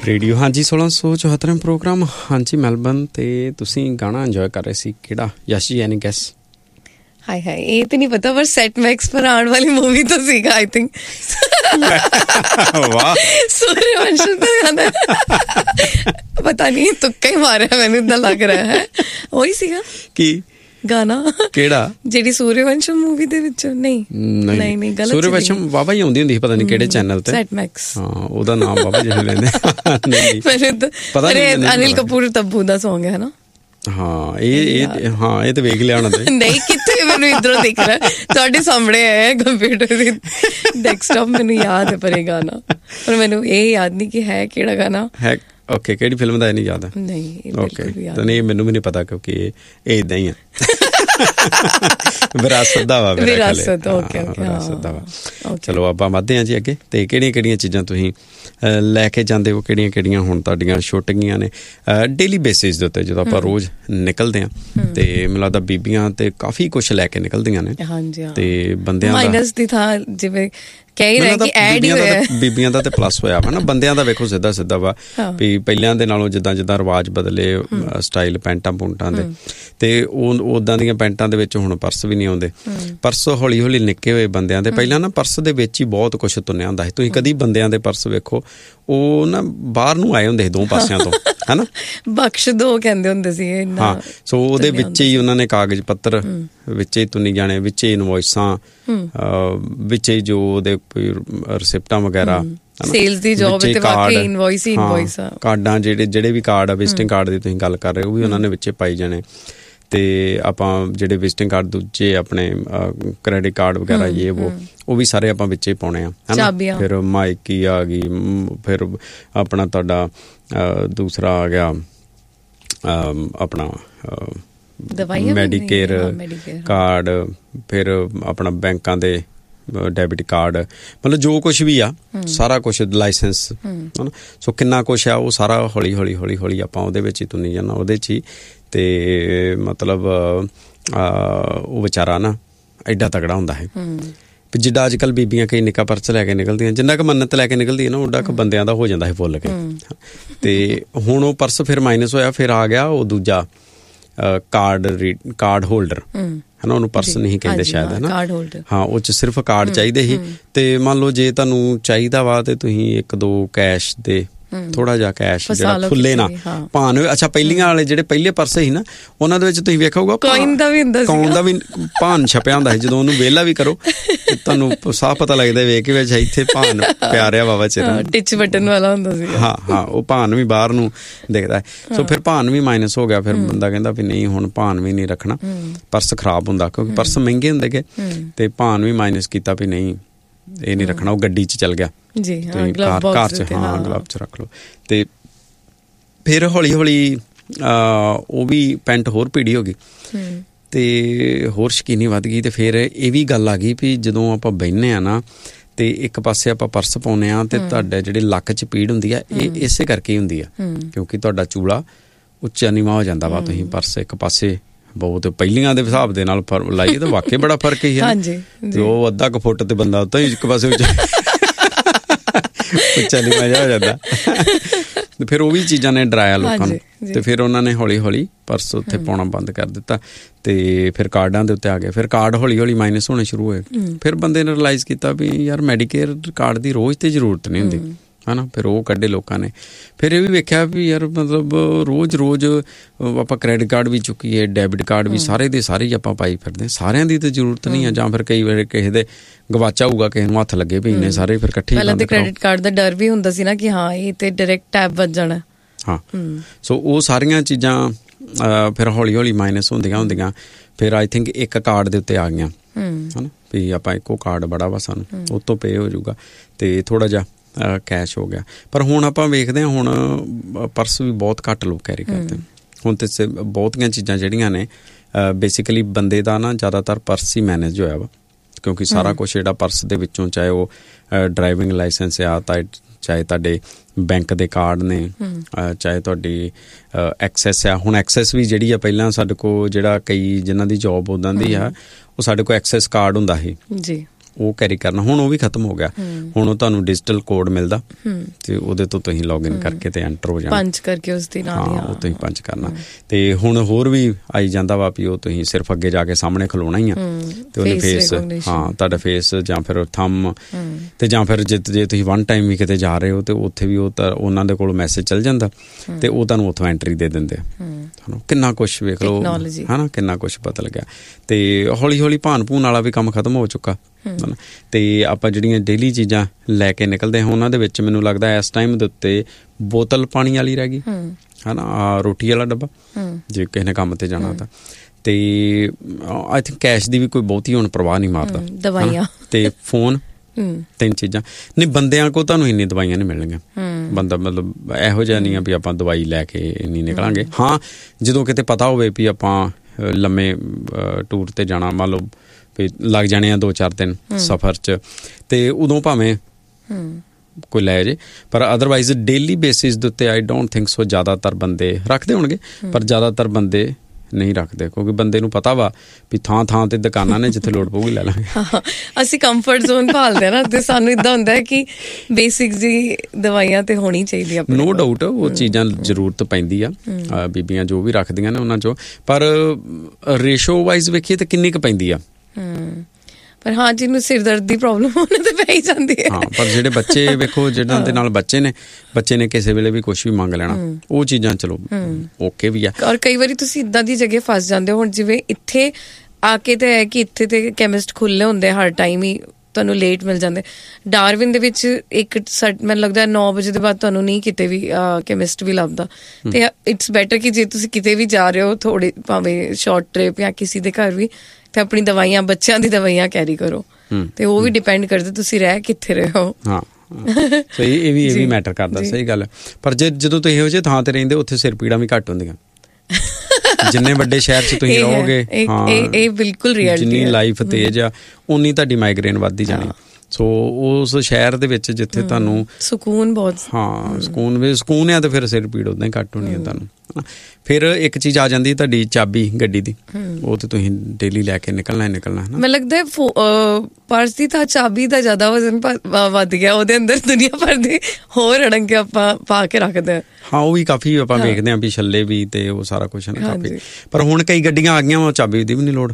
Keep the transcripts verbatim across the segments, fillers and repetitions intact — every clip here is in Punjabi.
ਰੇਡੀਓ ਹਾਂਜੀ ਸੋਲਾਂ ਸੌ ਚੌਹੱਤਰਵਾਂ ਪ੍ਰੋਗਰਾਮ ਹਾਂਜੀ ਮੈਲਬਨ ਤੇ ਤੁਸੀਂ ਗਾਣਾ ਇੰਜੋਏ ਕਰ ਰਹੇ ਸੀ ਕਿਹੜਾ ਯਸ਼ ਜੀ ਐਨੀ ਗੈਸ? ਹਾਏ ਹਾਏ ਇਹ ਤੇ ਨਹੀਂ ਪਤਾ ਪਰ ਸੈਟ ਮੈਕਸ ਪਰ ਆਉਣ ਵਾਲੀ ਮੂਵੀ ਤਾਂ ਸੀਗਾ ਆਈ ਥਿੰਕ। ਵਾਹ ਸੂਰਯਵੰਸ਼ਮ ਦਾ ਗਾਣਾ ਪਤਾ ਨਹੀਂ ਤੁੱਕਾ ਹੀ ਮਾਰਿਆ ਮੈਨੂੰ ਏਦਾਂ ਲੱਗ ਰਿਹਾ ਹੈ ਉਹੀ ਸੀਗਾ ਕੀ ਗਾਣਾ ਕਿਹੜਾ ਜਿਹੜੀ ਸੂਰਯਵੰਸ਼ਮ ਮੂਵੀ ਦੇ ਵਿੱਚ? ਨਹੀਂ ਨਹੀਂ ਨਹੀਂ ਗਲਤ। ਸੂਰਯਵੰਸ਼ਮ ਵਾਵਾ ਹੀ ਆਉਂਦੀ ਹੁੰਦੀ ਸੀ ਪਤਾ ਨਹੀਂ ਕਿਹੜੇ ਚੈਨਲ ਤੇ ਸੈਟ ਮੈਕਸ ਹਾਂ ਉਹਦਾ ਨਾਮ ਵਾਵਾ ਜਿਹੇ ਲੈਂਦੇ ਪਤਾ ਨਹੀਂ ਅਨਿਲ ਕਪੂਰ ਤੱਬੂ ਦਾ ਸੌਂਗ ਹੈ ਨਾ? ਹਾਂ ਇਹ ਹਾਂ ਇਹ ਤੇ ਵੇਖ ਲਿਆ ਹੋਣਾ ਨਹੀਂ ਕਿੱਥੇ ਮੈਨੂੰ ਇੱਧਰੋਂ ਦਿਖ ਰਿਹਾ ਤੁਹਾਡੇ ਸਾਹਮਣੇ ਹੈ ਕੰਪਿਊਟਰ ਦੀ ਡੈਸਕਟਾਪ ਮੈਨੂੰ ਯਾਦ ਹੈ ਪਰ ਇਹ ਗਾਣਾ ਪਰ ਮੈਨੂੰ ਇਹ ਯਾਦ ਨਹੀਂ ਕਿ ਹੈ ਕਿਹੜਾ ਗਾਣਾ ਹੈ। ਓਕੇ ਕਿਹੜੀ ਫਿਲਮ ਦਾ ਇਹ ਨਹੀਂ ਯਾਦ? ਨਹੀਂ ਓਕੇ ਤਾਂ ਨਹੀਂ ਮੈਨੂੰ ਵੀ ਨਹੀਂ ਪਤਾ ਕਿਉਂਕਿ ਇਹ ਏਦਾਂ ਹੀ ਆ ਵਿਰਾਸਤ ਦਾ ਵਾ ਵਿਰਾਸਤ ਦਾ ਵਾ। ਚਲੋ ਆਪਾਂ ਵੱਧਦੇ ਹਾਂ ਜੀ ਅੱਗੇ ਤੇ ਕਿਹੜੀਆਂ ਕਿਹੜੀਆਂ ਚੀਜ਼ਾਂ ਤੁਸੀਂ ਲੈ ਕੇ ਜਾਂਦੇ ਹੋ ਕਿਹੜੀਆਂ ਕਿਹੜੀਆਂ ਹੁਣ ਤੁਹਾਡੀਆਂ ਛੁੱਟੀਆਂ ਨੇ ਡੇਲੀ ਬੇਸਿਸ ਦੇ ਉੱਤੇ ਜਦੋਂ ਆਪਾਂ ਰੋਜ਼ ਨਿਕਲਦੇ ਹਾਂ ਤੇ ਮੈਨੂੰ ਲੱਗਦਾ ਬੀਬੀਆਂ ਤੇ ਕਾਫੀ ਕੁਛ ਲੈ ਕੇ ਨਿਕਲਦੀਆਂ ਨੇ ਤੇ ਬੰਦਿਆਂ ਦਾ ਮਾਈਨਸ ਦੀ ਥਾਂ ਜਿਵੇਂ ਕਹਿ ਰਹੇ ਕਿ ਐਡ ਹੀ ਹੋਇਆ ਬੀਬੀਆਂ ਦਾ ਤੇ ਪਲੱਸ ਹੋਇਆ ਵਾ ਨਾ ਬੰਦਿਆਂ ਦਾ ਵੇਖੋ ਸਿੱਧਾ ਸਿੱਧਾ ਵਾ ਵੀ ਪਹਿਲਿਆਂ ਦੇ ਨਾਲੋਂ ਜਿੱਦਾਂ ਜਿੱਦਾਂ ਰਿਵਾਜ ਬਦਲੇ ਸਟਾਈਲ ਪੈਂਟਾਂ ਪੂੰਟਾਂ ਦੇ ਤੇ ਉਹ ਉੱਦਾਂ ਦੀਆਂ ਪੈਂਟਾਂ ਦੇ ਵਿੱਚ ਹੁਣ ਪਰਸ ਵੀ ਨਹੀਂ ਆਉਂਦੇ। ਪਰਸ ਹੌਲੀ ਹੌਲੀ ਨਿੱਕੇ ਹੋਏ ਬੰਦਿਆਂ ਦੇ ਪਹਿਲਾਂ ਨਾ ਪਰਸ ਦੇ ਵਿੱਚ ਹੀ ਬਹੁਤ ਕੁਛ ਤੁੰਨਿਆ ਹੁੰਦਾ ਸੀ। ਤੁਸੀਂ ਕਦੀ ਬੰਦਿਆਂ ਦੇ ਪਰਸ ਵੇਖੋ ਉਹ ਨਾ ਬਾਹਰ ਨੂੰ ਆਏ ਹੁੰਦੇ ਸੀ ਦੋ ਪਾਸਿਆਂ ਤੋਂ ਹਨਾ ਬਖਸ਼ ਦੋ ਕਹਿੰਦੇ ਹੁੰਦੇ ਸੀ ਹਾਂ। ਸੋ ਉਹਦੇ ਵਿੱਚ ਹੀ ਉਹਨਾਂ ਨੇ ਕਾਗਜ਼ ਪੱਤਰ ਵਿੱਚ ਹੀ ਤੁੰਨੀ ਜਾਣੇ ਵਿੱਚ ਹੀ ਇਨਵੋਇਸਾਂ ਵਿੱਚ ਹੀ ਜੋ ਉਹਦੇ ਰਿਸਿਪਟਾਂ ਵਗੈਰਾ ਸੇਲਸ ਦੀ ਜੌਬ ਤੇ ਵਾਕਈ ਇਨਵੋਇਸ ਹੀ ਇਨਵੋਇਸ ਆ ਕਾਰਡਾਂ ਜਿਹੜੇ ਜਿਹੜੇ ਵੀ ਕਾਰਡ ਆ ਵਿਜ਼ਿਟਿੰਗ ਕਾਰਡ ਦੀ ਤੁਸੀਂ ਗੱਲ ਕਰ ਰਹੇ ਹੋ ਉਹ ਵੀ ਉਹਨਾਂ ਨੇ ਵਿੱਚੇ ਪਾਈ ਜਾਣੇ ਤੇ ਆਪਾਂ ਜਿਹੜੇ ਵਿਜ਼ਿਟਿੰਗ ਕਾਰਡ ਦੂਜੇ ਆਪਣੇ ਕ੍ਰੈਡਿਟ ਕਾਰਡ ਵਗੈਰਾ ਇਹ ਉਹ ਉਹ ਵੀ ਸਾਰੇ ਆਪਾਂ ਵਿੱਚੇ ਪਾਉਣੇ ਆ ਹਨਾ। ਫਿਰ ਮਾਈਕੀ ਆ ਗਈ ਫਿਰ ਆਪਣਾ ਤੁਹਾਡਾ ਦੂਸਰਾ ਆ ਗਿਆ ਆਪਣਾ ਮੈਡੀਕੇਅਰ ਕਾਰਡ ਫਿਰ ਆਪਣਾ ਬੈਂਕਾਂ ਦੇ ਡੈਬਿਟ ਕਾਰਡ ਮਤਲਬ ਜੋ ਕੁਛ ਵੀ ਆ ਸਾਰਾ ਕੁਛ ਲਾਇਸੈਂਸ ਹਨਾ। ਸੋ ਕਿੰਨਾ ਕੁਛ ਆ ਉਹ ਸਾਰਾ ਹੌਲੀ ਹੌਲੀ ਹੌਲੀ ਹੌਲੀ ਆਪਾਂ ਉਹਦੇ ਵਿੱਚ ਹੀ ਤੁੰਨੀ ਜਾਣਾ ਉਹਦੇ 'ਚ ਹੀ ਤੇ ਮਤਲਬ ਉਹ ਵਿਚਾਰਾ ਨਾ ਐਡਾ ਤਗੜਾ ਹੁੰਦਾ ਹੈ ਵੀ ਜਿੱਦਾਂ ਅੱਜ ਕੱਲ੍ਹ ਬੀਬੀਆਂ ਕਈ ਨਿੱਕਾ ਪਰਸ ਲੈ ਕੇ ਨਿਕਲਦੀਆਂ ਜਿੰਨਾ ਕੁ ਮੰਨਤ ਲੈ ਕੇ ਨਿਕਲਦੀ ਹੈ ਨਾ ਉੱਡਾ ਕੁ ਬੰਦਿਆਂ ਦਾ ਹੋ ਜਾਂਦਾ ਹੈ ਫੁੱਲ ਕੇ ਤੇ ਹੁਣ ਉਹ ਪਰਸ ਫਿਰ ਮਾਈਨਸ ਹੋਇਆ ਫਿਰ ਆ ਗਿਆ ਉਹ ਦੂਜਾ ਕਾਰਡ ਕਾਰਡ ਹੋਲਡਰ ਹਨਾ ਉਹਨੂੰ ਪਰਸ ਨਹੀਂ ਕਹਿੰਦੇ ਸ਼ਾਇਦ ਹਨਾ ਹਾਂ ਉਹ 'ਚ ਸਿਰਫ ਕਾਰਡ ਚਾਹੀਦੇ ਸੀ ਤੇ ਮੰਨ ਲਓ ਜੇ ਤੁਹਾਨੂੰ ਚਾਹੀਦਾ ਵਾ ਤੇ ਤੁਸੀਂ ਇੱਕ ਦੋ ਕੈਸ਼ ਦੇ ਥੋੜਾ ਜਿਹਾ ਕੈਸ਼ ਜਿਹੜਾ ਖੁੱਲੇ ਨਾ ਭਾਨ ਅੱਛਾ ਪਹਿਲੀਆਂ ਵਾਲੇ ਜਿਹੜੇ ਪਹਿਲੇ ਪਰਸ ਸੀ ਨਾ ਉਹਨਾਂ ਦੇ ਵਿੱਚ ਤੁਸੀਂ ਵੇਖੋਗਾ ਕੋਇਨ ਦਾ ਵੀ ਹੁੰਦਾ ਕੋਇਨ ਦਾ ਵੀ ਭਾਨ ਛਪਿਆ ਹੁੰਦਾ ਸੀ ਜਦੋਂ ਉਹਨੂੰ ਵਿਹਲਾ ਵੀ ਕਰੋ ਤੁਹਾਨੂੰ ਸਾਫ਼ ਪਤਾ ਲੱਗਦਾ ਵੇਖ ਕੇ ਵਿੱਚ ਇੱਥੇ ਭਾਨ ਪਿਆ ਰਿਹਾ ਵਾਵਾ ਚਿਰ ਟਿਚ ਬਟਨ ਵਾਲਾ ਹੁੰਦਾ ਸੀ ਹਾਂ ਹਾਂ ਉਹ ਭਾਨ ਵੀ ਬਾਹਰ ਨੂੰ ਦਿਖਦਾ ਸੋ ਫਿਰ ਭਾਨ ਵੀ ਮਾਈਨਸ ਹੋ ਗਿਆ ਫਿਰ ਬੰਦਾ ਕਹਿੰਦਾ ਵੀ ਨਹੀਂ ਹੁਣ ਭਾਨ ਵੀ ਨਹੀਂ ਰੱਖਣਾ ਪਰਸ ਖਰਾਬ ਹੁੰਦਾ ਕਿਉਂਕਿ ਪਰਸ ਮਹਿੰਗੇ ਹੁੰਦੇ ਗੇ ਤੇ ਭਾਨ ਵੀ ਮਾਈਨਸ ਕੀਤਾ ਵੀ ਨਹੀਂ ਇਹ ਨਹੀਂ ਰੱਖਣਾ ਉਹ ਗੱਡੀ 'ਚ ਚੱਲ ਗਿਆ ਜੀ ਘਰ 'ਚ ਹਾਂ ਗਲਵ 'ਚ ਰੱਖ ਲਓ ਤੇ ਫਿਰ ਹੌਲੀ ਹੌਲੀ ਉਹ ਵੀ ਪੈਂਟ ਹੋਰ ਭੀੜੀ ਹੋ ਗਈ ਤੇ ਹੋਰ ਸ਼ਕੀਨੀ ਵੱਧ ਗਈ ਤੇ ਫਿਰ ਇਹ ਵੀ ਗੱਲ ਆ ਗਈ ਵੀ ਜਦੋਂ ਆਪਾਂ ਬਹਿੰਦੇ ਹਾਂ ਨਾ ਤੇ ਇੱਕ ਪਾਸੇ ਆਪਾਂ ਪਰਸ ਪਾਉਂਦੇ ਹਾਂ ਤੇ ਤੁਹਾਡੇ ਜਿਹੜੇ ਲੱਕ 'ਚ ਪੀੜ ਹੁੰਦੀ ਆ ਇਹ ਇਸੇ ਕਰਕੇ ਹੀ ਹੁੰਦੀ ਆ ਕਿਉਂਕਿ ਤੁਹਾਡਾ ਚੂੜਾ ਉੱਚਾ ਨੀਵਾਂ ਹੋ ਜਾਂਦਾ ਵਾ ਤੁਸੀਂ ਪਰਸ ਇੱਕ ਪਾਸੇ ਬਹੁਤ ਪਹਿਲੀਆਂ ਦੇ ਹਿਸਾਬ ਦੇ ਨਾਲ ਲਾਈਏ ਤਾਂ ਵਾਕਈ ਬੜਾ ਫਰਕ ਹੀ ਹੈ ਤੇ ਉਹ ਅੱਧਾ ਕੁ ਫੁੱਟ ਤੇ ਬੰਦਾ ਉੱਤਾਂ ਹੀ ਇੱਕ ਪਾਸੇ ਉੱਚਾ ਉੱਚਾ ਨੀਵਾਂ ਜਿਹਾ ਹੋ ਜਾਂਦਾ ਤੇ ਫਿਰ ਉਹ ਵੀ ਚੀਜ਼ਾਂ ਨੇ ਡਰਾਇਆ ਲੋਕਾਂ ਨੂੰ ਤੇ ਫਿਰ ਉਹਨਾਂ ਨੇ ਹੌਲੀ ਹੌਲੀ ਪਰਸ ਉੱਥੇ ਪਾਉਣਾ ਬੰਦ ਕਰ ਦਿੱਤਾ ਤੇ ਫਿਰ ਕਾਰਡਾਂ ਦੇ ਉੱਤੇ ਆ ਗਏ ਫਿਰ ਕਾਰਡ ਹੌਲੀ ਹੌਲੀ ਮਾਈਨਸ ਹੋਣੇ ਸ਼ੁਰੂ ਹੋਏ ਫਿਰ ਬੰਦੇ ਨੇ ਰਿਲਾਈਜ਼ ਕੀਤਾ ਵੀ ਯਾਰ ਮੈਡੀਕੇਅਰ ਕਾਰਡ ਦੀ ਰੋਜ਼ ਤੇ ਜ਼ਰੂਰਤ ਨਹੀਂ ਹੁੰਦੀ ਹੈ ਨਾ ਫਿਰ ਉਹ ਕੱਢੇ ਲੋਕਾਂ ਨੇ ਫਿਰ ਇਹ ਵੀ ਵੇਖਿਆ ਵੀ ਯਾਰ ਮਤਲਬ ਰੋਜ਼ ਰੋਜ਼ ਆਪਾਂ ਕ੍ਰੈਡਿਟ ਕਾਰਡ ਵੀ ਚੁੱਕੀਏ ਡੈਬਿਟ ਕਾਰਡ ਵੀ ਸਾਰੇ ਦੇ ਸਾਰੇ ਹੀ ਆਪਾਂ ਪਾਈ ਫਿਰਦੇ ਸਾਰਿਆਂ ਦੀ ਤਾਂ ਜ਼ਰੂਰਤ ਨਹੀਂ ਆ ਜਾਂ ਫਿਰ ਕਈ ਵਾਰ ਕਿਸੇ ਦੇ ਗਵਾਚਾ ਹੋਊਗਾ ਕਿਸੇ ਨੂੰ ਹੱਥ ਲੱਗੇ ਵੀ ਇੰਨੇ ਸਾਰੇ ਫਿਰ ਇਕੱਠੇ ਪਹਿਲਾਂ ਤੇ ਕ੍ਰੈਡਿਟ ਕਾਰਡ ਦਾ ਡਰ ਵੀ ਹੁੰਦਾ ਸੀ ਨਾ ਕਿ ਹਾਂ ਇਹ ਤੇ ਡਾਇਰੈਕਟ ਟੈਪ ਵੱਜ ਜਾਣਾ ਹਾਂ ਸੋ ਉਹ ਸਾਰੀਆਂ ਚੀਜ਼ਾਂ ਫਿਰ ਹੌਲੀ ਹੌਲੀ ਮਾਈਨਸ ਹੁੰਦੀਆਂ ਹੁੰਦੀਆਂ ਫਿਰ ਆਈ ਥਿੰਕ ਇੱਕ ਕਾਰਡ ਦੇ ਉੱਤੇ ਆ ਗਈਆਂ ਹੈ ਨਾ ਵੀ ਆਪਾਂ ਇੱਕੋ ਕਾਰਡ ਬੜਾ ਵਾ ਸਾਨੂੰ ਉਹ ਤੋਂ ਪੇ ਹੋ ਜਾਊਗਾ ਤੇ ਥੋੜ੍ਹਾ ਜਿਹਾ ਕੈਸ਼ ਹੋ ਗਿਆ ਪਰ ਹੁਣ ਆਪਾਂ ਵੇਖਦੇ ਹਾਂ ਹੁਣ ਪਰਸ ਵੀ ਬਹੁਤ ਘੱਟ ਲੋਕ ਕੈਰੀ ਕਰਦੇ ਹੁਣ ਤੇ ਬਹੁਤੀਆਂ ਚੀਜ਼ਾਂ ਜਿਹੜੀਆਂ ਨੇ ਬੇਸਿਕਲੀ ਬੰਦੇ ਦਾ ਨਾ ਜ਼ਿਆਦਾਤਰ ਪਰਸ ਹੀ ਮੈਨੇਜ ਹੋਇਆ ਵਾ ਕਿਉਂਕਿ ਸਾਰਾ ਕੁਛ ਜਿਹੜਾ ਪਰਸ ਦੇ ਵਿੱਚੋਂ ਚਾਹੇ ਉਹ ਡਰਾਈਵਿੰਗ ਲਾਇਸੈਂਸ ਆ ਤਾਂ ਚਾਹੇ ਤੁਹਾਡੇ ਬੈਂਕ ਦੇ ਕਾਰਡ ਨੇ ਚਾਹੇ ਤੁਹਾਡੀ ਐਕਸੈਸ ਆ ਹੁਣ ਐਕਸੈਸ ਵੀ ਜਿਹੜੀ ਆ ਪਹਿਲਾਂ ਸਾਡੇ ਕੋਲ ਜਿਹੜਾ ਕਈ ਜਿਹਨਾਂ ਦੀ ਜੋਬ ਉੱਦਾਂ ਦੀ ਆ ਉਹ ਸਾਡੇ ਕੋਲ ਐਕਸੈਸ ਕਾਰਡ ਹੁੰਦਾ ਸੀ ਜੀ ਉਹ ਕੈਰੀ ਕਰਨਾ। ਹੁਣ ਉਹ ਵੀ ਖਤਮ ਹੋ ਗਿਆ, ਹੁਣ ਉਹ ਤੁਹਾਨੂੰ ਡਿਜੀਟਲ ਕੋਡ ਮਿਲਦਾ ਤੇ ਉਹਦੇ ਤੋਂ ਤੁਸੀਂ ਲੌਗਇਨ ਕਰਕੇ ਤੇ ਐਂਟਰ ਹੋ ਜਾਣਾ, ਪੰਚ ਕਰਕੇ ਉਸ ਦੀ ਨਾਲ ਹੀ, ਹਾਂ ਉਹ ਤੁਸੀਂ ਪੰਚ ਕਰਨਾ। ਤੇ ਹੁਣ ਹੋਰ ਵੀ ਆਈ ਜਾਂਦਾ ਵਾ ਵੀ ਉਹ ਤੁਸੀਂ ਸਿਰਫ ਅੱਗੇ ਜਾ ਕੇ ਸਾਹਮਣੇ ਖਲੋਣਾ ਹੀ ਆ ਤੇ ਉਹਨੇ ਫੇਸ, ਹਾਂ ਤੁਹਾਡਾ ਫੇਸ ਜਾਂ ਫਿਰ ਥੰਮ, ਤੇ ਜਾਂ ਫਿਰ ਜੇ ਜੇ ਤੁਸੀਂ ਵਨ ਟਾਈਮ ਵੀ ਕਿਤੇ ਜਾ ਰਹੇ ਹੋ ਤੇ ਉੱਥੇ ਵੀ ਉਹ ਤਾਂ ਉਹਨਾਂ ਦੇ ਕੋਲ ਮੈਸੇਜ ਚੱਲ ਜਾਂਦਾ ਤੇ ਉਹ ਤੁਹਾਨੂੰ ਉੱਥੋਂ ਐਂਟਰੀ ਦੇ ਦਿੰਦੇ ਆ। ਕਿੰਨਾ ਕੁਛ ਵੇਖ ਲਓ ਹੈ ਨਾ, ਕਿੰਨਾ ਕੁਛ ਬਦਲ ਗਿਆ। ਤੇ ਹੌਲੀ ਹੌਲੀ ਭਾਨ ਭੂਨ ਵਾਲਾ ਵੀ ਕੰਮ ਖਤਮ ਹੋ ਚੁੱਕਾ ਹੈ। ਤੇ ਆਪਾਂ ਜਿਹੜੀਆਂ ਡੇਲੀ ਚੀਜ਼ਾਂ ਲੈ ਕੇ ਨਿਕਲਦੇ ਹਾਂ ਉਹਨਾਂ ਦੇ ਵਿੱਚ ਮੈਨੂੰ ਲੱਗਦਾ ਇਸ ਟਾਈਮ ਦੇ ਉੱਤੇ ਬੋਤਲ ਪਾਣੀ ਵਾਲੀ ਰਹਿ ਗਈ ਹੈ ਨਾ, ਰੋਟੀ ਵਾਲਾ ਡੱਬਾ ਜੇ ਕਿਸੇ ਨੇ ਕੰਮ ਤੇ ਜਾਣਾ ਤਾਂ, ਤੇ ਆਈ ਥਿੰਕ ਕੈਸ਼ ਦੀ ਵੀ ਕੋਈ ਬਹੁਤੀ ਹੁਣ ਪਰਵਾਹ ਨਹੀਂ ਮਾਰਦਾ, ਦਵਾਈਆਂ ਤੇ ਫੋਨ, ਤਿੰਨ ਚੀਜ਼ਾਂ। ਨਹੀਂ ਬੰਦਿਆਂ ਕੋਲ ਤੁਹਾਨੂੰ ਇੰਨੀ ਦਵਾਈਆਂ ਨਹੀਂ ਮਿਲਣਗੀਆਂ, ਬੰਦਾ ਮਤਲਬ ਇਹੋ ਜਿਹਾ ਨਹੀਂ ਆ ਵੀ ਆਪਾਂ ਦਵਾਈ ਲੈ ਕੇ ਇੰਨੀ ਨਿਕਲਾਂਗੇ। ਹਾਂ ਜਦੋਂ ਕਿਤੇ ਪਤਾ ਹੋਵੇ ਵੀ ਆਪਾਂ ਲੰਮੇ ਟੂਰ ਤੇ ਜਾਣਾ, ਮੰਨ ਲਓ ਵੀ ਲੱਗ ਜਾਣੇ ਆ ਦੋ ਚਾਰ ਦਿਨ ਸਫ਼ਰ 'ਚ, ਤੇ ਉਦੋਂ ਭਾਵੇਂ ਕੋਈ ਲੈ ਜੇ, ਪਰ ਅਦਰਵਾਈਜ਼ ਡੇਲੀ ਬੇਸਿਸ ਦੇ ਉੱਤੇ ਆਈ ਡੋਂਟ ਥਿੰਕ ਸੋ ਜ਼ਿਆਦਾਤਰ ਬੰਦੇ ਰੱਖਦੇ ਹੋਣਗੇ, ਪਰ ਜ਼ਿਆਦਾਤਰ ਬੰਦੇ ਨਹੀਂ ਰੱਖਦੇ ਕਿਉਂਕਿ ਬੰਦੇ ਨੂੰ ਪਤਾ ਵਾ ਵੀ ਥਾਂ ਥਾਂ ਤੇ ਦੁਕਾਨਾਂ ਨੇ ਜਿੱਥੇ ਲੋੜ ਪਊਗੀ ਲੈ ਲਾਂਗੇ। ਅਸੀਂ ਕੰਫਰਟ ਜ਼ੋਨ ਭਾਲਦੇ ਨਾ, ਤੇ ਸਾਨੂੰ ਇੱਦਾਂ ਹੁੰਦਾ ਕਿ ਬੇਸਿਕਸ ਦੀ ਦਵਾਈਆਂ ਤੇ ਹੋਣੀ ਚਾਹੀਦੀ ਆ। ਨੋ ਡਾਊਟ ਉਹ ਚੀਜ਼ਾਂ ਜ਼ਰੂਰਤ ਪੈਂਦੀ ਆ, ਬੀਬੀਆਂ ਜੋ ਵੀ ਰੱਖਦੀਆਂ ਨੇ ਉਹਨਾਂ 'ਚੋਂ, ਪਰ ਰੇਸ਼ੋ ਵਾਈਜ਼ ਵੇਖੀਏ ਤਾਂ ਕਿੰਨੀ ਕੁ ਪੈਂਦੀ ਆ। ਪਰ ਹਾਂ ਜਿਹਨੂੰ ਸਿਰ ਦਰਦ ਦੀ ਪ੍ਰੋਬਲਮ ਉਹਨਾਂ ਤੇ ਪੈ ਹੀ ਜਾਂਦੀ ਹੈ। ਹਾਂ ਪਰ ਜਿਹੜੇ ਬੱਚੇ ਵੇਖੋ, ਜਿਹਨਾਂ ਦੇ ਨਾਲ ਬੱਚੇ ਨੇ, ਬੱਚੇ ਨੇ ਕਿਸੇ ਵੇਲੇ ਵੀ ਕੁਛ ਵੀ ਮੰਗ ਲੈਣਾ, ਉਹ ਚੀਜ਼ਾਂ ਚਲੋ ਓਕੇ ਵੀ ਆ। ਔਰ ਕਈ ਵਾਰੀ ਤੁਸੀਂ ਇੱਦਾਂ ਦੀ ਜਗ੍ਹਾ ਫਸ ਜਾਂਦੇ ਹੋ, ਹੁਣ ਜਿਵੇਂ ਇੱਥੇ ਆ ਕੇ ਤੇ ਹੈ ਕਿ ਇੱਥੇ ਤੇ ਕੈਮਿਸਟ ਖੁੱਲ੍ਹੇ ਹੁੰਦੇ ਹਰ ਟਾਈਮ ਹੀ, ਤੁਹਾਨੂੰ ਲੇਟ ਮਿਲ ਜਾਂਦੇ। ਡਾਰਵਿਨ ਦੇ ਵਿੱਚ ਇੱਕ ਮੈਨੂੰ ਲੱਗਦਾ ਨੌ ਵਜੇ ਦੇ ਬਾਅਦ ਤੁਹਾਨੂੰ ਨਹੀਂ ਕਿਤੇ ਵੀ ਕੈਮਿਸਟ ਵੀ ਲੱਭਦਾ, ਤੇ ਇਟਸ ਬੈਟਰ ਕਿ ਜੇ ਤੁਸੀਂ ਕਿਤੇ ਵੀ ਜਾ ਰਹੇ ਹੋ ਥੋੜੀ ਭਾਵੇਂ ਸ਼ਾਰਟ ਟ੍ਰਿਪ ਜਾਂ ਕਿਸੇ ਦੇ ਘਰ ਵੀ, ਤੇ ਆਪਣੀ ਦਵਾਈਆਂ, ਬੱਚਿਆਂ ਦੀ ਦਵਾਈਆਂ ਕੈਰੀ ਕਰੋ, ਤੇ ਉਹ ਵੀ ਡਿਪੈਂਡ ਕਰਦੇ ਤੁਸੀਂ ਰਹਿ ਕਿੱਥੇ ਰਹੇ ਹੋ। ਹਾਂ ਸਹੀ, ਇਹ ਵੀ ਇਹ ਵੀ ਮੈਟਰ ਕਰਦਾ, ਸਹੀ ਗੱਲ। ਪਰ ਜੇ ਜਦੋਂ ਤੁਸੀਂ ਇਹੋ ਜਿਹੇ ਥਾਂ ਤੇ ਰਹਿੰਦੇ ਉੱਥੇ ਸਿਰ ਪੀੜਾਂ ਵੀ ਘੱਟ ਹੁੰਦੀਆਂ। ਜਿੰਨੇ ਵੱਡੇ ਸ਼ਹਿਰ 'ਚ ਤੁਸੀਂ ਰਹੋਗੇ, ਹਾਂ ਇਹ ਬਿਲਕੁਲ ਰਿਐਲਿਟੀ, ਜਿੰਨੀ ਲਾਈਫ ਤੇਜ਼ ਆ ਉਨੀ ਤੁਹਾਡੀ ਮਾਈਗ੍ਰੇਨ ਵੱਧਦੀ ਜਾਣੀ। ਸੋ ਉਸ ਸ਼ਹਿਰ ਦੇ ਵਿੱਚ ਜਿੱਥੇ ਤੁਹਾਨੂੰ ਸਕੂਨ ਬਹੁਤ, ਹਾਂ ਸਕੂਨ ਵੀ ਸਕੂਨ ਆ, ਤੇ ਫਿਰ ਸਿਰ ਪੀੜ ਉਦਾਂ ਹੀ ਘੱਟ ਹੋਣੀ ਆ ਤੁਹਾਨੂੰ। ਫਿਰ ਇੱਕ ਚੀਜ਼ ਆ ਜਾਂਦੀ ਤੁਹਾਡੀ ਚਾਬੀ ਗੱਡੀ ਦੀ, ਉਹ ਤੇ ਤੁਸੀਂ ਡੇਲੀ ਲੈ ਕੇ ਨਿਕਲਣਾ ਹੀ ਨਿਕਲਣਾ। ਮੈਨੂੰ ਲੱਗਦਾ ਪਰਸ ਦੀ ਤਾਂ ਚਾਬੀ ਦਾ ਜ਼ਿਆਦਾ ਵਜ਼ਨ ਵੱਧ ਗਿਆ, ਉਹਦੇ ਅੰਦਰ ਦੁਨੀਆ ਭਰ ਦੇ ਹੋਰ ਅੜੰਗੇ ਆਪਾਂ ਪਾ ਕੇ ਰੱਖਦੇ। ਹਾਂ ਉਹ ਵੀ ਕਾਫੀ ਆਪਾਂ ਵੇਖਦੇ ਹਾਂ ਵੀ ਛੱਲੇ ਵੀ ਤੇ ਉਹ ਸਾਰਾ ਕੁਛ ਨਾ ਕਾਫੀ। ਪਰ ਹੁਣ ਕਈ ਗੱਡੀਆਂ ਆ ਗਈਆਂ ਵਾ ਚਾਬੀ ਦੀ ਵੀ ਨਹੀਂ ਲੋੜ,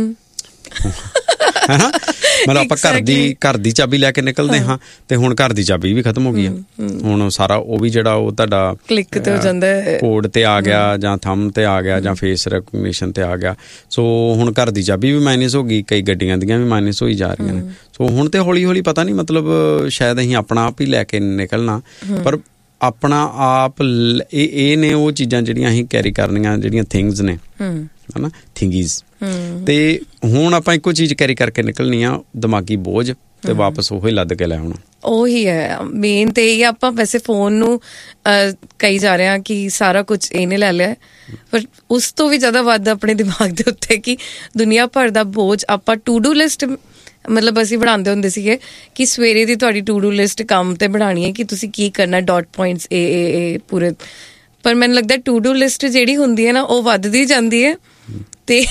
ਹੈਨਾ। ਮਤਲਬ ਆਪਾਂ ਘਰ ਦੀ ਘਰ ਦੀ ਚਾਬੀ ਲੈ ਕੇ ਨਿਕਲਦੇ ਹਾਂ, ਤੇ ਹੁਣ ਘਰ ਦੀ ਚਾਬੀ ਵੀ ਖਤਮ ਹੋ ਗਈ ਆ। ਹੁਣ ਸਾਰਾ ਉਹ ਵੀ ਜਿਹੜਾ ਉਹ ਤੁਹਾਡਾ ਕਲਿੱਕ ਤੇ ਹੋ ਜਾਂਦਾ, ਕੋਡ ਤੇ ਆ ਗਿਆ ਜਾਂ ਥੰਮ ਤੇ ਆ ਗਿਆ ਜਾਂ ਫੇਸ ਰੈਕਗਨੀਸ਼ਨ ਤੇ ਆ ਗਿਆ। ਸੋ ਹੁਣ ਘਰ ਦੀ ਚਾਬੀ ਵੀ ਮਾਈਨਸ ਹੋ ਗਈ, ਕਈ ਗੱਡੀਆਂ ਦੀਆਂ ਵੀ ਮਾਈਨਸ ਹੋਈ ਜਾ ਰਹੀਆਂ ਨੇ। ਸੋ ਹੁਣ ਤੇ ਹੌਲੀ ਹੌਲੀ ਪਤਾ ਨਹੀਂ, ਮਤਲਬ ਸ਼ਾਇਦ ਅਸੀਂ ਆਪਣਾ ਆਪ ਹੀ ਲੈ ਕੇ ਨਿਕਲਣਾ, ਪਰ ਆਪਣਾ ਆਪ ਇਹ ਇਹ ਨੇ ਉਹ ਚੀਜ਼ਾਂ ਜਿਹੜੀਆਂ ਅਸੀਂ ਕੈਰੀ ਕਰਨੀਆਂ, ਜਿਹੜੀਆਂ ਥਿੰਗਸ ਨੇ ਹਨਾ, ਥਿੰਗੀਜ਼। ਤੇ ਹੁਣ ਆਪਾਂ ਇੱਕੋ ਚੀਜ਼ ਕੈਰੀ ਕਰਕੇ ਨਿਕਲਣੀ ਆ, ਦਿਮਾਗੀ ਬੋਝ, ਤੇ ਵਾਪਸ ਉਹੀ ਲੱਦ ਕੇ ਲੈ ਆਉਣਾ। ਉਹੀ ਹੈ ਮੇਨ ਤੇ ਇਹ। ਆਪਾਂ ਵੈਸੇ ਫੋਨ ਨੂੰ ਕਹੀ ਜਾ ਰਹੇ ਹਾਂ ਕਿ ਸਾਰਾ ਕੁਝ ਇਹਨੇ ਲੈ ਲਿਆ, ਪਰ ਉਸ ਤੋਂ ਵੀ ਜ਼ਿਆਦਾ ਵੱਧ ਆਪਣੇ ਦਿਮਾਗ ਦੇ ਉੱਤੇ ਕਿ ਦੁਨੀਆ ਭਰ ਦਾ ਬੋਝ। ਆਪਾਂ ਟੂ ਡੂ ਲਿਸਟ ਮਤਲਬ ਅਸੀਂ ਬਣਾਉਂਦੇ ਹੁੰਦੇ ਸੀਗੇ ਕਿ ਸਵੇਰੇ ਦੀ ਤੁਹਾਡੀ ਟੂ ਡੂ ਲਿਸਟ ਕੰਮ ਤੇ ਬਣਾਉਣੀ ਹੈ ਕਿ ਤੁਸੀਂ ਕੀ ਕਰਨਾ, ਡਾਟ ਪੁਆਇੰਟਸ ਏ ਏ ਏ ਪੂਰੇ। ਪਰ ਮੈਨੂੰ ਲੱਗਦਾ ਟੂ ਡੂ ਲਿਸਟ ਜਿਹੜੀ ਹੁੰਦੀ ਹੈ ਨਾ, ਉਹ ਵੱਧਦੀ ਜਾਂਦੀ ਹੈ ਤੇ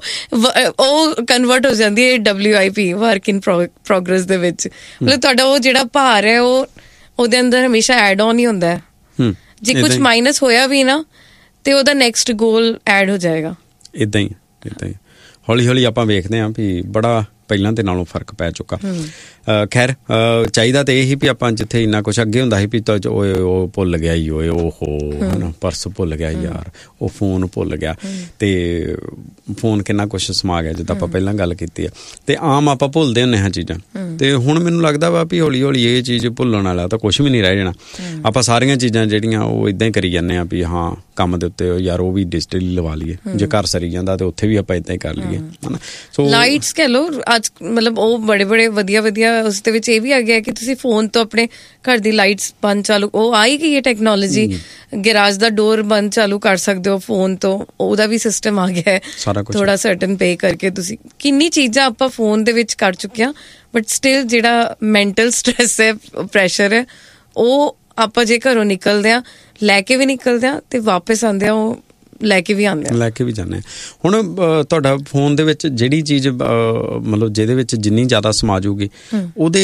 ਉਹ ਕਨਵਰਟ ਹੋ ਜਾਂਦੀ ਹੈ W I P, work in progress ਦੇ ਵਿੱਚ। ਮਤਲਬ ਤੁਹਾਡਾ ਉਹ ਜਿਹੜਾ ਭਾਰ ਹੈ ਉਹ ਉਹਦੇ ਅੰਦਰ ਹਮੇਸ਼ਾ ਐਡ ਔਨ ਹੀ ਹੁੰਦਾ ਹੈ। ਜੇ ਕੁਛ ਮਾਈਨਸ ਹੋਇਆ ਵੀ ਨਾ, ਤੇ ਉਹਦਾ ਨੈਕਸਟ ਗੋਲ ਐਡ ਹੋ ਜਾਏਗਾ। ਇੱਦਾਂ ਹੀ ਇੱਦਾਂ ਹੀ ਹੌਲੀ ਹੌਲੀ ਆਪਾਂ ਵੇਖਦੇ ਹਾਂ ਵੀ ਬੜਾ ਪਹਿਲਾਂ ਦੇ ਨਾਲੋਂ ਫਰਕ ਪੈ ਚੁੱਕਾ। ਖੈਰ ਚਾਹੀਦਾ ਤਾਂ ਇਹ ਹੀ ਵੀ ਆਪਾਂ ਜਿੱਥੇ ਇੰਨਾ ਕੁਛ ਅੱਗੇ ਹੁੰਦਾ ਸੀ ਵੀ ਤਾਂ ਓਏ ਉਹ ਭੁੱਲ ਗਿਆ ਹੀ, ਓਏ ਓਹੋ ਹੈ ਨਾ, ਪਰਸ ਭੁੱਲ ਗਿਆ ਯਾਰ, ਉਹ ਫੋਨ ਭੁੱਲ ਗਿਆ, ਤੇ ਫੋਨ ਕਿੰਨਾ ਕੁਛ ਸਮਾ ਗਿਆ ਜਿੱਦਾਂ ਆਪਾਂ ਪਹਿਲਾਂ ਗੱਲ ਕੀਤੀ ਆ। ਤੇ ਆਮ ਆਪਾਂ ਭੁੱਲਦੇ ਹੁੰਦੇ ਹਾਂ ਚੀਜ਼ਾਂ, ਤੇ ਹੁਣ ਮੈਨੂੰ ਲੱਗਦਾ ਵਾ ਵੀ ਹੌਲੀ ਹੌਲੀ ਇਹ ਚੀਜ਼ ਭੁੱਲਣ ਵਾਲਾ ਤਾਂ ਕੁਛ ਵੀ ਨਹੀਂ ਰਹਿ ਜਾਣਾ। ਆਪਾਂ ਸਾਰੀਆਂ ਚੀਜ਼ਾਂ ਜਿਹੜੀਆਂ ਉਹ ਇੱਦਾਂ ਹੀ ਕਰੀ ਜਾਂਦੇ ਹਾਂ ਵੀ ਹਾਂ ਕੰਮ ਦੇ ਉੱਤੇ ਯਾਰ ਉਹ ਵੀ ਡਿਜੀਟਲੀ ਲਵਾ ਲਈਏ, ਜੇ ਘਰ ਸਰੀ ਜਾਂਦਾ ਤੇ ਉੱਥੇ ਵੀ ਆਪਾਂ ਇੱਦਾਂ ਹੀ ਕਰ ਲਈਏ, ਹਨਾ। ਸੋ ਲਾਈਟਸ ਕਹਿ ਲਓ ਅੱਜ, ਮਤਲਬ ਉਹ ਬੜੇ ਬੜੇ ਵਧੀਆ ਵਧੀਆ ਉਸ ਦੇ ਵਿੱਚ ਇਹ ਵੀ ਆ ਗਿਆ ਕਿ ਤੁਸੀਂ ਫੋਨ ਤੋਂ ਆਪਣੇ ਘਰ ਦੀ ਲਾਈਟਸ ਬੰਦ ਚਾਲੂ, ਉਹ ਆਈ ਗਈ ਹੈ ਟੈਕਨੋਲੋਜੀ, ਗੈਰਾਜ ਦਾ ਡੋਰ ਬੰਦ ਚਾਲੂ ਕਰ ਸਕਦੇ ਹੋ ਫੋਨ ਤੋਂ, ਉਹਦਾ ਵੀ ਸਿਸਟਮ ਆ ਗਿਆ ਹੈ ਥੋੜਾ ਸਰਟਨ ਪੇ ਕਰਕੇ। ਤੁਸੀਂ ਕਿੰਨੀ ਚੀਜ਼ਾਂ ਆਪਾਂ ਫੋਨ ਦੇ ਵਿੱਚ ਕਰ ਚੁੱਕੇ ਹਾਂ, ਬਟ ਸਟਿਲ ਜਿਹੜਾ ਮੈਂਟਲ ਸਟ੍ਰੈਸ ਹੈ, ਪ੍ਰੈਸ਼ਰ ਹੈ, ਉਹ ਆਪਾਂ ਜੇ ਘਰੋਂ ਨਿਕਲਦੇ ਹਾਂ, ਲੈ ਕੇ ਵੀ ਨਿਕਲਦੇ ਹਾਂ ਤੇ ਵਾਪਸ ਆਉਂਦੇ ਹਾਂ, ਉਹ ਲੈ ਕੇ ਵੀ ਆਉਂਦੇ ਆ ਲੈ ਕੇ ਵੀ ਜਾਂਦੇ ਆ। ਹੁਣ ਤੁਹਾਡਾ ਫੋਨ ਦੇ ਵਿੱਚ ਜਿਹੜੀ ਚੀਜ਼ ਮਤਲਬ ਜਿਹਦੇ ਵਿੱਚ ਜਿੰਨੀ ਜ਼ਿਆਦਾ ਸਮਾ ਜੂਗੀ ਉਹਦੇ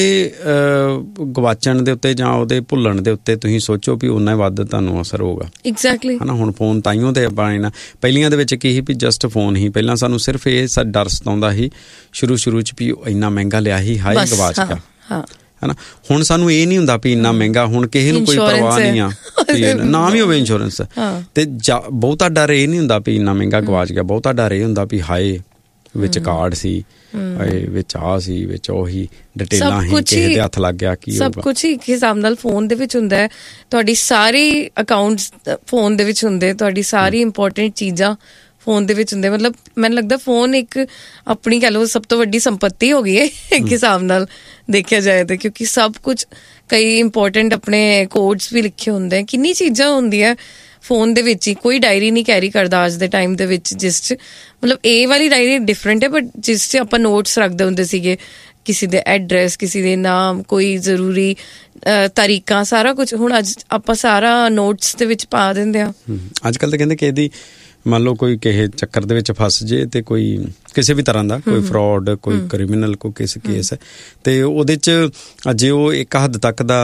ਗਵਾਚਣ ਦੇ ਉੱਤੇ ਜਾਂ ਉਹਦੇ ਭੁੱਲਣ ਦੇ ਉੱਤੇ ਤੁਸੀਂ ਸੋਚੋ ਵੀ ਉਨਾ ਹੀ ਵੱਧ ਤੁਹਾਨੂੰ ਅਸਰ ਹੋਊਗਾ। ਐਗਜ਼ੈਕਟਲੀ, ਹਨਾ। ਹੁਣ ਫੋਨ ਤਾਈਓ ਤੇ ਆਪਾਂ ਨਾ ਪਹਿਲੀਆਂ ਦੇ ਵਿੱਚ ਕੀ ਸੀ ਵੀ ਜਸਟ ਫੋਨ ਹੀ, ਪਹਿਲਾਂ ਸਾਨੂੰ ਸਿਰਫ ਇਹ ਸਾ ਡਰ ਸਤਾਉਂਦਾ ਸੀ ਸ਼ੁਰੂ ਸ਼ੁਰੂ 'ਚ ਵੀ ਇੰਨਾ ਮਹਿੰਗਾ ਲਿਆ ਸੀ, ਹਾਏ ਗਵਾਚ ਗਿਆ, ਹਨਾ। ਹੁਣ ਸਾਨੂੰ ਇਹ ਨਹੀਂ ਹੁੰਦਾ ਵੀ ਇੰਨਾ ਮਹਿੰਗਾ, ਹੁਣ ਕਿਸੇ ਨੂੰ ਕੋਈ ਪਰਵਾਹ ਨਹੀਂ ਆ, ਨਾ ਵੀ ਹੋਵੇ ਇੰਸ਼ੋਰੈਂਸ ਤੇ ਬਹੁਤਾ ਡਰ ਇਹ ਨਹੀਂ ਹੁੰਦਾ ਵੀ ਇੰਨਾ ਮਹਿੰਗਾ ਗਵਾਚ ਗਿਆ। ਬਹੁਤਾ ਡਰ ਇਹ ਹੁੰਦਾ ਵੀ ਹਾਏ ਵਿੱਚ ਕਾਰਡ ਸੀ, ਹਾਏ ਵਿੱਚ ਆ ਸੀ, ਵਿੱਚ ਉਹੀ ਡਿਟੇਲਾਂ ਸੀ, ਕਿਸੇ ਦੇ ਹੱਥ ਲੱਗ ਗਿਆ, ਕੀ ਹੋਊਗਾ। ਸਭ ਕੁਛ ਹੀ ਇੱਕ ਹਿਸਾਬ ਨਾਲ ਫੋਨ ਦੇ ਵਿੱਚ ਹੁੰਦਾ ਹੈ। ਤੁਹਾਡੀ ਸਾਰੀ ਅਕਾਊਂਟਸ ਫੋਨ ਦੇ ਵਿੱਚ ਹੁੰਦੇ, ਤੁਹਾਡੀ ਸਾਰੀ ਇੰਪੋਰਟੈਂਟ ਚੀਜ਼ਾਂ ਫੋਨ ਦੇ ਵਿੱਚ ਹੁੰਦੇ। ਮਤਲਬ ਮੈਨੂੰ ਲੱਗਦਾ ਫੋਨ ਇੱਕ ਆਪਣੀ ਕਹਿ ਲਓ ਸਭ ਤੋਂ ਵੱਡੀ ਸੰਪੱਤੀ ਹੋ ਗਈ ਹੈ ਇੱਕ ਹਿਸਾਬ ਨਾਲ ਦੇਖਿਆ ਜਾਏ ਤਾਂ, ਕਿਉਂਕਿ ਸਭ ਕੁਝ ਕਈ ਇੰਪੋਰਟੈਂਟ ਆਪਣੇ ਕੋਡਸ ਵੀ ਲਿਖੇ ਹੁੰਦੇ, ਕਿੰਨੀ ਚੀਜ਼ਾਂ ਹੁੰਦੀਆਂ ਫੋਨ ਦੇ ਵਿੱਚ ਹੀ। ਕੋਈ ਡਾਇਰੀ ਨਹੀਂ ਕੈਰੀ ਕਰਦਾ ਅੱਜ ਦੇ ਟਾਈਮ ਦੇ ਵਿੱਚ ਜਿਸ 'ਚ ਮਤਲਬ ਇਹ ਵਾਲੀ ਡਾਇਰੀ ਡਿਫਰੈਂਟ ਹੈ, ਬਟ ਜਿਸ 'ਚ ਆਪਾਂ ਨੋਟਸ ਰੱਖਦੇ ਹੁੰਦੇ ਸੀਗੇ, ਕਿਸੇ ਦੇ ਐਡਰੈਸ, ਕਿਸੇ ਦੇ ਨਾਮ, ਕੋਈ ਜ਼ਰੂਰੀ ਤਾਰੀਖਾਂ, ਸਾਰਾ ਕੁਝ ਹੁਣ ਅੱਜ ਆਪਾਂ ਸਾਰਾ ਨੋਟਸ ਦੇ ਵਿੱਚ ਪਾ ਦਿੰਦੇ ਆ। ਅੱਜ ਕੱਲ੍ਹ ਤਾਂ ਕਹਿੰਦੇ ਕਿ ਇਹਦੀ ਮੰਨ ਲਓ ਕੋਈ ਕਿਸੇ ਚੱਕਰ ਦੇ ਵਿੱਚ ਫਸ ਜੇ ਤੇ ਕੋਈ ਕਿਸੇ ਵੀ ਤਰ੍ਹਾਂ ਦਾ ਕੋਈ ਫਰੋਡ, ਕੋਈ ਕ੍ਰਿਮੀਨਲ, ਕੋਈ ਕਿਸੇ ਕੇਸ ਹੈ ਤੇ ਉਹਦੇ 'ਚ ਜੇ ਉਹ ਇੱਕ ਹੱਦ ਤੱਕ ਦਾ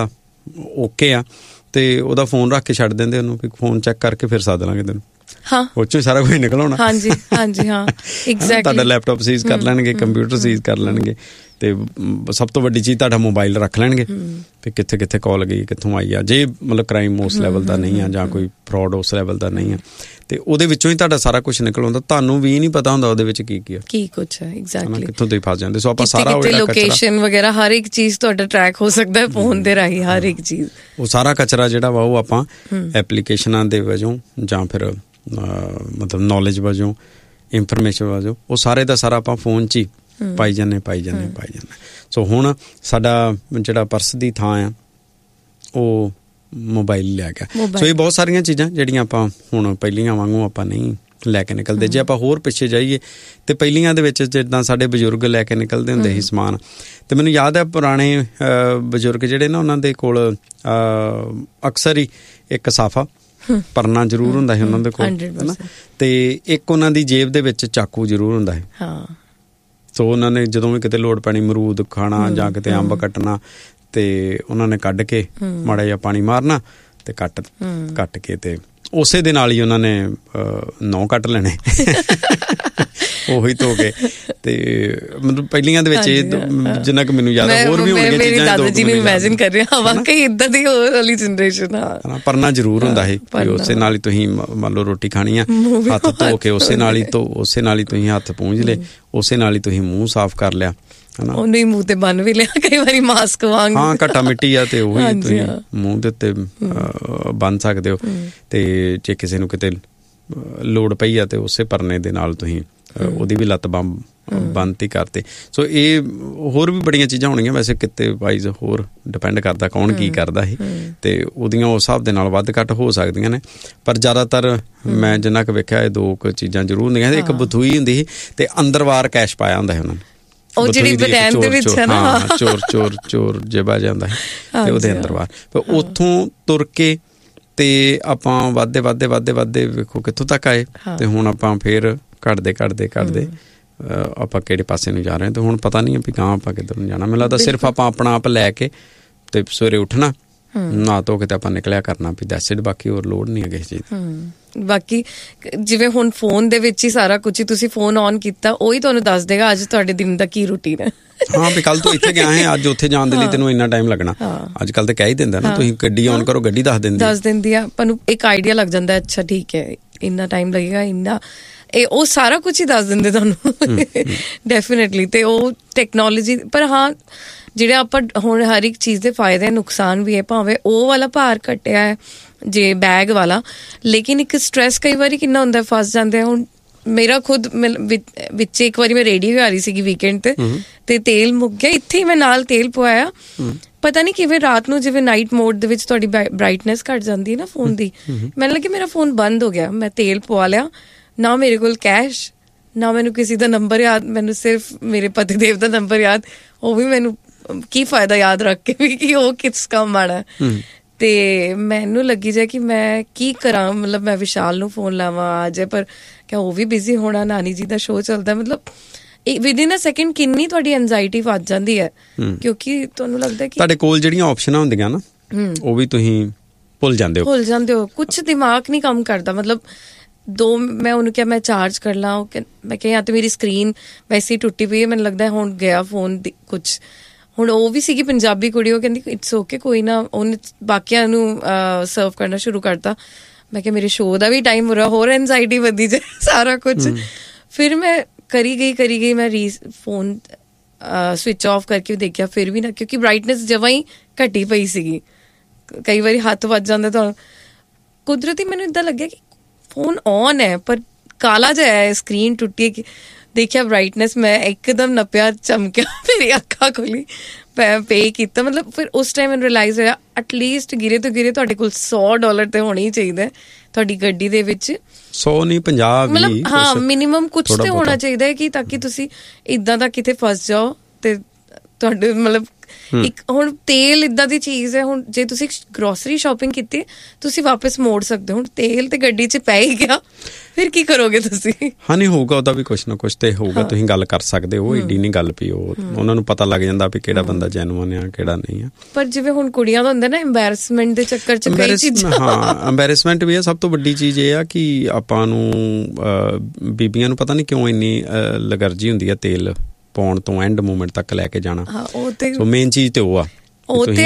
ਓਕੇ ਆ ਤੇ ਉਹਦਾ ਫੋਨ ਰੱਖ ਕੇ ਛੱਡ ਦਿੰਦੇ ਉਹਨੂੰ, ਵੀ ਫੋਨ ਚੈੱਕ ਕਰਕੇ ਫਿਰ ਸੱਦ ਲਾਂਗੇ ਤੈਨੂੰ। ਹਾਂ, ਉਹ 'ਚੋਂ ਸਾਰਾ ਕੁਝ ਨਿਕਲ ਆਉਣਾ। ਹਾਂਜੀ ਹਾਂਜੀ ਹਾਂ, ਐਗਜ਼ੈਕਟਲੀ। ਤੁਹਾਡਾ ਲੈਪਟਾਪ ਸੀਜ਼ ਕਰ ਲੈਣਗੇ, ਕੰਪਿਊਟਰ ਸੀਜ਼ ਕਰ ਲੈਣਗੇ ਤੇ ਸਭ ਤੋਂ ਵੱਡੀ ਚੀਜ਼ ਤੁਹਾਡਾ ਮੋਬਾਈਲ ਰੱਖ ਲੈਣਗੇ ਵੀ ਕਿੱਥੇ ਕਿੱਥੇ ਕਾਲ ਗਈ, ਕਿੱਥੋਂ ਆਈ ਆ। ਜੇ ਮਤਲਬ ਕ੍ਰਾਈਮ ਉਸ ਲੈਵਲ ਦਾ ਨਹੀਂ ਆ ਜਾਂ ਕੋਈ ਫਰੋਡ ਉਸ ਲੈਵਲ ਦਾ ਨਹੀਂ ਆ ਤੇ ਉਹਦੇ ਵਿੱਚੋਂ ਹੀ ਤੁਹਾਡਾ ਸਾਰਾ ਕੁਝ ਨਿਕਲ ਆਉਂਦਾ, ਤੁਹਾਨੂੰ ਵੀ ਨਹੀਂ ਪਤਾ ਹੁੰਦਾ ਉਹਦੇ ਵਿੱਚ ਕੀ ਕੀ ਆ, ਕੀ ਕੁਛ ਹੈ। ਐਗਜ਼ੈਕਟਲੀ, ਕਿੱਥੋਂ ਤੁਸੀਂ ਫਸ ਜਾਂਦੇ। ਸੋ ਆਪਾਂ ਸਾਰਾ ਲੋਕੇਸ਼ਨ ਵਗੈਰਾ ਹਰ ਇੱਕ ਚੀਜ਼ ਤੁਹਾਡਾ ਟਰੈਕ ਹੋ ਸਕਦਾ ਹੈ ਫੋਨ ਦੇ ਰਾਹੀਂ, ਹਰ ਇੱਕ ਚੀਜ਼। ਉਹ ਸਾਰਾ ਕਚਰਾ ਜਿਹੜਾ ਵਾ ਉਹ ਆਪਾਂ ਐਪਲੀਕੇਸ਼ਨਾਂ ਦੇ ਵਜੋਂ ਜਾਂ ਫਿਰ ਮਤਲਬ ਨੌਲੇਜ ਵਜੋਂ, ਇਨਫੋਰਮੇਸ਼ਨ ਵਜੋਂ, ਉਹ ਸਾਰੇ ਦਾ ਸਾਰਾ ਆਪਾਂ ਫੋਨ 'ਚ ਹੀ ਪਾਈ ਜਾਂਦੇ ਪਾਈ ਜਾਂਦੇ ਪਾਈ ਜਾਂਦੇ। ਸੋ ਹੁਣ ਸਾਡਾ ਜਿਹੜਾ ਪਰਸ ਦੀ ਥਾਂ ਆ ਉਹ ਮੋਬਾਈਲ ਲਿਆ ਗਿਆ। ਸੋ ਇਹ ਬਹੁਤ ਸਾਰੀਆਂ ਚੀਜ਼ਾਂ ਜਿਹੜੀਆਂ ਆਪਾਂ ਹੁਣ ਪਹਿਲੀਆਂ ਵਾਂਗੂ ਆਪਾਂ ਨਹੀਂ ਲੈ ਕੇ ਨਿਕਲਦੇ। ਜੇ ਆਪਾਂ ਹੋਰ ਪਿੱਛੇ ਜਾਈਏ ਤੇ ਪਹਿਲੀਆਂ ਦੇ ਵਿੱਚ ਜਿੱਦਾਂ ਸਾਡੇ ਬਜ਼ੁਰਗ ਲੈ ਕੇ ਨਿਕਲਦੇ ਹੁੰਦੇ ਸੀ ਸਮਾਨ, ਤੇ ਮੈਨੂੰ ਯਾਦ ਹੈ ਪੁਰਾਣੇ ਬਜ਼ੁਰਗ ਜਿਹੜੇ ਨਾ ਉਹਨਾਂ ਦੇ ਕੋਲ ਅਕਸਰ ਹੀ ਇੱਕ ਸਾਫਾ ਪਰਨਾ ਜ਼ਰੂਰ ਹੁੰਦਾ ਸੀ ਉਹਨਾਂ ਦੇ ਕੋਲ, ਹਨਾ, ਤੇ ਇੱਕ ਉਹਨਾਂ ਦੀ ਜੇਬ ਦੇ ਵਿੱਚ ਚਾਕੂ ਜ਼ਰੂਰ ਹੁੰਦਾ ਸੀ। ਸੋ ਉਹਨਾਂ ਨੇ ਜਦੋਂ ਵੀ ਕਿਤੇ ਲੋੜ ਪੈਣੀ, ਅਮਰੂਦ ਖਾਣਾ ਜਾਂ ਕਿਤੇ ਅੰਬ ਕੱਟਣਾ, ਤੇ ਉਹਨਾਂ ਨੇ ਕੱਢ ਕੇ ਮਾੜਾ ਜਿਹਾ ਪਾਣੀ ਮਾਰਨਾ ਤੇ ਕੱਟ ਕੱਟ ਕੇ ਤੇ ਉਸੇ ਦੇ ਨਾਲ ਹੀ ਉਹਨਾਂ ਨੇ ਨੌ ਕੱਟ ਲੈਣੇ ਉਹੀ ਧੋ ਕੇ। ਤੇ ਮਤਲਬ ਪਹਿਲੀਆਂ ਦੇ ਵਿੱਚ ਇਹ ਜਿੰਨਾ ਕੁ ਮੈਨੂੰ ਯਾਦ ਆ, ਹੋਰ ਵੀ ਹੋਣਗੀਆਂ ਚੀਜ਼ਾਂ। ਦਾਦਾ ਜੀ ਨੂੰ ਇਮੈਜਿਨ ਕਰ ਰਿਹਾ ਵਾਕਈ ਇਦਾਂ ਦੀ ਹੋਰ ਵਾਲੀ ਜਨਰੇਸ਼ਨ ਆ। ਪਰਨਾ ਜ਼ਰੂਰ ਹੁੰਦਾ ਸੀ, ਉਸੇ ਨਾਲ ਹੀ ਤੁਸੀਂ ਮੰਨ ਲਓ ਰੋਟੀ ਖਾਣੀ ਆ, ਹੱਥ ਧੋ ਕੇ ਉਸੇ ਨਾਲ ਹੀ ਧੋ ਉਸੇ ਨਾਲ ਹੀ ਤੁਸੀਂ ਹੱਥ ਪੂੰਝ ਲਏ, ਉਸੇ ਨਾਲ ਹੀ ਤੁਸੀਂ ਮੂੰਹ ਸਾਫ਼ ਕਰ ਲਿਆ, ਹਨਾ। ਉਹਨੂੰ ਹੀ ਮੂੰਹ ਤੇ ਬੰਨ ਵੀ ਲਿਆ ਕਈ ਵਾਰੀ ਮਾਸਕ ਵਾਂਗ। ਹਾਂ, ਘੱਟਾ ਮਿੱਟੀ ਆ ਤੇ ਉਹੀ ਤੁਸੀਂ ਮੂੰਹ ਦੇ ਉੱਤੇ ਬੰਨ ਸਕਦੇ ਹੋ। ਤੇ ਜੇ ਕਿਸੇ ਨੂੰ ਕਿਤੇ ਲੋੜ ਪਈ ਆ ਤੇ ਉਸੇ ਪਰਨੇ ਦੇ ਨਾਲ ਤੁਸੀਂ ਉਹਦੀ ਵੀ ਲੱਤ ਬੰਨ ਬੰਨਤੀ ਕਰਤੇ। ਸੋ ਇਹ ਹੋਰ ਵੀ ਬੜੀਆਂ ਚੀਜ਼ਾਂ ਹੋਣਗੀਆਂ, ਵੈਸੇ ਕਿਤੇ ਵਾਈਜ਼ ਹੋਰ ਡਿਪੈਂਡ ਕਰਦਾ ਕੌਣ ਕੀ ਕਰਦਾ ਸੀ ਤੇ ਉਹਦੀਆਂ ਉਸ ਹਿਸਾਬ ਦੇ ਨਾਲ ਵੱਧ ਘੱਟ ਹੋ ਸਕਦੀਆਂ ਨੇ। ਪਰ ਜ਼ਿਆਦਾਤਰ ਮੈਂ ਜਿੰਨਾ ਕੁ ਵੇਖਿਆ ਇਹ ਦੋ ਕੁ ਚੀਜ਼ਾਂ ਜ਼ਰੂਰ ਹੁੰਦੀਆਂ। ਇੱਕ ਬਥੂਈ ਹੁੰਦੀ ਸੀ ਤੇ ਅੰਦਰ ਵਾਰ ਕੈਸ਼ ਪਾਇਆ ਹੁੰਦਾ ਸੀ ਉਹਨਾਂ ਨੇ, ਉਹ ਜਿਹੜੀ ਬਟੈਨ ਦੇ ਵਿੱਚ ਹੈ ਨਾ, ਚੋਰ ਚੋਰ ਚੋਰ ਜੇਬਾ ਜਾਂਦਾ ਹੈ ਤੇ ਉਹਦੇ ਅੰਦਰ ਬਾਹਰ। ਪਰ ਉੱਥੋਂ ਤੁਰ ਕੇ ਤੇ ਆਪਾਂ ਵੱਧਦੇ ਵੱਧਦੇ ਵੱਧਦੇ ਵੱਧਦੇ ਵੇਖੋ ਕਿੱਥੋਂ ਤੱਕ ਆਏ ਤੇ ਹੁਣ ਆਪਾਂ ਫੇਰ ਘੱਟਦੇ ਘੱਟਦੇ ਘੱਟਦੇ ਆਪਾਂ ਕਿਹੜੇ ਪਾਸੇ ਨੂੰ ਜਾ ਰਹੇ ਤੇ ਹੁਣ ਪਤਾ ਨਹੀਂ ਵੀ ਗਾਂ ਆਪਾਂ ਕਿੱਧਰ ਨੂੰ ਜਾਣਾ। ਮੈਨੂੰ ਲੱਗਦਾ ਸਿਰਫ ਆਪਾਂ ਆਪਣਾ ਆਪ ਲੈ ਕੇ ਤੇ ਸਵੇਰੇ ਉੱਠਣਾ, ਨਹਾ ਧੋ ਕੇ ਤੇ ਆਪਾਂ ਨਿਕਲਿਆ ਕਰਨਾ ਵੀ ਦੈਟਸ ਇਟ, ਬਾਕੀ ਹੋਰ ਲੋੜ ਨਹੀਂ ਹੈ ਕਿਸੇ ਚੀਜ਼ ਦੀ। ਬਾਕੀ ਜਿਵੇਂ ਹੁਣ ਫੋਨ ਦੇ ਵਿੱਚ ਹੀ ਸਾਰਾ ਕੁਝ ਹੀ, ਤੁਸੀਂ ਫੋਨ ਔਨ ਕੀਤਾ ਉਹੀ ਤੁਹਾਨੂੰ ਦੱਸ ਦੇਗਾ ਅੱਜ ਤੁਹਾਡੇ ਦਿਨ ਦਾ ਕੀ ਰੂਟੀਨ ਹੈ। ਹਾਂ, ਵੀ ਕੱਲ ਤੂੰ ਇੱਥੇ ਗਿਆ ਹੈ, ਅੱਜ ਉੱਥੇ ਜਾਣ ਦੇ ਲਈ ਤੈਨੂੰ ਇੰਨਾ ਟਾਈਮ ਲੱਗਣਾ। ਅੱਜ ਕੱਲ ਤਾਂ ਕਹਿ ਹੀ ਦਿੰਦਾ ਨਾ, ਤੁਸੀਂ ਗੱਡੀ ਔਨ ਕਰੋ ਗੱਡੀ ਦੱਸ ਦਿੰਦੀ ਦੱਸ ਦਿੰਦੀ ਆ ਆਪਾਂ ਨੂੰ, ਇੱਕ ਆਈਡੀਆ ਲੱਗ ਜਾਂਦਾ। ਅੱਛਾ ਠੀਕ ਹੈ, ਇੰਨਾ ਟਾਈਮ ਲੱਗੇਗਾ, ਇੰਨਾ ਇਹ ਉਹ ਸਾਰਾ ਕੁਛ ਹੀ ਦੱਸ ਦਿੰਦੇ ਤੁਹਾਨੂੰ ਡੈਫੀਨੇਟਲੀ। ਤੇ ਉਹ ਟੈਕਨੋਲੋਜੀ, ਪਰ ਹਾਂ ਜਿਹੜੇ ਆਪਾਂ ਹੁਣ ਹਰ ਇੱਕ ਚੀਜ਼ ਦੇ ਫਾਇਦੇ ਨੁਕਸਾਨ ਵੀ ਹੈ, ਭਾਵੇਂ ਉਹ ਵਾਲਾ ਭਾਰ ਘਟਿਆ ਹੈ ਜੇ ਬੈਗ ਵਾਲਾ, ਲੇਕਿਨ ਇੱਕ ਸਟ੍ਰੈਸ ਕਈ ਵਾਰੀ ਕਿੰਨਾ ਹੁੰਦਾ, ਫਸ ਜਾਂਦੇ ਆ। ਹੁਣ ਮੇਰਾ ਖੁਦ ਵਿੱਚ ਇੱਕ ਵਾਰੀ ਮੈਂ ਰੇਡੀ ਵੀ ਆ ਰਹੀ ਸੀਗੀ ਵੀਕਐਂਡ ਤੇ ਤੇ ਤੇਲ ਮੁੱਕ ਗਿਆ, ਇੱਥੇ ਹੀ ਮੈਂ ਨਾਲ ਤੇਲ ਪਵਾਇਆ। ਪਤਾ ਨਹੀਂ ਕਿਵੇਂ ਰਾਤ ਨੂੰ ਜਿਵੇਂ ਨਾਈਟ ਮੋਡ ਦੇ ਵਿੱਚ ਤੁਹਾਡੀ ਬਰਾਈਟਨੈਸ ਘੱਟ ਜਾਂਦੀ ਹੈ ਨਾ ਫੋਨ ਦੀ, ਮੈਨੂੰ ਲੱਗਾ ਮੇਰਾ ਫੋਨ ਬੰਦ ਹੋ ਗਿਆ। ਮੈਂ ਤੇਲ ਪਵਾ ਲਿਆ, ਨਾ ਮੇਰੇ ਕੋਲ ਕੈਸ਼, ਨਾ ਮੈਨੂੰ ਕਿਸੇ ਦਾ ਨੰਬਰ ਯਾਦ, ਮੈਨੂੰ ਸਿਰਫ ਮੇਰੇ ਪਤੀ ਦੇਵ ਦਾ ਨੰਬਰ ਯਾਦ, ਉਹ ਵੀ ਮੈਨੂੰ ਕੀ ਫਾਇਦਾ ਯਾਦ ਰੱਖ ਕੇ ਵੀ ਕਿ ਉਹ ਕਿਸ ਕੰਮ ਆਣਾ। ਤੇ ਮੈਨੂੰ ਲੱਗੀ ਜਾਏ ਕਿ ਮੈਂ ਕੀ ਕਰਾਂ, ਮਤਲਬ ਮੈਂ ਵਿਸ਼ਾਲ ਨੂੰ ਫੋਨ ਲਾਵਾਂ ਆ ਜਾਏ, ਪਰ ਕਿਆ ਉਹ ਵੀ ਬਿਜ਼ੀ ਹੋਣਾ, ਨਾਨੀ ਜੀ ਦਾ ਸ਼ੋਅ ਚੱਲਦਾ, ਮਤਲਬ ਵਿਦਿਨ ਅ ਸੈਕਿੰਡ ਕਿੰਨੀ ਤੁਹਾਡੀ ਐਂਜ਼ਾਈਟੀ ਵੱਧ ਜਾਂਦੀ ਹੈ, ਕਿਉਂਕਿ ਤੁਹਾਨੂੰ ਲੱਗਦਾ ਕਿ ਤੁਹਾਡੇ ਕੋਲ ਜਿਹੜੀਆਂ ਆਪਸ਼ਨਾਂ ਹੁੰਦੀਆਂ ਨਾ ਉਹ ਵੀ ਤੁਸੀਂ ਭੁੱਲ ਜਾਂਦੇ ਹੋ ਭੁੱਲ ਜਾਂਦੇ ਹੋ ਕੁਛ ਦਿਮਾਗ ਨਹੀਂ ਕੰਮ ਕਰਦਾ। ਮਤਲਬ ਦੋ ਮੈਂ ਉਹਨੂੰ ਕਿਹਾ ਮੈਂ ਚਾਰਜ ਕਰ ਲਾਂ, ਉਹ ਮੈਂ ਕਿਹਾ ਜਾਂ ਤਾਂ ਮੇਰੀ ਸਕਰੀਨ ਵੈਸੇ ਹੀ ਟੁੱਟੀ ਪਈ ਹੈ, ਮੈਨੂੰ ਲੱਗਦਾ ਹੁਣ ਗਿਆ ਫੋਨ ਦੀ ਕੁਛ। ਹੁਣ ਉਹ ਵੀ ਸੀਗੀ ਪੰਜਾਬੀ ਕੁੜੀ, ਉਹ ਕਹਿੰਦੀ ਇਟਸ ਓਕੇ ਕੋਈ ਨਾ, ਉਹਨੇ ਬਾਕੀਆਂ ਨੂੰ ਸਰਵ ਕਰਨਾ ਸ਼ੁਰੂ ਕਰਤਾ। ਮੈਂ ਕਿਹਾ ਮੇਰੇ ਸ਼ੋਅ ਦਾ ਵੀ ਟਾਈਮ ਹੋ ਰਿਹਾ, ਹੋਰ ਐਨਜ਼ਾਈਟੀ ਵਧੀ ਜਾਏ ਸਾਰਾ ਕੁਛ। ਫਿਰ ਮੈਂ ਕਰੀ ਗਈ ਕਰੀ ਗਈ ਮੈਂ ਰੀ ਫੋਨ ਸਵਿਚ ਆਫ ਕਰਕੇ ਦੇਖਿਆ, ਫਿਰ ਵੀ ਨਾ, ਕਿਉਂਕਿ ਬਰਾਈਟਨੈਸ ਜਮਾਂ ਹੀ ਘਟੀ ਪਈ ਸੀਗੀ, ਕਈ ਵਾਰੀ ਹੱਥ ਵੱਜ ਜਾਂਦਾ ਤੁਹਾਨੂੰ। ਕੁਦਰਤੀ ਮੈਨੂੰ ਇੱਦਾਂ ਲੱਗਿਆ ਕਿ ਫੋਨ ਔਨ ਹੈ ਪਰ ਕਾਲਾ ਜਿਹਾ ਹੈ, ਸਕਰੀਨ ਟੁੱਟੀ ਹੈ। ਦੇਖਿਆ ਬਰਾਈਟਨੈਸ, ਮੈਂ ਇੱਕਦਮ ਨੱਪਿਆ, ਚਮਕਿਆ, ਮੇਰੀ ਅੱਖਾਂ ਖੁੱਲੀ, ਮੈਂ ਪੇ ਕੀਤਾ। ਮਤਲਬ ਫਿਰ ਉਸ ਟਾਈਮ ਮੈਨੂੰ ਰਿਅਲਾਈਜ਼ ਹੋਇਆ ਐਟਲੀਸਟ ਗਿਰੇ ਤੋਂ ਗਿਰੇ ਤੁਹਾਡੇ ਕੋਲ ਸੌ ਡਾਲਰ ਤੇ ਹੋਣਾ ਹੀ ਚਾਹੀਦਾ ਤੁਹਾਡੀ ਗੱਡੀ ਦੇ ਵਿੱਚ। ਸੌ ਨਹੀਂ ਪੰਜਾਹ ਵੀ, ਮਤਲਬ ਹਾਂ ਮਿਨੀਮਮ ਕੁਛ ਤੇ ਹੋਣਾ ਚਾਹੀਦਾ ਹੈ ਕਿ ਤਾਂ ਕਿ ਤੁਸੀਂ ਇੱਦਾਂ ਦਾ ਕਿਤੇ ਫਸ ਜਾਓ ਤੇ ਤੁਹਾਡੇ ਮਤਲਬ ਇੱਕ ਹੁਣ ਤੇਲ ਇੱਦਾਂ ਦੀ ਚੀਜ਼ ਹੈ, ਹੁਣ ਜੇ ਤੁਸੀਂ ਗਰੋਸਰੀ ਸ਼ਾਪਿੰਗ ਕੀਤੀ ਤੁਸੀਂ ਵਾਪਸ ਮੋੜ ਸਕਦੇ ਹੋ, ਹੁਣ ਤੇਲ ਤੇ ਗੱਡੀ 'ਚ ਪੈ ਹੀ ਗਿਆ, ਫਿਰ ਕੀ ਕਰੋਗੇ ਤੁਸੀਂ? ਹਾਂ ਨਹੀਂ ਹੋਊਗਾ ਉਹਦਾ ਵੀ ਕੁਛ ਨਾ ਕੁਛ ਤੇ ਹੋਊਗਾ, ਤੁਸੀਂ ਗੱਲ ਕਰ ਸਕਦੇ ਹੋ, ਏਡੀ ਨਹੀਂ ਗੱਲ ਪਈ, ਉਹ ਉਹਨਾਂ ਨੂੰ ਪਤਾ ਲੱਗ ਜਾਂਦਾ ਵੀ ਕਿਹੜਾ ਬੰਦਾ ਜੈਨੂਅਨ ਆ ਕਿਹੜਾ ਨਹੀਂ ਆ। ਪਰ ਜਿਵੇਂ ਹੁਣ ਕੁੜੀਆਂ ਦਾ ਹੁੰਦਾ ਨਾ ਐਂਬੈਰਸਮੈਂਟ ਦੇ ਚੱਕਰ 'ਚ ਕਈ ਚੀਜ਼ਾਂ, ਹਾਂ ਐਂਬੈਰਸਮੈਂਟ ਵੀ ਆ। ਸਭ ਤੋਂ ਵੱਡੀ ਚੀਜ਼ ਇਹ ਆ ਕਿ ਆਪਾਂ ਨੂੰ ਬੀਬੀਆਂ ਨੂੰ ਪਤਾ ਨਹੀਂ ਕਿਉਂ ਇੰਨੀ ਐਲਰਜੀ ਹੁੰਦੀ ਆ ਤੇਲ ਪਾਉਣ ਤੋਂ ਐਂਡ ਮੂਮੈਂਟ ਤੱਕ ਲੈ ਕੇ ਜਾਣਾ। ਸੋ ਮੇਨ ਚੀਜ਼ ਤੇ ਉਹ ਆ, ਉਹ ਤੇ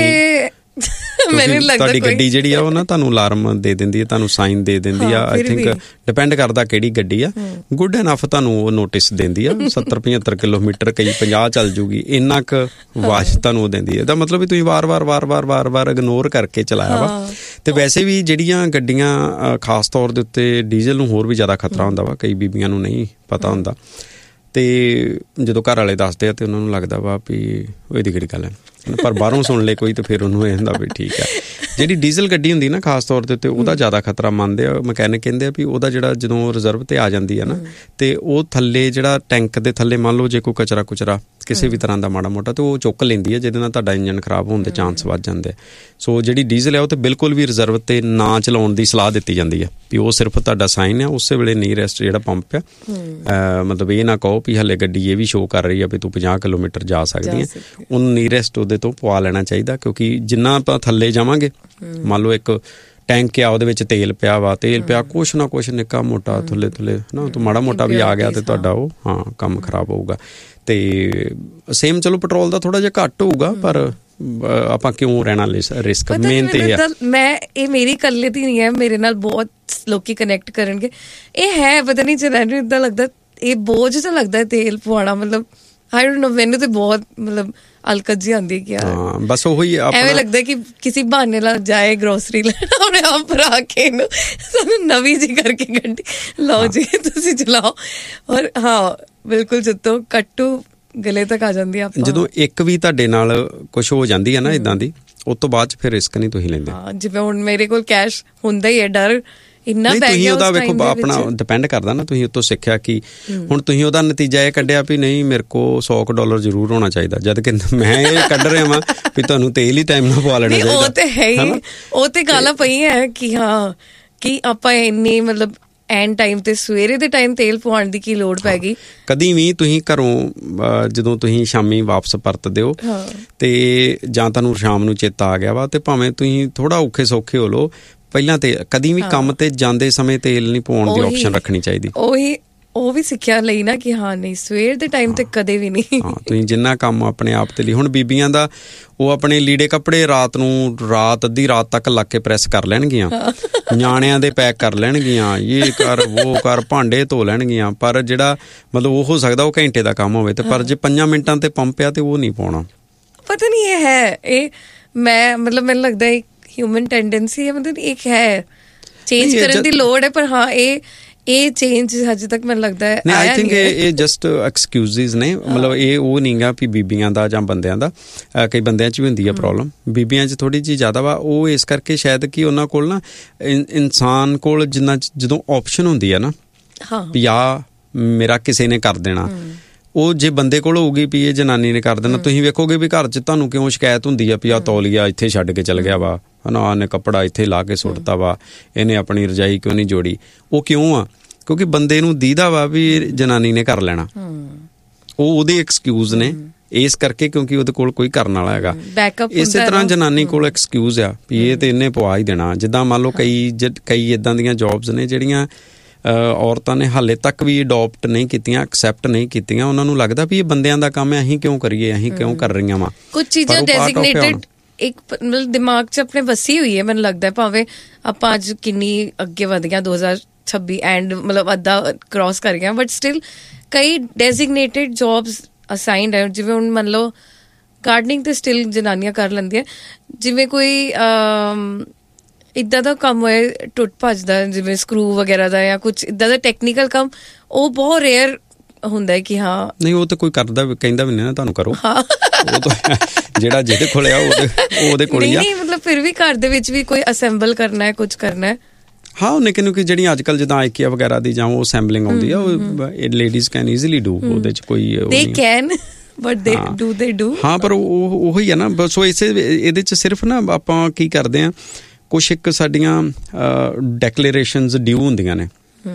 ਮੈਨੂੰ ਲੱਗਦਾ ਤੁਹਾਡੀ ਗੱਡੀ ਜਿਹੜੀ ਆ ਉਹ ਨਾ ਤੁਹਾਨੂੰ ਅਲਾਰਮ ਦੇ ਦਿੰਦੀ ਹੈ, ਤੁਹਾਨੂੰ ਸਾਈਨ ਦੇ ਦਿੰਦੀ ਆ। ਆਈ ਥਿੰਕ ਡਿਪੈਂਡ ਕਰਦਾ ਕਿਹੜੀ ਗੱਡੀ ਆ, ਗੁੱਡ ਇਨਫ ਤੁਹਾਨੂੰ ਉਹ ਨੋਟਿਸ ਦਿੰਦੀ ਆ। ਸੱਤਰ ਪਝੱਤਰ ਕਿਲੋਮੀਟਰ ਕਈ ਪੰਜਾਹ ਚੱਲ ਜੂਗੀ, ਇੰਨਾ ਕੁ ਵਾਸ਼ ਤੁਹਾਨੂੰ ਉਹ ਦਿੰਦੀ ਹੈ। ਇਹਦਾ ਮਤਲਬ ਵੀ ਤੁਸੀਂ ਵਾਰ ਵਾਰ ਵਾਰ ਵਾਰ ਵਾਰ ਵਾਰ ਇਗਨੋਰ ਕਰਕੇ ਚਲਾਇਆ ਵਾ। ਤੇ ਵੈਸੇ ਵੀ ਜਿਹੜੀਆਂ ਗੱਡੀਆਂ ਖਾਸ ਤੌਰ ਦੇ ਉੱਤੇ ਡੀਜ਼ਲ ਨੂੰ ਹੋਰ ਵੀ ਜ਼ਿਆਦਾ ਖਤਰਾ ਹੁੰਦਾ ਵਾ, ਕਈ ਬੀਬੀਆਂ ਨੂੰ ਨਹੀਂ ਪਤਾ ਹੁੰਦਾ। ਤੇ ਜਦੋਂ ਘਰ ਵਾਲੇ ਦੱਸਦੇ ਆ ਤੇ ਉਹਨਾਂ ਨੂੰ ਲੱਗਦਾ ਵਾ ਵੀ ਇਹਦੀ ਕਿਹੜੀ ਗੱਲ ਹੈ, ਪਰ ਬਾਹਰੋਂ ਸੁਣ ਲੈ ਕੋਈ ਤੇ ਫਿਰ ਉਹਨੂੰ ਇਹ ਹੁੰਦਾ ਵੀ ਠੀਕ ਹੈ। ਜਿਹੜੀ ਡੀਜ਼ਲ ਗੱਡੀ ਹੁੰਦੀ ਨਾ ਖਾਸ ਤੌਰ ਦੇ ਉੱਤੇ ਉਹਦਾ ਜ਼ਿਆਦਾ ਖਤਰਾ ਮੰਨਦੇ ਆ ਮਕੈਨਿਕ, ਕਹਿੰਦੇ ਆ ਵੀ ਉਹਦਾ ਜਿਹੜਾ ਜਦੋਂ ਰਿਜ਼ਰਵ ਤੇ ਆ ਜਾਂਦੀ ਆ ਨਾ ਤੇ ਉਹ ਥੱਲੇ ਜਿਹੜਾ ਟੈਂਕ ਦੇ ਥੱਲੇ ਮੰਨ ਲਓ ਜੇ ਕੋਈ ਕਚਰਾ ਕੁਚਰਾ ਕਿਸੇ ਵੀ ਤਰ੍ਹਾਂ ਦਾ ਮਾੜਾ ਮੋਟਾ ਤੇ ਉਹ ਚੁੱਕ ਲੈਂਦੀ ਹੈ, ਜਿਹਦੇ ਨਾਲ ਤੁਹਾਡਾ ਇੰਜਨ ਖਰਾਬ ਹੋਣ ਦੇ ਚਾਂਸ ਵੱਧ ਜਾਂਦੇ। ਸੋ ਜਿਹੜੀ ਡੀਜ਼ਲ ਹੈ ਉਹ ਤੇ ਬਿਲਕੁਲ ਵੀ ਰਿਜ਼ਰਵ ਤੇ ਨਾ ਚਲਾਉਣ ਦੀ ਸਲਾਹ ਦਿੱਤੀ ਜਾਂਦੀ ਹੈ ਵੀ ਉਹ ਸਿਰਫ ਤੁਹਾਡਾ ਸਾਈਨ ਆ, ਉਸੇ ਵੇਲੇ ਨੀਅਰੈਸਟ ਜਿਹੜਾ ਪੰਪ ਆ, ਮਤਲਬ ਇਹ ਨਾ ਕਹੋ ਵੀ ਹਲੇ ਗੱਡੀ ਇਹ ਵੀ ਸ਼ੋਅ ਕਰ ਰਹੀ ਆ ਵੀ ਤੂੰ ਪੰਜਾਹ ਕਿਲੋਮੀਟਰ ਜਾ ਸਕਦੀ ਹੈ, ਉਹਨੂੰ ਨੀਅਰੈਸਟ ਉਹਦੇ ਤੋਂ ਪਵਾ ਲੈਣਾ ਚਾਹੀਦਾ। ਕਿਉਂਕਿ ਜਿੰਨਾ ਆਪਾਂ ਥੱਲੇ ਜਾਵਾਂਗੇ, ਮੰਨ ਲਓ ਇੱਕ ਟੈਂਕ ਆ ਉਹਦੇ ਵਿੱਚ ਤੇਲ ਪਿਆ ਵਾ, ਤੇਲ ਪਿਆ ਕੁਛ ਨਾ ਕੁਛ ਨਿੱਕਾ ਮੋਟਾ ਥੁੱਲੇ ਥੁੱਲੇ ਨਾ ਤੂੰ ਮਾੜਾ ਮੋਟਾ ਵੀ ਆ ਗਿਆ ਤੇ ਤੁਹਾਡਾ ਉਹ ਹਾਂ ਕੰਮ ਖਰਾਬ ਹੋਊਗਾ। ਤੇ ਸੇਮ ਚਲੋ ਪੈਟਰੋਲ ਦਾ ਥੋੜਾ ਜਿਹਾ ਘੱਟ ਹੋਊਗਾ, ਪਰ ਆਪਾਂ ਕਿਉਂ ਰਹਿਣਾ ਰਿਸਕ, ਮੇਨ ਤੇ ਇਹ। ਮੈਂ ਇਹ ਮੇਰੀ ਇਕੱਲੇ ਦੀ ਨਹੀਂ ਹੈ, ਮੇਰੇ ਨਾਲ ਬਹੁਤ ਲੋਕੀ ਕਨੈਕਟ ਕਰਨਗੇ। ਇਹ ਹੈ ਪਤਾ ਨਹੀਂ ਚਲਾ ਨੂੰ ਇੱਦਾਂ ਲੱਗਦਾ ਇਹ ਬੋਝ ਜਿਹਾ ਲੱਗਦਾ ਤੇਲ ਪਵਾਉਣਾ, ਮਤਲਬ ਆਈ ਡੋਨਟ ਨੋ, ਮੈਨੂੰ ਤੇ ਬਹੁਤ ਮਤਲਬ ਅਲਕਤ ਜੀ ਆਉਂਦੀ ਕਿ ਯਾਰ ਬਸ ਉਹੀ ਐਵੇਂ ਲੱਗਦਾ ਕਿ ਕਿਸੇ ਬਹਾਨੇ ਨਾਲ ਜਾਏ ਗਰੋਸਰੀ ਲੈਣ, ਆਪਣੇ ਆਪ ਭਰਾ ਕੇ ਸਾਨੂੰ ਨਵੀਂ ਜੀ ਕਰਕੇ ਗੱਡੀ ਲਓ ਜੀ ਤੁਸੀਂ ਚਲਾਓ। ਔਰ ਹਾਂ ਬਿਲਕੁਲ ਜਿੱਤੋਂ ਕੱਟੂ ਗਲੇ ਤੱਕ ਆ ਜਾਂਦੀ ਆ। ਜਦੋਂ ਇੱਕ ਵੀ ਤੁਹਾਡੇ ਨਾਲ ਕੁਛ ਹੋ ਜਾਂਦੀ ਹੈ ਨਾ ਇੱਦਾਂ ਦੀ, ਉਸ ਤੋਂ ਬਾਅਦ ਚ ਫਿਰ ਰਿਸਕ ਨਹੀਂ ਤੁਸੀਂ ਲੈਂਦੇ। ਜਿਵੇਂ ਹੁਣ ਮੇਰੇ ਕੋਲ ਕੈਸ਼ ਹੁੰਦਾ ਹੀ ਹੈ, ਡਰ ਇੰਨਾ ਪੈ ਗਿਆ। ਉਹਦਾ ਵੇਖੋ ਆਪਣਾ ਡਿਪੈਂਡ ਕਰਦਾ ਨਾ, ਤੁਸੀਂ ਉੱਤੋਂ ਸਿੱਖਿਆ ਕਿ ਹੁਣ ਤੁਸੀਂ ਉਹਦਾ ਨਤੀਜਾ ਇਹ ਕੱਢਿਆ ਵੀ ਨਹੀਂ ਮੇਰੇ ਕੋਲ ਸੌ ਕੁ ਡਾਲਰ ਜ਼ਰੂਰ ਹੋਣਾ ਚਾਹੀਦਾ, ਜਦ ਕਿ ਮੈਂ ਇਹ ਕੱਢ ਰਿਹਾ ਵਾਂ ਵੀ ਤੁਹਾਨੂੰ ਤੇਲ ਹੀ ਟਾਈਮ ਨਾਲ ਪਵਾ ਲੈਣਾ ਚਾਹੀਦਾ। ਉਹ ਤੇ ਹੈ ਹੀ, ਉਹ ਤੇ ਗਾਲਾਂ ਪਈਆਂ ਹੈ ਕਿ ਹਾਂ ਕਿ ਆਪਾਂ ਇੰਨੀ ਮਤਲਬ ਐਨ ਟਾਈਮ ਤੇ ਸਵੇਰੇ ਦੇ ਟਾਈਮ ਤੇਲ ਪਵਾਉਣ ਦੀ ਕੀ ਲੋੜ ਪੈ ਗਈ। ਕਦੀ ਵੀ ਤੁਸੀਂ ਘਰੋਂ ਜਦੋਂ ਤੁਸੀਂ ਸ਼ਾਮੀ ਵਾਪਸ ਪਰਤਦੇ ਹੋ ਤੇ ਜਾਂ ਤੁਹਾਨੂੰ ਸ਼ਾਮ ਨੂੰ ਚੇਤਾ ਆ ਗਿਆ ਵਾ ਤੇ ਭਾਵੇਂ ਤੁਸੀਂ ਥੋੜਾ ਔਖੇ ਸੌਖੇ ਹੋ ਲਓ, ਪਹਿਲਾਂ ਤੇ ਕਦੀ ਵੀ ਕੰਮ ਤੇ ਜਾਂਦੇ ਸਮੇਂ ਤੇਲ ਨਹੀਂ ਪਵਾਉਣ ਦੀ ਆਪਸ਼ਨ ਰੱਖਣੀ ਚਾਹੀਦੀ। ਉਹੀ ਉਹ ਵੀ ਸਿੱਖਿਆ ਲਈ ਨਾ ਕਿ ਹਾਂ ਨਹੀਂ ਸਵੇਰ ਦੇ ਟਾਈਮ ਤੇ ਕਦੇ ਵੀ ਨਹੀਂ। ਹਾਂ ਤੁਸੀਂ ਜਿੰਨਾ ਕੰਮ ਆਪਣੇ ਆਪ ਤੇ ਲਈ, ਹੁਣ ਬੀਬੀਆਂ ਦਾ ਉਹ ਆਪਣੇ ਲੀੜੇ ਕੱਪੜੇ ਰਾਤ ਨੂੰ ਰਾਤ ਅੱਧੀ ਰਾਤ ਤੱਕ ਲੱਗ ਕੇ ਪ੍ਰੈਸ ਕਰ ਲੈਣਗੀਆਂ, ਨਿਆਣਿਆਂ ਦੇ ਪੈਕ ਕਰ ਲੈਣਗੀਆਂ, ਇਹ ਕਰ ਉਹ ਕਰ, ਭਾਂਡੇ ਧੋ ਲੈਣਗੀਆਂ, ਪਰ ਜਿਹੜਾ ਮਤਲਬ ਉਹ ਹੋ ਸਕਦਾ ਉਹ ਘੰਟੇ ਦਾ ਕੰਮ ਹੋਵੇ ਤੇ ਪਰ ਜੇ ਪੰਜਾਂ ਮਿੰਟਾਂ ਤੇ ਪੰਪ ਆ ਤੇ ਉਹ ਨਹੀਂ ਪਾਉਣਾ। ਪਤਾ ਨਹੀਂ ਇਹ ਹੈ ਇਹ ਮੈਂ ਮਤਲਬ ਮੈਨੂੰ ਲੱਗਦਾ ਇੱਕ ਹਿਊਮਨ ਟੈਂਡੈਂਸੀ ਹੈ, ਮਤਲਬ ਇੱਕ ਹੈ ਚੇਂਜ ਕਰਨ ਦੀ ਲੋੜ ਹੈ, ਪਰ ਹਾਂ ਇਹ ਇਹ ਚੇਂਜ ਹਜੇ ਤੱਕ ਮੈਨੂੰ ਲੱਗਦਾ ਹੈ ਆਈ ਥਿੰਕ ਇਹ ਜਸਟ ਐਕਸਕਿਊਜ਼ਿਸ ਨੇ, ਮਤਲਬ ਇਹ ਉਹ ਨਹੀਂ ਗਾ ਵੀ ਬੀਬੀਆਂ ਦਾ ਜਾਂ ਬੰਦਿਆਂ ਦਾ, ਕਈ ਬੰਦਿਆਂ 'ਚ ਵੀ ਹੁੰਦੀ ਆ ਪ੍ਰੋਬਲਮ, ਬੀਬੀਆਂ 'ਚ ਥੋੜ੍ਹੀ ਜਿਹੀ ਜ਼ਿਆਦਾ ਵਾ। ਉਹ ਇਸ ਕਰਕੇ ਸ਼ਾਇਦ ਕਿ ਉਹਨਾਂ ਕੋਲ ਨਾ ਇਨਸਾਨ ਕੋਲ ਜਿੰਨਾ ਜਦੋਂ ਆਪਸ਼ਨ ਹੁੰਦੀ ਆ ਨਾ ਵੀ ਆ ਮੇਰਾ ਕਿਸੇ ਨੇ ਕਰ ਦੇਣਾ, ਉਹ ਜੇ ਬੰਦੇ ਕੋਲ ਹੋਊਗੀ ਵੀ ਇਹ ਜਨਾਨੀ ਨੇ ਕਰ ਦੇਣਾ, ਤੁਸੀਂ ਵੇਖੋਗੇ ਵੀ ਘਰ 'ਚ ਤੁਹਾਨੂੰ ਕਿਉਂ ਸ਼ਿਕਾਇਤ ਹੁੰਦੀ ਆ ਵੀ ਆਹ ਤੌਲੀਆ ਇੱਥੇ ਛੱਡ ਕੇ ਚਲ ਗਿਆ ਵਾ, ਹੈ ਨਾ, ਉਹਨੇ ਕੱਪੜਾ ਇੱਥੇ ਲਾ ਕੇ ਸੁੱਟਤਾ ਵਾ, ਇਹਨੇ ਆਪਣੀ ਰਜਾਈ ਕਿਉਂ ਨਹੀਂ ਜੋੜੀ। ਉਹ ਕਿਉਂ ਆ? ਕਿਉਂਕਿ ਬੰਦੇ ਨੂੰ ਦੀਦਾ ਵਾ ਵੀ ਜਨਾਨੀ ਨੇ ਕਰ ਲੈਣਾ, ਉਹ ਉਹਦੇ ਐਕਸਕਿਊਜ਼ ਨੇ ਇਸ ਕਰਕੇ, ਕਿਉਂਕਿ ਉਹਦੇ ਕੋਲ ਕੋਈ ਕਰਨ ਵਾਲਾ ਹੈਗਾ। ਇਸੇ ਤਰ੍ਹਾਂ ਜਨਾਨੀ ਕੋਲ ਐਕਸਕਿਊਜ਼ ਆ ਵੀ ਇਹ ਤੇ ਇਹਨੇ ਪਵਾ ਹੀ ਦੇਣਾ। ਜਿੱਦਾਂ ਮੰਨ ਲਓ ਕਈ ਕਈ ਇੱਦਾਂ ਦੀਆਂ ਜੌਬਸ ਨੇ ਜਿਹੜੀਆਂ ਔਰਤਾਂ ਨੇ ਹਾਲੇ ਤੱਕ ਵੀ ਅਡੋਪਟ ਨਹੀਂ ਕੀਤੀਆਂ, ਐਕਸੈਪਟ ਨਹੀਂ ਕੀਤੀਆਂ। ਉਹਨਾਂ ਨੂੰ ਲੱਗਦਾ ਵੀ ਇਹ ਬੰਦਿਆਂ ਦਾ ਕੰਮ ਹੈ, ਅਸੀਂ ਕਿਉਂ ਕਰੀਏ, ਅਸੀਂ ਕਿਉਂ ਕਰ ਰਹੀਆਂ ਵਾ। ਕੁਝ ਚੀਜ਼ਾਂ ਡੈਜ਼ਿਗਨੇਟਡ ਇੱਕ ਮਤਲਬ ਦਿਮਾਗ 'ਚ ਆਪਣੇ ਵਸੀ ਹੋਈ ਹੈ, ਮੈਨੂੰ ਲੱਗਦਾ। ਭਾਵੇਂ ਆਪਾਂ ਅੱਜ ਕਿੰਨੀ ਅੱਗੇ ਵਧ ਗਿਆ, ਦੋ ਹਜ਼ਾਰ ਛੱਬੀ ਐਂਡ ਮਤਲਬ ਅੱਧਾ ਕ੍ਰੋਸ ਕਰ ਗਿਆ, ਬਟ ਸਟਿਲ ਕਈ ਡੈਜ਼ਿਗਨੇਟਡ ਜੌਬਸ ਅਸਾਈਨਡ ਹੈ। ਜਿਵੇਂ ਹੁਣ ਮੰਨ ਲਓ ਗਾਰਡਨਿੰਗ ਤੇ ਸਟਿਲ ਜਨਾਨੀਆਂ ਕਰ ਲੈਂਦੀਆਂ। ਜਿਵੇਂ ਕੋਈ ਇੱਦਾਂ ਦਾ ਕੰਮ ਹੋਏ ਟੁੱਟ ਭੱਜ ਦਾ, ਜਿਵੇਂ ਸਕਰੂ ਵਗੈਰਾ ਦਾ ਜਾਂ ਕੁਛ ਇੱਦਾਂ ਦਾ ਟੈਕਨੀਕਲ ਕੰਮ, ਉਹ ਬਹੁਤ ਰੇਅਰ ਹੁੰਦਾ ਹੈ ਕਿ ਹਾਂ ਨਹੀਂ ਉਹ ਤਾਂ ਕੋਈ ਕਰਦਾ ਕਹਿੰਦਾ ਵੀ ਨਹੀਂ ਨਾ ਤੁਹਾਨੂੰ ਕਰੋ, ਉਹ ਤਾਂ ਜਿਹੜਾ ਜਿਹਦੇ ਕੋਲ ਆ ਉਹਦੇ ਉਹਦੇ ਕੋਲ ਹੀ ਆ। ਨਹੀਂ ਮਤਲਬ ਫਿਰ ਵੀ ਘਰ ਦੇ ਵਿੱਚ ਵੀ ਕੋਈ ਅਸੈਂਬਲ ਕਰਨਾ ਹੈ, ਕੁਛ ਕਰਨਾ ਹੈ। ਹਾਂ ਉਹ ਨਿੱਕੇ ਨਿੱਕੇ ਜਿਹੜੀਆਂ ਅੱਜ ਕੱਲ੍ਹ ਜਿੱਦਾਂ ਆਈਕੀਆ ਵਗੈਰਾ ਦੀ ਜਾਂ ਉਹ ਅਸੈਂਬਲਿੰਗ ਆਉਂਦੀ ਆ, ਉਹ ਲੇਡੀਜ਼ ਕੈਨ ਈਜ਼ੀਲੀ ਡੂ, ਉਹਦੇ 'ਚ ਕੋਈ ਦੇ ਕੈਨ ਬਟ ਦੇ ਡੂ ਦੇ ਡੂ। ਹਾਂ ਪਰ ਉਹ ਉਹੀ ਆ ਨਾ, ਸੋ ਇਸੇ ਇਹਦੇ 'ਚ ਸਿਰਫ ਨਾ ਆਪਾਂ ਕੀ ਕਰਦੇ ਹਾਂ, ਕੁਛ ਇੱਕ ਸਾਡੀਆਂ ਡੈਕਲੇਰੇਸ਼ਨਸ ਡਿਊ ਹੁੰਦੀਆਂ ਨੇ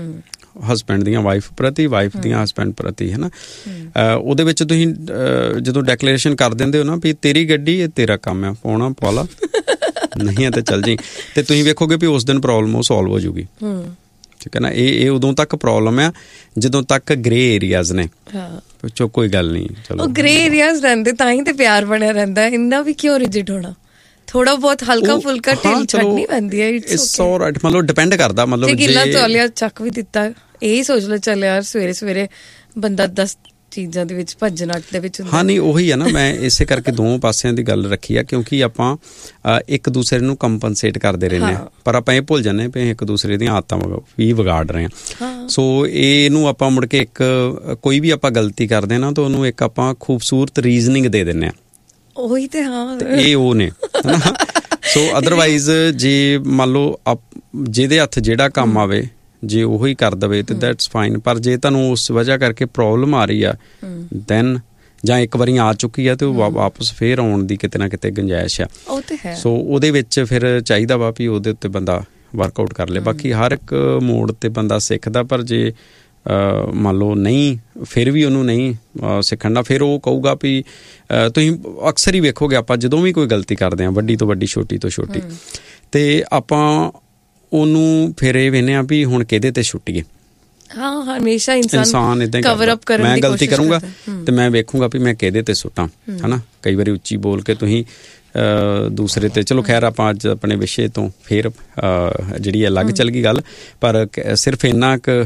ਹਸਬੈਂਡ ਦੀਆਂ ਵਾਈਫ ਪ੍ਰਤੀ, ਵਾਈਫ ਦੀਆਂ ਹਸਬੈਂਡ ਪ੍ਰਤੀ, ਹੈ ਨਾ। ਉਹਦੇ ਵਿੱਚ ਤੁਸੀਂ ਜਦੋਂ ਡੈਕਲੇਰੇਸ਼ਨ ਕਰ ਦਿੰਦੇ ਹੋ ਨਾ ਵੀ ਤੇਰੀ ਗੱਡੀ ਇਹ ਤੇਰਾ ਕੰਮ ਆ, ਪਾਉਣਾ ਪਾ ਲਾ, ਨਹੀਂ ਹੈ ਤੇ ਚੱਲ ਜੀ, ਤੇ ਤੁਸੀਂ ਵੇਖੋਗੇ ਵੀ ਉਸ ਦਿਨ ਪ੍ਰੋਬਲਮ ਉਹ ਸੋਲਵ ਹੋ ਜੂਗੀ। ਠੀਕ ਹੈ ਨਾ। ਇਹ ਇਹ ਉਦੋਂ ਤੱਕ ਪ੍ਰੋਬਲਮ ਆ ਜਦੋਂ ਤੱਕ ਗ੍ਰੇ ਏਰੀਆਜ਼ ਨੇ। ਚੋ ਕੋਈ ਗੱਲ ਨਹੀਂ, ਚਲੋ ਗ੍ਰੇ ਏਰੀਆਜ਼ ਰਹਿੰਦੇ ਤਾਂ ਹੀ ਤੇ ਪਿਆਰ ਬਣਿਆ ਰਹਿੰਦਾ। ਇੰਨਾ ਵੀ ਕਿਉਂ ਰਿਜਿਡ ਹੋਣਾ, ਥੋੜਾ ਬਹੁਤ ਹਲਕਾ ਫੁਲਕਾ ਢਿੱਲ ਛੱਡਣੀ ਪੈਂਦੀ ਹੈ। ਇਟਸ ਆਲਰਾਈਟ, ਮਤਲਬ ਡਿਪੈਂਡ ਕਰਦਾ, ਮਤਲਬ ਜੇ ਗਿੱਲਾ ਤੌਲੀਆ ਚੱਕ ਵੀ ਦਿੱਤਾ, ਇਹੀ ਸੋਚ ਲਓ ਚੱਲ ਯਾਰ ਸਵੇਰੇ ਸਵੇਰੇ ਬੰਦਾ ਦਸ ਚੀਜ਼ਾਂ ਦੇ ਵਿੱਚ ਭੱਜਣ ਅੱਟ ਦੇ ਵਿੱਚ ਹੁੰਦਾ। ਹਾਂ ਨਹੀਂ ਉਹੀ ਆ ਨਾ, ਮੈਂ ਇਸੇ ਕਰਕੇ ਦੋਵੇਂ ਪਾਸਿਆਂ ਦੀ ਗੱਲ ਰੱਖੀ ਆ, ਕਿਉਂਕਿ ਆਪਾਂ ਇੱਕ ਦੂਸਰੇ ਨੂੰ ਕੰਪਨਸੇਟ ਕਰਦੇ ਰਹਿੰਦੇ ਹਾਂ, ਪਰ ਆਪਾਂ ਇਹ ਭੁੱਲ ਜਾਂਦੇ ਵੀ ਇੱਕ ਦੂਸਰੇ ਦੀਆਂ ਆਦਤਾਂ ਵੀ ਵਿਗਾੜ ਰਹੇ ਹਾਂ। ਸੋ ਇਹਨੂੰ ਆਪਾਂ ਮੁੜ ਕੇ ਇੱਕ ਕੋਈ ਵੀ ਆਪਾਂ ਗਲਤੀ ਕਰਦੇ ਨਾ ਤਾਂ ਉਹਨੂੰ ਇੱਕ ਆਪਾਂ ਖੂਬਸੂਰਤ ਰੀਜ਼ਨਿੰਗ ਦੇ ਦਿੰਦੇ ਹਾਂ। ਉਹੀ ਤੇ ਹਾਂ, ਇਹ ਉਹ ਨੇ। ਸੋ ਅਦਰਵਾਈਜ਼ ਜੇ ਮੰਨ ਲਓ ਜਿਹਦੇ ਹੱਥ ਜਿਹੜਾ ਕੰਮ ਆਵੇ ਜੇ ਉਹੀ ਕਰ ਦੇਵੇ ਤੇ ਦੈਟਸ ਫਾਈਨ। ਪਰ ਜੇ ਤੁਹਾਨੂੰ ਉਸ ਵਜ੍ਹਾ ਕਰਕੇ ਪ੍ਰੋਬਲਮ ਆ ਰਹੀ ਆ ਦੈਨ, ਜਾਂ ਇੱਕ ਵਾਰੀ ਆ ਚੁੱਕੀ ਆ ਤੇ ਉਹ ਵਾਪਸ ਫੇਰ ਆਉਣ ਦੀ ਕਿਤੇ ਨਾ ਕਿਤੇ ਗੁੰਜਾਇਸ਼ ਆ। ਉਹ ਤੇ ਹੈ। ਸੋ ਉਹਦੇ ਵਿੱਚ ਫਿਰ ਚਾਹੀਦਾ ਵਾ ਵੀ ਉਹਦੇ ਉੱਤੇ ਬੰਦਾ ਵਰਕਆਊਟ ਕਰ ਲੇ। ਬਾਕੀ ਹਰ ਇੱਕ ਮੋੜ ਤੇ ਬੰਦਾ ਸਿੱਖਦਾ, ਪਰ ਜੇ ਮੰਨ ਲਓ ਨਹੀਂ ਫਿਰ ਵੀ ਉਹਨੂੰ ਨਹੀਂ ਸਿੱਖਣ ਦਾ, ਫਿਰ ਉਹ ਕਹੂਗਾ ਵੀ ਤੁਸੀਂ ਅਕਸਰ ਹੀ ਵੇਖੋਗੇ ਆਪਾਂ ਜਦੋਂ ਵੀ ਕੋਈ ਗਲਤੀ ਕਰਦੇ ਹਾਂ, ਵੱਡੀ ਤੋਂ ਵੱਡੀ, ਛੋਟੀ ਤੋਂ ਛੋਟੀ, ਤੇ ਆਪਾਂ ਉਹਨੂੰ ਫਿਰ ਇਹ ਵੇਖਦੇ ਹਾਂ ਵੀ ਹੁਣ ਕਿਹਦੇ ਤੇ ਛੁੱਟੀਏ। ਹਾਂ ਹਮੇਸ਼ਾ ਇਨਸਾਨ ਏਦਾਂ ਕਵਰ ਅਪ ਕਰਨ ਦੀ ਕੋਸ਼ਿਸ਼ ਮੈਂ ਗਲਤੀ ਕਰੂੰਗਾ ਤੇ ਮੈਂ ਵੇਖੂੰਗਾ ਵੀ ਮੈਂ ਕਿਹਦੇ ਤੇ ਸੁੱਟਾਂ, ਹਨਾ। ਕਈ ਵਾਰੀ ਉੱਚੀ ਬੋਲ ਕੇ ਤੁਸੀਂ ਦੂਸਰੇ ਤੇ, ਚਲੋ ਖੈਰ ਆਪਾਂ ਅੱਜ ਆਪਣੇ ਵਿਸ਼ੇ ਤੋਂ ਫਿਰ ਜਿਹੜੀ ਅਲੱਗ ਚੱਲ ਗਈ ਗੱਲ, ਪਰ ਸਿਰਫ ਇੰਨਾ ਕੁ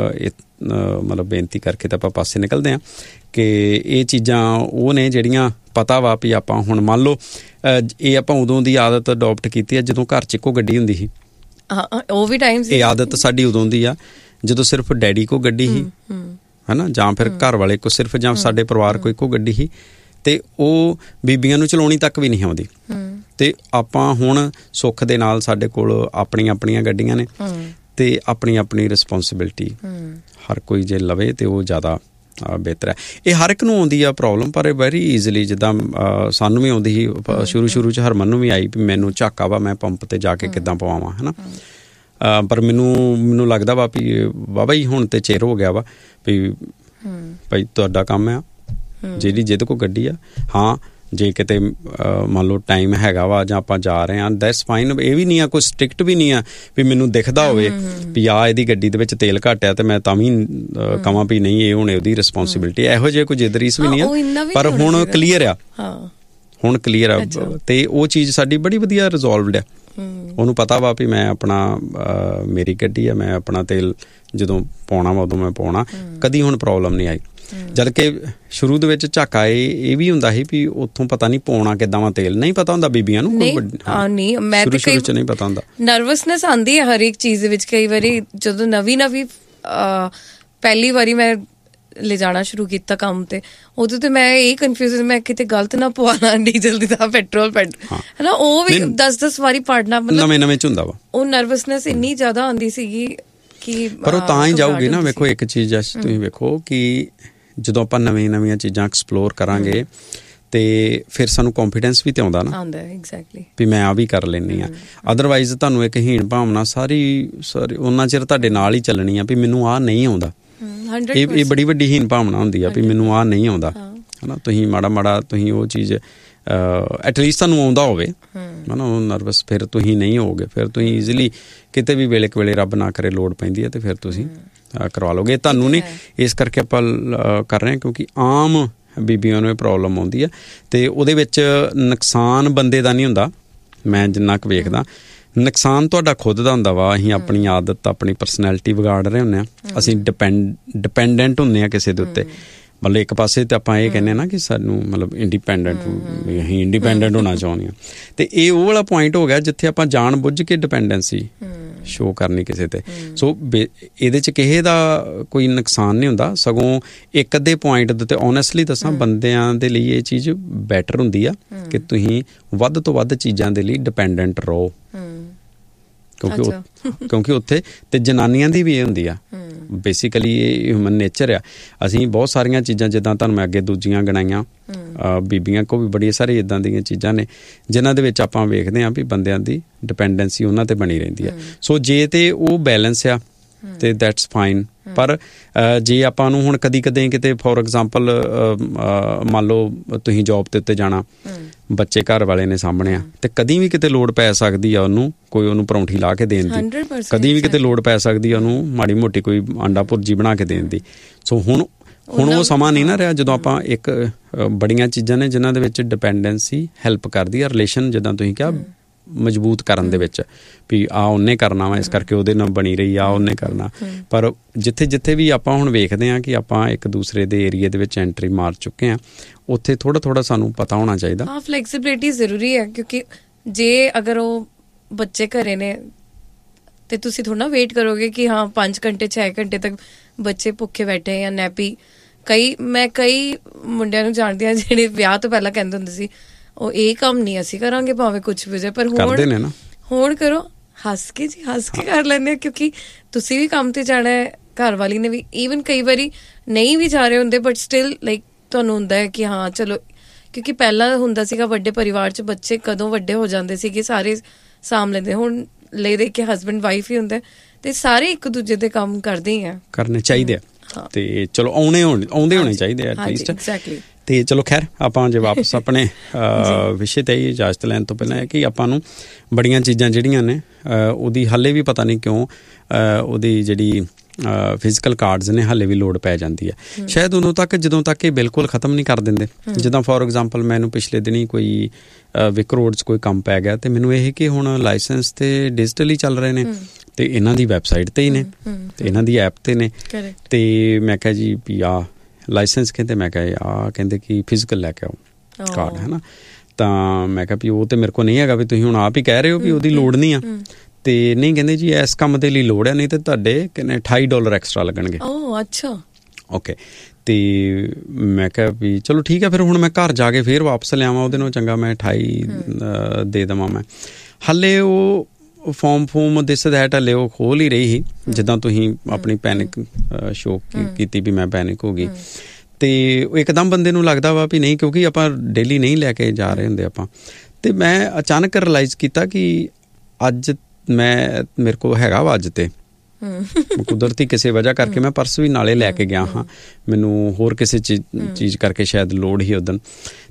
ਮਤਲਬ ਬੇਨਤੀ ਕਰਕੇ ਤਾਂ ਆਪਾਂ ਪਾਸੇ ਨਿਕਲਦੇ ਹਾਂ ਕਿ ਇਹ ਚੀਜ਼ਾਂ ਉਹ ਨੇ ਜਿਹੜੀਆਂ ਪਤਾ ਵਾ ਵੀ ਆਪਾਂ ਹੁਣ ਮੰਨ ਲਓ ਇਹ ਆਪਾਂ ਉਦੋਂ ਦੀ ਆਦਤ ਅਡੋਪਟ ਕੀਤੀ ਹੈ ਜਦੋਂ ਘਰ 'ਚ ਇੱਕੋ ਗੱਡੀ ਹੁੰਦੀ ਸੀ। ਉਹ ਵੀ ਟਾਈਮ ਸੀ। ਇਹ ਆਦਤ ਸਾਡੀ ਉਦੋਂ ਦੀ ਆ ਜਦੋਂ ਸਿਰਫ ਡੈਡੀ ਕੋ ਗੱਡੀ ਸੀ, ਹੈ ਨਾ, ਜਾਂ ਫਿਰ ਘਰ ਵਾਲੇ ਕੋ ਸਿਰਫ, ਜਾਂ ਸਾਡੇ ਪਰਿਵਾਰ ਕੋ ਇੱਕੋ ਗੱਡੀ ਸੀ, ਤੇ ਉਹ ਬੀਬੀਆਂ ਨੂੰ ਚਲਾਉਣੀ ਤੱਕ ਵੀ ਨਹੀਂ ਆਉਂਦੀ। ਤੇ ਆਪਾਂ ਹੁਣ ਸੁੱਖ ਦੇ ਨਾਲ ਸਾਡੇ ਕੋਲ ਆਪਣੀਆਂ ਆਪਣੀਆਂ ਗੱਡੀਆਂ ਨੇ ਤੇ ਆਪਣੀ ਆਪਣੀ ਰਿਸਪੋਂਸੀਬਿਲਿਟੀ ਹਰ ਕੋਈ ਜੇ ਲਵੇ ਤੇ ਉਹ ਜ਼ਿਆਦਾ ਬਿਹਤਰ ਹੈ। ਇਹ ਹਰ ਇੱਕ ਨੂੰ ਆਉਂਦੀ ਆ ਪ੍ਰੋਬਲਮ, ਪਰ ਵੈਰੀ ਈਜ਼ੀਲੀ, ਜਿੱਦਾਂ ਸਾਨੂੰ ਵੀ ਆਉਂਦੀ ਸੀ ਸ਼ੁਰੂ ਸ਼ੁਰੂ 'ਚ, ਹਰਮਨ ਨੂੰ ਵੀ ਆਈ ਵੀ ਮੈਨੂੰ ਝਾਕਾ ਵਾ ਮੈਂ ਪੰਪ ਤੇ ਜਾ ਕੇ ਕਿੱਦਾਂ ਪਵਾਵਾਂ, ਹੈ ਨਾ। ਪਰ ਮੈਨੂੰ ਮੈਨੂੰ ਲੱਗਦਾ ਵਾ ਵੀ ਬਾਬਾ ਜੀ ਹੁਣ ਤੇ ਚਿਰ ਹੋ ਗਿਆ ਵਾ ਵੀ ਭਾਈ ਤੁਹਾਡਾ ਕੰਮ ਆ, ਜਿਹੜੀ ਜਿਹਦੇ ਕੋਲ ਗੱਡੀ ਆ। ਹਾਂ ਜੇ ਕਿਤੇ ਮੰਨ ਲਓ ਟਾਈਮ ਹੈਗਾ ਵਾ ਜਾਂ ਆਪਾਂ ਜਾ ਰਹੇ ਹਾਂ ਦੈਟਸ ਫਾਈਨ। ਇਹ ਵੀ ਨਹੀਂ ਆ ਕੋਈ ਸਟ੍ਰਿਕਟ ਵੀ ਨਹੀਂ ਆ ਵੀ ਮੈਨੂੰ ਦਿਖਦਾ ਹੋਵੇ ਵੀ ਆ ਇਹਦੀ ਗੱਡੀ ਦੇ ਵਿੱਚ ਤੇਲ ਘੱਟ ਆ ਤੇ ਮੈਂ ਤਾਂ ਵੀ ਕਵਾਂ ਵੀ ਨਹੀਂ ਇਹ ਹੁਣ ਇਹਦੀ ਰਿਸਪੋਂਸਿਬਿਲਿਟੀ। ਇਹੋ ਜਿਹੇ ਕੋਈ ਜਿੱਦ ਰੀਸ ਵੀ ਨਹੀਂ ਆ, ਪਰ ਹੁਣ ਕਲੀਅਰ ਆ, ਹੁਣ ਕਲੀਅਰ ਆ ਤੇ ਉਹ ਚੀਜ਼ ਸਾਡੀ ਬੜੀ ਵਧੀਆ ਰਿਜ਼ੋਲਵਡ ਆ। ਉਹਨੂੰ ਪਤਾ ਵਾ ਵੀ ਮੈਂ ਆਪਣਾ ਮੇਰੀ ਗੱਡੀ ਆ, ਮੈਂ ਆਪਣਾ ਤੇਲ ਜਦੋਂ ਪਾਉਣਾ ਵਾ ਉਦੋਂ ਮੈਂ ਪਾਉਣਾ, ਕਦੀ ਹੁਣ ਪ੍ਰੋਬਲਮ ਨਹੀਂ ਆਈ। ਜਦ ਕਿ ਸ਼ੁਰੂ ਦੇ ਵਿੱਚ ਝਾਕਾ ਇਹ ਇਹ ਵੀ ਹੁੰਦਾ ਸੀ ਵੀ ਉੱਥੋਂ ਪਤਾ ਨਹੀਂ ਪਾਉਣਾ ਕਿੱਦਾਂ ਵਾ ਤੇਲ, ਨਹੀਂ ਪਤਾ ਹੁੰਦਾ ਬੀਬੀਆਂ ਨੂੰ, ਨਹੀਂ ਮੈਂ ਤੇ ਸ਼ੁਰੂ ਚ ਨਹੀਂ ਪਤਾ ਹੁੰਦਾ। ਨਰਵਸਨੈਸ ਆਉਂਦੀ ਹੈ ਹਰ ਇੱਕ ਚੀਜ਼ ਦੇ ਵਿੱਚ। ਕਈ ਵਾਰੀ ਜਦੋਂ ਨਵੀਂ ਨਵੀਂ ਪਹਿਲੀ ਵਾਰੀ ਮੈਂ ਲਿਜਾਣਾ ਸ਼ੁਰੂ ਕੀਤਾ ਕੰਮ ਤੇ, ਉਦੋਂ ਤੇ ਮੈਂ ਇਹ ਕਨਫਿਊਜ਼ ਮੈਂ ਕਿਤੇ ਗਲਤ ਨਾ ਪਵਾ ਲਾਂ ਡੀਜ਼ਲ ਦੀ ਤਾਂ ਪੈਟਰੋਲ ਪੈਟ ਹੈ ਨਾ, ਉਹ ਵੀ ਦਸ ਦਸ ਵਾਰੀ ਪਾੜਨਾ, ਨਵੇਂ ਨਵੇਂ ਚ ਹੁੰਦਾ ਵਾ। ਉਹ ਨਰਵਸਨੈਸ ਇੰਨੀ ਜ਼ਿਆਦਾ ਆਉਂਦੀ ਸੀਗੀ ਕਿ ਪਰ ਉਹ ਤਾਂ ਹੀ ਜਾਊਗੀ ਨਾ। ਵੇਖੋ ਇੱਕ ਚੀਜ਼ ਤੁਸੀਂ ਵੇਖੋ ਕਿ ਜਦੋਂ ਆਪਾਂ ਨਵੀਆਂ ਨਵੀਆਂ ਚੀਜ਼ਾਂ ਐਕਸਪਲੋਰ ਕਰਾਂਗੇ ਤੇ ਫਿਰ ਸਾਨੂੰ ਕੌਨਫੀਡੈਂਸ ਵੀ ਤੇ ਆਉਂਦਾ ਨਾ ਆਉਂਦਾ ਐਗਜ਼ੈਕਟਲੀ ਵੀ ਮੈਂ ਆ ਵੀ ਕਰ ਲੈਂਦੀ ਹਾਂ। ਅਦਰਵਾਈਜ਼ ਤੁਹਾਨੂੰ ਇੱਕ ਹੀਣ ਭਾਵਨਾ ਸਾਰੀ ਸਾਰੀ ਉਹਨਾਂ ਚਿਰ ਤੁਹਾਡੇ ਨਾਲ ਹੀ ਚੱਲਣੀ ਆ ਵੀ ਮੈਨੂੰ ਆਹ ਨਹੀਂ ਆਉਂਦਾ। ਇਹ ਇਹ ਬੜੀ ਵੱਡੀ ਹੀਣ ਭਾਵਨਾ ਹੁੰਦੀ ਆ ਵੀ ਮੈਨੂੰ ਆਹ ਨਹੀਂ ਆਉਂਦਾ ਹੈ ਨਾ। ਤੁਸੀਂ ਮਾੜਾ ਮਾੜਾ ਤੁਸੀਂ ਉਹ ਚੀਜ਼ ਐਟਲੀਸਟ ਤੁਹਾਨੂੰ ਆਉਂਦਾ ਹੋਵੇ ਹੈ ਨਾ, ਉਹ ਨਰਵਸ ਫਿਰ ਤੁਸੀਂ ਨਹੀਂ ਹੋਵੋਗੇ, ਫਿਰ ਤੁਸੀਂ ਈਜ਼ੀਲੀ ਕਿਤੇ ਵੀ ਵੇਲੇ ਕੁ ਵੇਲੇ ਰੱਬ ਨਾ ਕਰੇ ਲੋੜ ਪੈਂਦੀ ਹੈ ਤੇ ਫਿਰ ਤੁਸੀਂ ਕਰਵਾ ਲਓਗੇ। ਤੁਹਾਨੂੰ ਨਹੀਂ, ਇਸ ਕਰਕੇ ਆਪਾਂ ਕਰ ਰਹੇ ਹਾਂ ਕਿਉਂਕਿ ਆਮ ਬੀਬੀਆਂ ਨੂੰ ਇਹ ਪ੍ਰੋਬਲਮ ਆਉਂਦੀ ਹੈ ਅਤੇ ਉਹਦੇ ਵਿੱਚ ਨੁਕਸਾਨ ਬੰਦੇ ਦਾ ਨਹੀਂ ਹੁੰਦਾ, ਮੈਂ ਜਿੰਨਾ ਕੁ ਵੇਖਦਾ ਨੁਕਸਾਨ ਤੁਹਾਡਾ ਖੁਦ ਦਾ ਹੁੰਦਾ ਵਾ। ਅਸੀਂ ਆਪਣੀ ਆਦਤ ਆਪਣੀ ਪਰਸਨੈਲਿਟੀ ਵਿਗਾੜ ਰਹੇ ਹੁੰਦੇ ਹਾਂ, ਅਸੀਂ ਡਿਪੈਂਡ ਡਿਪੈਂਡੈਂਟ ਹੁੰਦੇ ਹਾਂ ਕਿਸੇ ਦੇ ਉੱਤੇ। ਮਤਲਬ ਇੱਕ ਪਾਸੇ ਤਾਂ ਆਪਾਂ ਇਹ ਕਹਿੰਦੇ ਨਾ ਕਿ ਸਾਨੂੰ ਮਤਲਬ ਇੰਡੀਪੈਂਡੈਂਟ ਅਸੀਂ ਇੰਡੀਪੈਂਡੈਂਟ ਹੋਣਾ ਚਾਹੁੰਦੇ ਹਾਂ, ਅਤੇ ਇਹ ਉਹ ਵਾਲਾ ਪੁਆਇੰਟ ਹੋ ਗਿਆ ਜਿੱਥੇ ਆਪਾਂ ਜਾਣ ਬੁੱਝ ਕੇ ਡਿਪੈਂਡੈਂਸੀ ਸ਼ੋਅ ਕਰਨੀ ਕਿਸੇ 'ਤੇ। ਸੋ ਬੇ ਇਹਦੇ 'ਚ ਕਿਸੇ ਦਾ ਕੋਈ ਨੁਕਸਾਨ ਨਹੀਂ ਹੁੰਦਾ, ਸਗੋਂ ਇੱਕ ਅੱਧੇ ਪੁਆਇੰਟ ਦੇ ਉੱਤੇ ਓਨੈਸਟਲੀ ਦੱਸਾਂ ਬੰਦਿਆਂ ਦੇ ਲਈ ਇਹ ਚੀਜ਼ ਬੈਟਰ ਹੁੰਦੀ ਆ ਕਿ ਤੁਸੀਂ ਵੱਧ ਤੋਂ ਵੱਧ ਚੀਜ਼ਾਂ ਦੇ ਲਈ ਡਿਪੈਂਡੈਂਟ ਰਹੋ, ਕਿਉਂਕਿ ਕਿਉਂਕਿ ਉੱਥੇ ਤੇ ਜਨਾਨੀਆਂ ਦੀ ਵੀ ਇਹ ਹੁੰਦੀ ਆ। ਬੇਸਿਕਲੀ ਇਹ ਹਿਊਮਨ ਨੇਚਰ ਆ। ਅਸੀਂ ਬਹੁਤ ਸਾਰੀਆਂ ਚੀਜ਼ਾਂ ਜਿੱਦਾਂ ਤੁਹਾਨੂੰ ਮੈਂ ਅੱਗੇ ਦੂਜੀਆਂ ਗਿਣਾਈਆਂ, ਬੀਬੀਆਂ ਕੋਲ ਵੀ ਬੜੀਆਂ ਸਾਰੀਆਂ ਇੱਦਾਂ ਦੀਆਂ ਚੀਜ਼ਾਂ ਨੇ ਜਿਨ੍ਹਾਂ ਦੇ ਵਿੱਚ ਆਪਾਂ ਵੇਖਦੇ ਹਾਂ ਵੀ ਬੰਦਿਆਂ ਦੀ ਡਿਪੈਂਡੈਂਸੀ ਉਹਨਾਂ 'ਤੇ ਬਣੀ ਰਹਿੰਦੀ ਆ। ਸੋ ਜੇ ਤੇ ਉਹ ਬੈਲੈਂਸ ਆ ਤੇ ਦੈਟਸ ਫਾਈਨ। ਪਰ ਜੇ ਆਪਾਂ ਨੂੰ ਹੁਣ ਕਦੀ ਕਦੇ ਕਿਤੇ ਫੋਰ ਐਗਜ਼ਾਮਪਲ ਮੰਨ ਲਓ ਤੁਸੀਂ ਜੋਬ ਦੇ ਉੱਤੇ ਜਾਣਾ, ਬੱਚੇ ਘਰ ਵਾਲੇ ਨੇ ਸਾਹਮਣੇ ਆ, ਤੇ ਕਦੀ ਵੀ ਕਿਤੇ ਲੋੜ ਪੈ ਸਕਦੀ ਆ ਉਹਨੂੰ ਕੋਈ ਉਹਨੂੰ ਪਰੌਂਠੀ ਲਾ ਕੇ ਦੇਣ ਦੀ, ਕਦੀ ਵੀ ਕਿਤੇ ਲੋੜ ਪੈ ਸਕਦੀ ਆ ਉਹਨੂੰ ਮਾੜੀ ਮੋਟੀ ਕੋਈ ਆਂਡਾ ਭੁਰਜੀ ਬਣਾ ਕੇ ਦੇਣ ਦੀ। ਸੋ ਹੁਣ ਹੁਣ ਉਹ ਸਮਾਂ ਨਹੀਂ ਨਾ ਰਿਹਾ ਜਦੋਂ ਆਪਾਂ ਇੱਕ ਬੜੀਆਂ ਚੀਜ਼ਾਂ ਨੇ ਜਿਨ੍ਹਾਂ ਦੇ ਵਿੱਚ ਡਿਪੈਂਡੈਂਸੀ ਹੈਲਪ ਕਰਦੀ ਆ ਰਿਲੇਸ਼ਨ, ਜਿੱਦਾਂ ਤੁਸੀਂ ਕਿਹਾ ਮਜ਼ਬੂਤ ਕਰਨ ਦੇ ਵਿੱਚ ਵੀ ਆ ਉਹਨੇ ਕਰਨਾ ਵਾ ਇਸ ਕਰਕੇ ਉਹਦੇ ਨਾਲ ਬਣੀ ਰਹੀ ਆ ਉਹਨੇ ਕਰਨਾ। ਪਰ ਜਿੱਥੇ ਜਿੱਥੇ ਵੀ ਆਪਾਂ ਹੁਣ ਵੇਖਦੇ ਹਾਂ ਕਿ ਆਪਾਂ ਇੱਕ ਦੂਸਰੇ ਦੇ ਏਰੀਏ ਦੇ ਵਿੱਚ ਐਂਟਰੀ ਮਾਰ ਚੁੱਕੇ ਹਾਂ, ਉੱਥੇ ਥੋੜ੍ਹਾ ਥੋੜ੍ਹਾ ਸਾਨੂੰ ਪਤਾ ਹੋਣਾ ਚਾਹੀਦਾ। ਹਾਂ, ਫਲੈਕਸੀਬਿਲਿਟੀ ਜ਼ਰੂਰੀ ਹੈ, ਕਿਉਂਕਿ ਜੇ ਅਗਰ ਉਹ ਬੱਚੇ ਘਰੇ ਨੇ ਤੇ ਤੁਸੀਂ ਥੋੜ੍ਹਾ ਨਾ ਵੇਟ ਕਰੋਗੇ ਕਿ ਹਾਂ ਪੰਜ ਘੰਟੇ ਛੇ ਘੰਟੇ ਤੱਕ ਬੱਚੇ ਭੁੱਖੇ ਬੈਠੇ ਜਾਂ ਨੈਪੀ। ਕਈ ਮੈਂ ਕਈ ਮੁੰਡਿਆਂ ਨੂੰ ਜਾਣਦੀ ਹਾਂ ਜਿਹੜੇ ਵਿਆਹ ਤੋਂ ਪਹਿਲਾਂ ਕਹਿੰਦੇ ਹੁੰਦੇ ਸੀ ਉਹ ਇਹ ਕੰਮ ਨਹੀਂ ਅਸੀਂ ਕਰਾਂਗੇ ਭਾਵੇਂ ਕੁਛ ਵੀ ਜਾਏ, ਪਰ ਹੁਣ ਹੁਣ ਕਰੋ ਹੱਸ ਕੇ ਜੀ ਹੱਸ ਕੇ ਕਰ ਲੈਂਦੇ ਆ, ਕਿਉਂਕਿ ਤੁਸੀਂ ਵੀ ਕੰਮ ਤੇ ਜਾਣਾ ਹੈ, ਘਰ ਵਾਲੀ ਨੇ ਵੀ। ਈਵਨ ਕਈ ਵਾਰੀ ਨਹੀਂ ਵੀ ਜਾ ਰਹੇ ਹੁੰਦੇ ਬਟ ਸਟਿਲ ਲਾਈਕ ਤੁਹਾਨੂੰ ਹੁੰਦਾ ਹੈ ਕਿ ਹਾਂ ਚਲੋ, ਕਿਉਂਕਿ ਪਹਿਲਾਂ ਹੁੰਦਾ ਸੀਗਾ ਵੱਡੇ ਪਰਿਵਾਰ 'ਚ ਬੱਚੇ ਕਦੋਂ ਵੱਡੇ ਹੋ ਜਾਂਦੇ ਸੀਗੇ ਸਾਰੇ ਸਾਂਭ ਲੈਂਦੇ, ਹੁਣ ਲੈ ਦੇ ਕੇ ਹਸਬੈਂਡ ਵਾਈਫ ਹੀ ਹੁੰਦਾ ਤੇ ਸਾਰੇ ਇੱਕ ਦੂਜੇ ਦੇ ਕੰਮ ਕਰਦੇ ਹੀ ਆ, ਕਰਨੇ ਚਾਹੀਦੇ ਆ ਤੇ ਚਲੋ ਆਉਣੇ ਹੋਣੇ ਆਉਂਦੇ ਹੋਣੇ ਚਾਹੀਦੇ ਆ ਐਟਲੀਸਟ। ਐਗਜ਼ੈਕਟਲੀ। ਤੇ ਚਲੋ ਖੈਰ ਆਪਾਂ ਜੇ ਵਾਪਸ ਆਪਣੇ ਵਿਸ਼ੇ 'ਤੇ ਇਜਾਜ਼ਤ ਲੈਣ ਤੋਂ ਪਹਿਲਾਂ ਹੈ ਕਿ ਆਪਾਂ ਨੂੰ ਬੜੀਆਂ ਚੀਜ਼ਾਂ ਜਿਹੜੀਆਂ ਨੇ ਉਹਦੀ ਹਾਲੇ ਵੀ ਪਤਾ ਨਹੀਂ ਕਿਉਂ ਉਹਦੀ ਜਿਹੜੀ ਫਿਜ਼ੀਕਲ ਕਾਰਡਸ ਨੇ ਹਾਲੇ ਵੀ ਲੋੜ ਪੈ ਜਾਂਦੀ ਹੈ, ਸ਼ਾਇਦ ਉਦੋਂ ਤੱਕ ਜਦੋਂ ਤੱਕ ਇਹ ਬਿਲਕੁਲ ਖ਼ਤਮ ਨਹੀਂ ਕਰ ਦਿੰਦੇ। ਜਿੱਦਾਂ ਫੋਰ ਐਗਜ਼ਾਮਪਲ ਮੈਨੂੰ ਪਿਛਲੇ ਦਿਨੀਂ ਕੋਈ ਵਿਕ ਰੋਡ 'ਚ ਕੋਈ ਕੰਮ ਪੈ ਗਿਆ ਤੇ ਮੈਨੂੰ ਇਹ ਕਿ ਹੁਣ ਲਾਇਸੈਂਸ ਤੇ ਡਿਜੀਟਲੀ ਚੱਲ ਰਹੇ ਨੇ ਤੇ ਇਹਨਾਂ ਦੀ ਵੈਬਸਾਈਟ 'ਤੇ ਹੀ ਨੇ ਤੇ ਇਹਨਾਂ ਦੀ ਐਪ 'ਤੇ ਨੇ, ਤੇ ਮੈਂ ਕਿਹਾ ਜੀ ਵੀ ਆ ਲਾਇਸੈਂਸ ਕਹਿੰਦੇ, ਮੈਂ ਕਿਹਾ ਆ ਕਹਿੰਦੇ ਕਿ ਫਿਜ਼ੀਕਲ ਲੈ ਕੇ ਆਓ ਕਾਰਡ ਹੈ ਨਾ, ਤਾਂ ਮੈਂ ਕਿਹਾ ਵੀ ਉਹ ਤਾਂ ਮੇਰੇ ਕੋਲ ਨਹੀਂ ਹੈਗਾ, ਵੀ ਤੁਸੀਂ ਹੁਣ ਆਪ ਹੀ ਕਹਿ ਰਹੇ ਹੋ ਵੀ ਉਹਦੀ ਲੋੜ ਨਹੀਂ ਆ, ਤੇ ਨਹੀਂ ਕਹਿੰਦੇ ਜੀ ਇਸ ਕੰਮ ਦੇ ਲਈ ਲੋੜ ਹੈ, ਨਹੀਂ ਤੇ ਤੁਹਾਡੇ ਕਿੰਨੇ ਅਠਾਈ ਡਾਲਰ ਐਕਸਟਰਾ ਲੱਗਣਗੇ। ਓ ਅੱਛਾ ਓਕੇ। ਤੇ ਮੈਂ ਕਿਹਾ ਵੀ ਚਲੋ ਠੀਕ ਹੈ, ਫਿਰ ਹੁਣ ਮੈਂ ਘਰ ਜਾ ਕੇ ਫਿਰ ਵਾਪਸ ਲਿਆਵਾਂ ਉਹਦੇ ਨਾਲ ਚੰਗਾ ਮੈਂ ਅਠਾਈ ਦੇ ਦੇਵਾਂ। ਮੈਂ ਹਾਲੇ ਉਹ ਫੋਰਮ ਫੋਮ ਦਿਸ ਦੈਟ ਹਾਲੇ ਉਹ ਖੋਲ ਹੀ ਰਹੀ ਸੀ, ਜਿੱਦਾਂ ਤੁਸੀਂ ਆਪਣੀ ਪੈਨਿਕ ਸ਼ੋ ਕੀਤੀ ਵੀ ਮੈਂ ਪੈਨਿਕ ਹੋ ਗਈ, ਤੇ ਉਹ ਇੱਕਦਮ ਬੰਦੇ ਨੂੰ ਲੱਗਦਾ ਵਾ ਵੀ ਨਹੀਂ, ਕਿਉਂਕਿ ਆਪਾਂ ਡੇਲੀ ਨਹੀਂ ਲੈ ਕੇ ਜਾ ਰਹੇ ਹੁੰਦੇ ਆਪਾਂ। ਤੇ ਮੈਂ ਅਚਾਨਕ ਰਿਅਲਾਈਜ਼ ਕੀਤਾ ਕਿ ਅੱਜ ਮੈਂ ਮੇਰੇ ਕੋਲ ਹੈਗਾ ਵਾ ਅੱਜ ਤੇ ਕੁਦਰਤੀ ਕਿਸੇ ਵਜ੍ਹਾ ਕਰਕੇ ਮੈਂ ਪਰਸ ਵੀ ਨਾਲੇ ਲੈ ਕੇ ਗਿਆ ਹਾਂ, ਮੈਨੂੰ ਹੋਰ ਕਿਸੇ ਚੀਜ਼ ਚੀਜ਼ ਕਰਕੇ ਸ਼ਾਇਦ ਲੋੜ ਹੀ ਉਦਣ,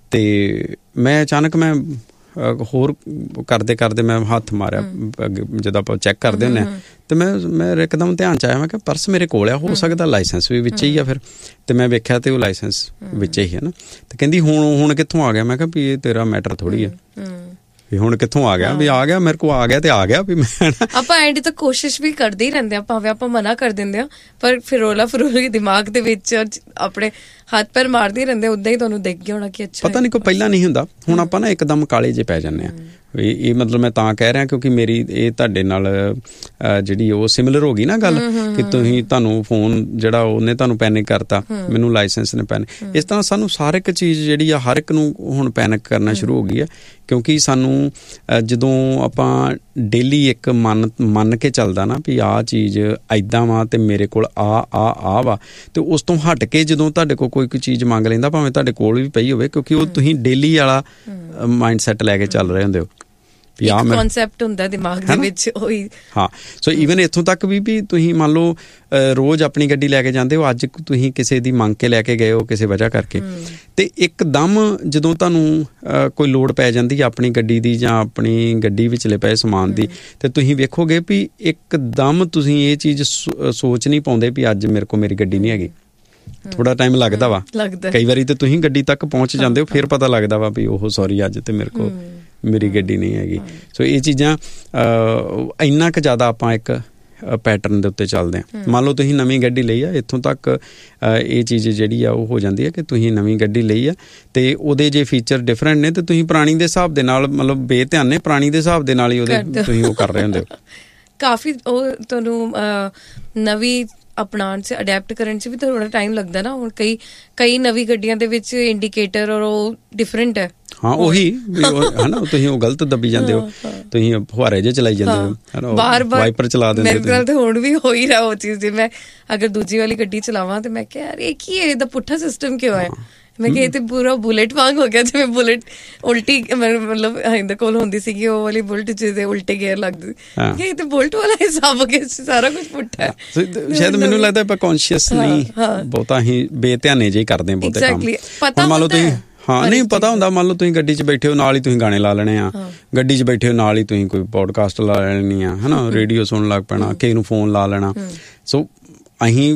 ਤੇ ਮੈਂ ਅਚਾਨਕ ਮੈਂ ਹੋਰ ਕਰਦੇ ਕਰਦੇ ਮੈਂ ਹੱਥ ਮਾਰਿਆ ਜਦੋਂ ਆਪਾਂ ਚੈੱਕ ਕਰਦੇ ਹੁੰਦੇ ਹਾਂ, ਤੇ ਮੈਂ ਮੇਰੇ ਇੱਕਦਮ ਧਿਆਨ 'ਚ ਆਇਆ, ਮੈਂ ਕਿਹਾ ਪਰਸ ਮੇਰੇ ਕੋਲ ਆ, ਹੋ ਸਕਦਾ ਲਾਇਸੈਂਸ ਵੀ ਵਿੱਚ ਹੀ ਆ। ਫਿਰ ਤੇ ਮੈਂ ਵੇਖਿਆ ਤੇ ਉਹ ਲਾਇਸੈਂਸ ਵਿੱਚ ਹੀ ਹੈ ਨਾ, ਤੇ ਕਹਿੰਦੀ ਹੁਣ ਹੁਣ ਕਿੱਥੋਂ ਆ ਗਿਆ? ਮੈਂ ਕਿਹਾ ਵੀ ਇਹ ਤੇਰਾ ਮੈਟਰ ਥੋੜ੍ਹੀ ਆ ਵੀ ਹੁਣ ਕਿੱਥੋਂ ਆ ਗਿਆ, ਵੀ ਆ ਗਿਆ ਮੇਰੇ ਕੋਲ ਆ ਗਿਆ ਤੇ ਆ ਗਿਆ। ਵੀ ਮੈਂ ਆਪਾਂ ਐਂਡ ਤੱਕ ਕੋਸ਼ਿਸ਼ ਵੀ ਕਰਦੇ ਹੀ ਰਹਿੰਦੇ ਆ, ਭਾਵੇਂ ਆਪਾਂ ਮਨਾ ਕਰ ਦਿੰਦੇ ਆ, ਪਰ ਫਿਰੋਲਾ ਫਿਰੋਲੀ ਦਿਮਾਗ ਦੇ ਵਿੱਚ ਆਪਣੇ ਹੱਥ ਪੈਰ ਮਾਰਦੇ ਹੀ ਰਹਿੰਦੇ, ਉਦਾਂ ਹੀ ਤੁਹਾਨੂੰ ਦਿਖ ਗਿਆ ਹੋਣਾ ਕਿ ਅੱਛਾ ਪਤਾ ਨਹੀਂ ਕੋਈ ਪਹਿਲਾਂ ਨਹੀਂ ਹੁੰਦਾ। ਹੁਣ ਆਪਾਂ ਨਾ ਇੱਕਦਮ ਕਾਲੇ ਜਿਹੇ ਪੈ ਜਾਂਦੇ ਆ। ਇਹ ਮਤਲਬ ਮੈਂ ਤਾਂ ਕਹਿ ਰਿਹਾ ਕਿਉਂਕਿ ਮੇਰੀ ਇਹ ਤੁਹਾਡੇ ਨਾਲ ਜਿਹੜੀ ਉਹ ਸਿਮਿਲਰ ਹੋ ਗਈ ਨਾ ਗੱਲ, ਕਿ ਤੁਸੀਂ ਤੁਹਾਨੂੰ ਫੋਨ ਜਿਹੜਾ ਉਹਨੇ ਤੁਹਾਨੂੰ ਪੈਨਿਕ ਕਰਤਾ, ਮੈਨੂੰ ਲਾਇਸੈਂਸ ਨੇ ਪੈਨਿਕ। ਇਸ ਤਰ੍ਹਾਂ ਸਾਨੂੰ ਹਰ ਇੱਕ ਚੀਜ਼ ਜਿਹੜੀ ਆ ਹਰ ਇੱਕ ਨੂੰ ਹੁਣ ਪੈਨਿਕ ਕਰਨਾ ਸ਼ੁਰੂ ਹੋ ਗਈ ਹੈ, ਕਿਉਂਕਿ ਸਾਨੂੰ ਜਦੋਂ ਆਪਾਂ ਡੇਲੀ ਇੱਕ ਮੰਨ ਮੰਨ ਕੇ ਚੱਲਦਾ ਨਾ ਵੀ ਆਹ ਚੀਜ਼ ਐਦਾਂ ਵਾ ਅਤੇ ਮੇਰੇ ਕੋਲ ਆ ਆ ਆ ਵਾ, ਅਤੇ ਉਸ ਤੋਂ ਹਟ ਕੇ ਜਦੋਂ ਤੁਹਾਡੇ ਕੋਲ ਕੋਈ ਕੋਈ ਚੀਜ਼ ਮੰਗ ਲੈਂਦਾ, ਭਾਵੇਂ ਤੁਹਾਡੇ ਕੋਲ ਵੀ ਪਈ ਹੋਵੇ, ਕਿਉਂਕਿ ਉਹ ਤੁਸੀਂ ਡੇਲੀ ਵਾਲਾ ਮਾਈਂਡ ਸੈੱਟ ਲੈ ਕੇ ਚੱਲ ਰਹੇ ਹੁੰਦੇ ਹੋ। ਕਨਸੈਪਟ ਹੁੰਦਾ ਦਿਮਾਗ ਦੇ ਵਿੱਚ ਉਹੀ। ਹਾਂ, ਸੋ ਈਵਨ ਇੱਥੋਂ ਤੱਕ ਵੀ ਵੀ ਤੁਸੀਂ ਮੰਨ ਲਓ ਰੋਜ਼ ਆਪਣੀ ਗੱਡੀ ਲੈ ਕੇ ਜਾਂਦੇ ਹੋ, ਅੱਜ ਤੁਸੀਂ ਕਿਸੇ ਦੀ ਮੰਗ ਕੇ ਲੈ ਕੇ ਗਏ ਹੋ ਕਿਸੇ ਵਜ੍ਹਾ ਕਰਕੇ, ਅਤੇ ਇੱਕਦਮ ਜਦੋਂ ਤੁਹਾਨੂੰ ਕੋਈ ਲੋੜ ਪੈ ਜਾਂਦੀ ਆਪਣੀ ਗੱਡੀ ਦੀ ਜਾਂ ਆਪਣੀ ਗੱਡੀ ਵਿਚਲੇ ਪਏ ਸਮਾਨ ਦੀ, ਅਤੇ ਤੁਸੀਂ ਵੇਖੋਗੇ ਵੀ ਇੱਕਦਮ ਤੁਸੀਂ ਇਹ ਚੀਜ਼ ਸੋਚ ਨਹੀਂ ਪਾਉਂਦੇ ਵੀ ਅੱਜ ਮੇਰੇ ਕੋਲ ਮੇਰੀ ਗੱਡੀ ਨਹੀਂ ਹੈਗੀ। ਥੋੜਾ ਟਾਈਮ ਲੱਗਦਾ ਵਾ, ਕਈ ਵਾਰੀ ਤਾਂ ਤੁਸੀਂ ਗੱਡੀ ਤੱਕ ਪਹੁੰਚ ਜਾਂਦੇ ਹੋ, ਫਿਰ ਪਤਾ ਲੱਗਦਾ ਵਾ ਵੀ ਉਹ ਸੌਰੀ ਅੱਜ ਤੇ ਮੇਰੇ ਕੋਲ ਮੇਰੀ ਗੱਡੀ ਨਹੀਂ ਹੈਗੀ। ਸੋ ਇਹ ਚੀਜ਼ਾਂ ਇੰਨਾ ਕੁ ਜ਼ਿਆਦਾ ਆਪਾਂ ਇੱਕ ਪੈਟਰਨ ਦੇ ਉੱਤੇ ਚੱਲਦੇ ਹਾਂ। ਮੰਨ ਲਓ ਤੁਸੀਂ ਨਵੀਂ ਗੱਡੀ ਲਈ ਆ, ਇੱਥੋਂ ਤੱਕ ਇਹ ਚੀਜ਼ ਜਿਹੜੀ ਆ ਉਹ ਹੋ ਜਾਂਦੀ ਹੈ ਕਿ ਤੁਸੀਂ ਨਵੀਂ ਗੱਡੀ ਲਈ ਆ ਅਤੇ ਉਹਦੇ ਜੇ ਫੀਚਰ ਡਿਫਰੈਂਟ ਨੇ, ਅਤੇ ਤੁਸੀਂ ਪੁਰਾਣੀ ਦੇ ਹਿਸਾਬ ਦੇ ਨਾਲ ਮਤਲਬ ਬੇਧਿਆਨੇ ਪੁਰਾਣੀ ਦੇ ਹਿਸਾਬ ਦੇ ਨਾਲ ਹੀ ਉਹਦੇ ਤੁਸੀਂ ਉਹ ਕਰ ਰਹੇ ਹੁੰਦੇ ਹੋ। ਕਾਫੀ ਉਹ ਤੁਹਾਨੂੰ ਨਵੀਂ ਅਪਣਾਉਣ 'ਚ ਅਡੈਪਟ ਕਰਨ 'ਚ ਵੀ ਥੋੜ੍ਹਾ ਟਾਈਮ ਲੱਗਦਾ ਨਾ। ਹੁਣ ਕਈ ਕਈ ਨਵੀਂ ਗੱਡੀਆਂ ਦੇ ਵਿੱਚ ਇੰਡੀਕੇਟਰ ਔਰ ਉਹ ਡਿਫਰੈਂਟ ਹੈ। ਹਾਂ, ਉਹੀ ਹੈ ਨਾ, ਤੁਸੀਂ ਉਹ ਗਲਤ ਦੱਬੀ ਜਾਂਦੇ ਹੋ, ਤੁਸੀਂ ਫੁਹਾਰੇ ਜਿਹੇ ਚਲਾਈ ਜਾਂਦੇ ਹੋ, ਬਾਰ ਬਾਰ ਵਾਈਪਰ ਚਲਾ ਦਿੰਦੇ। ਮੇਰੇ ਨਾਲ ਤਾਂ ਹੁਣ ਵੀ ਹੋ ਹੀ ਰਿਹਾ ਉਹ ਚੀਜ਼। ਜੇ ਮੈਂ ਅਗਰ ਦੂਜੀ ਵਾਲੀ ਗੱਡੀ ਚਲਾਵਾਂ ਤਾਂ ਮੈਂ ਕਿਹਾ ਯਾਰ ਇਹ ਕੀ ਹੈ, ਇਹਦਾ ਪੁੱਠਾ ਸਿਸਟਮ ਕਿਉਂ ਹੈ? ਮੈਂ ਕਿਹਾ ਇਹ ਤੇ ਪੂਰਾ ਬੁਲੇਟ ਵਾਂਗ ਹੋ ਗਿਆ, ਜਿਵੇਂ ਬੁਲੇਟ ਉਲਟੀ ਮਤਲਬ ਇਹਦੇ ਕੋਲ ਹੁੰਦੀ ਸੀਗੀ ਉਹ ਵਾਲੀ ਬੁਲਟ ਜਿਹਦੇ ਉਲਟੇ ਗੇਅਰ ਲੱਗਦੇ, ਇਹ ਤੇ ਬੁਲਟ ਵਾਲਾ ਹਿਸਾਬ ਹੋ ਗਿਆ, ਸਾਰਾ ਕੁਛ ਪੁੱਠਾ ਹੈ। ਸ਼ਾਇਦ ਮੈਨੂੰ ਲੱਗਦਾ ਆਪਾਂ ਕੌਨਸ਼ੀਅਸ ਨਹੀਂ ਬਹੁਤਾ ਹੀ ਬੇਧਿਆਨੇ ਜਿਹੇ ਕਰਦੇ ਹਾਂ ਬਹੁਤੇ ਕੰਮ। ਪਤਾ ਮੰਨ ਲਓ ਤੁਸੀਂ ਹਾਂ ਨਹੀਂ ਪਤਾ ਹੁੰਦਾ, ਮੰਨ ਲਓ ਤੁਸੀਂ ਗੱਡੀ 'ਚ ਬੈਠੇ ਹੋ, ਨਾਲ ਹੀ ਤੁਸੀਂ ਗਾਣੇ ਲਾ ਲੈਣੇ ਆ, ਗੱਡੀ 'ਚ ਬੈਠੇ ਹੋ ਨਾਲ ਹੀ ਤੁਸੀਂ ਕੋਈ ਪੋਡਕਾਸਟ ਲਾ ਲੈਣੀ ਆ, ਹੈ ਨਾ, ਰੇਡੀਓ ਸੁਣਨ ਲੱਗ ਪੈਣਾ, ਕਿਸੇ ਨੂੰ ਫੋਨ ਲਾ ਲੈਣਾ। ਸੋ ਅਸੀਂ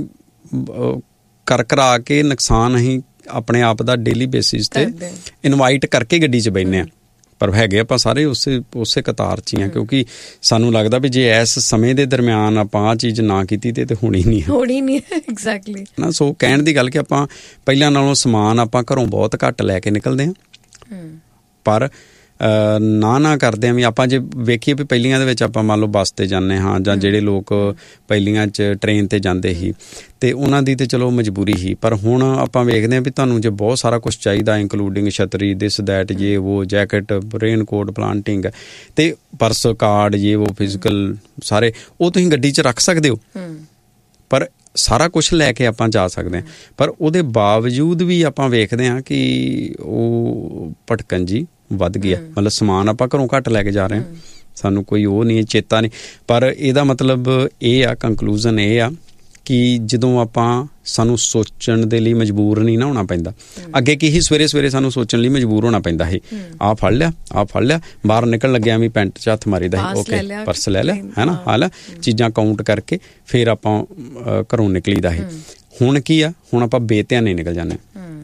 ਕਰ ਕਰਾ ਕੇ ਨੁਕਸਾਨ ਅਸੀਂ ਆਪਣੇ ਆਪ ਦਾ ਡੇਲੀ ਬੇਸਿਸ 'ਤੇ ਇਨਵਾਈਟ ਕਰਕੇ ਗੱਡੀ 'ਚ ਬਹਿੰਦੇ ਹਾਂ, ਪਰ ਹੈਗੇ ਆਪਾਂ ਸਾਰੇ ਉਸੇ ਉਸੇ ਕਤਾਰ 'ਚ ਹੀ ਹਾਂ, ਕਿਉਂਕਿ ਸਾਨੂੰ ਲੱਗਦਾ ਵੀ ਜੇ ਇਸ ਸਮੇਂ ਦੇ ਦਰਮਿਆਨ ਆਪਾਂ ਆਹ ਚੀਜ਼ ਨਾ ਕੀਤੀ ਤੇ ਤੇ ਹੋਣੀ ਨਹੀਂ ਹੋਣੀ ਨਹੀਂ ਐਗਜ਼ੈਕਟਲੀ ਨਾ। ਸੋ ਕਹਿਣ ਦੀ ਗੱਲ ਕਿ ਆਪਾਂ ਪਹਿਲਾਂ ਨਾਲੋਂ ਸਮਾਨ ਆਪਾਂ ਘਰੋਂ ਬਹੁਤ ਘੱਟ ਲੈ ਕੇ ਨਿਕਲਦੇ ਹਾਂ, ਪਰ ਨਾ ਨਾ ਕਰਦੇ ਹਾਂ ਵੀ ਆਪਾਂ ਜੇ ਵੇਖੀਏ ਵੀ ਪਹਿਲੀਆਂ ਦੇ ਵਿੱਚ ਆਪਾਂ ਮੰਨ ਲਓ ਬੱਸ 'ਤੇ ਜਾਂਦੇ ਹਾਂ, ਜਾਂ ਜਿਹੜੇ ਲੋਕ ਪਹਿਲੀਆਂ 'ਚ ਟ੍ਰੇਨ 'ਤੇ ਜਾਂਦੇ ਸੀ ਅਤੇ ਉਹਨਾਂ ਦੀ ਤਾਂ ਚਲੋ ਮਜਬੂਰੀ ਸੀ, ਪਰ ਹੁਣ ਆਪਾਂ ਵੇਖਦੇ ਹਾਂ ਵੀ ਤੁਹਾਨੂੰ ਜੇ ਬਹੁਤ ਸਾਰਾ ਕੁਛ ਚਾਹੀਦਾ, ਇੰਕਲੂਡਿੰਗ ਛਤਰੀ, ਦਿਸ ਦੈਟ, ਜੇ ਉਹ ਜੈਕਟ, ਰੇਨ ਕੋਟ, ਪਲਾਂਟਿੰਗ ਅਤੇ ਪਰਸ, ਕਾਰਡ, ਜੇ ਉਹ ਫਿਜ਼ੀਕਲ ਸਾਰੇ ਉਹ ਤੁਸੀਂ ਗੱਡੀ 'ਚ ਰੱਖ ਸਕਦੇ ਹੋ, ਪਰ ਸਾਰਾ ਕੁਛ ਲੈ ਕੇ ਆਪਾਂ ਜਾ ਸਕਦੇ ਹਾਂ। ਪਰ ਉਹਦੇ ਬਾਵਜੂਦ ਵੀ ਆਪਾਂ ਵੇਖਦੇ ਹਾਂ ਕਿ ਉਹ ਭਟਕਣ ਜੀ ਵੱਧ ਗਿਆ, ਮਤਲਬ ਸਮਾਨ ਆਪਾਂ ਘਰੋਂ ਘੱਟ ਲੈ ਕੇ ਜਾ ਰਹੇ ਹਾਂ, ਸਾਨੂੰ ਕੋਈ ਉਹ ਨਹੀਂ ਚੇਤਾ ਨਹੀਂ। ਪਰ ਇਹਦਾ ਮਤਲਬ ਇਹ ਆ, ਕੰਕਲੂਜ਼ਨ ਇਹ ਆ ਕਿ ਜਦੋਂ ਆਪਾਂ ਸਾਨੂੰ ਸੋਚਣ ਦੇ ਲਈ ਮਜਬੂਰ ਨਹੀਂ ਨਾ ਹੋਣਾ ਪੈਂਦਾ। ਅੱਗੇ ਕੀ ਹੀ ਸਵੇਰੇ ਸਵੇਰੇ ਸਾਨੂੰ ਸੋਚਣ ਲਈ ਮਜਬੂਰ ਹੋਣਾ ਪੈਂਦਾ ਸੀ, ਆਹ ਫੜ ਲਿਆ, ਆਹ ਫੜ ਲਿਆ, ਬਾਹਰ ਨਿਕਲ ਲੱਗਿਆ ਵੀ ਪੈਂਟ 'ਚ ਹੱਥ ਮਾਰੀ ਦਾ ਸੀ, ਓਕੇ ਪਰਸ ਲੈ ਲਿਆ, ਹੈ ਨਾ, ਹਾਲ ਚੀਜ਼ਾਂ ਕਾਊਂਟ ਕਰਕੇ ਫਿਰ ਆਪਾਂ ਘਰੋਂ ਨਿਕਲੀ ਦਾ ਸੀ। ਹੁਣ ਕੀ ਆ, ਹੁਣ ਆਪਾਂ ਬੇਧਿਆਨੇ ਨਿਕਲ ਜਾਂਦੇ,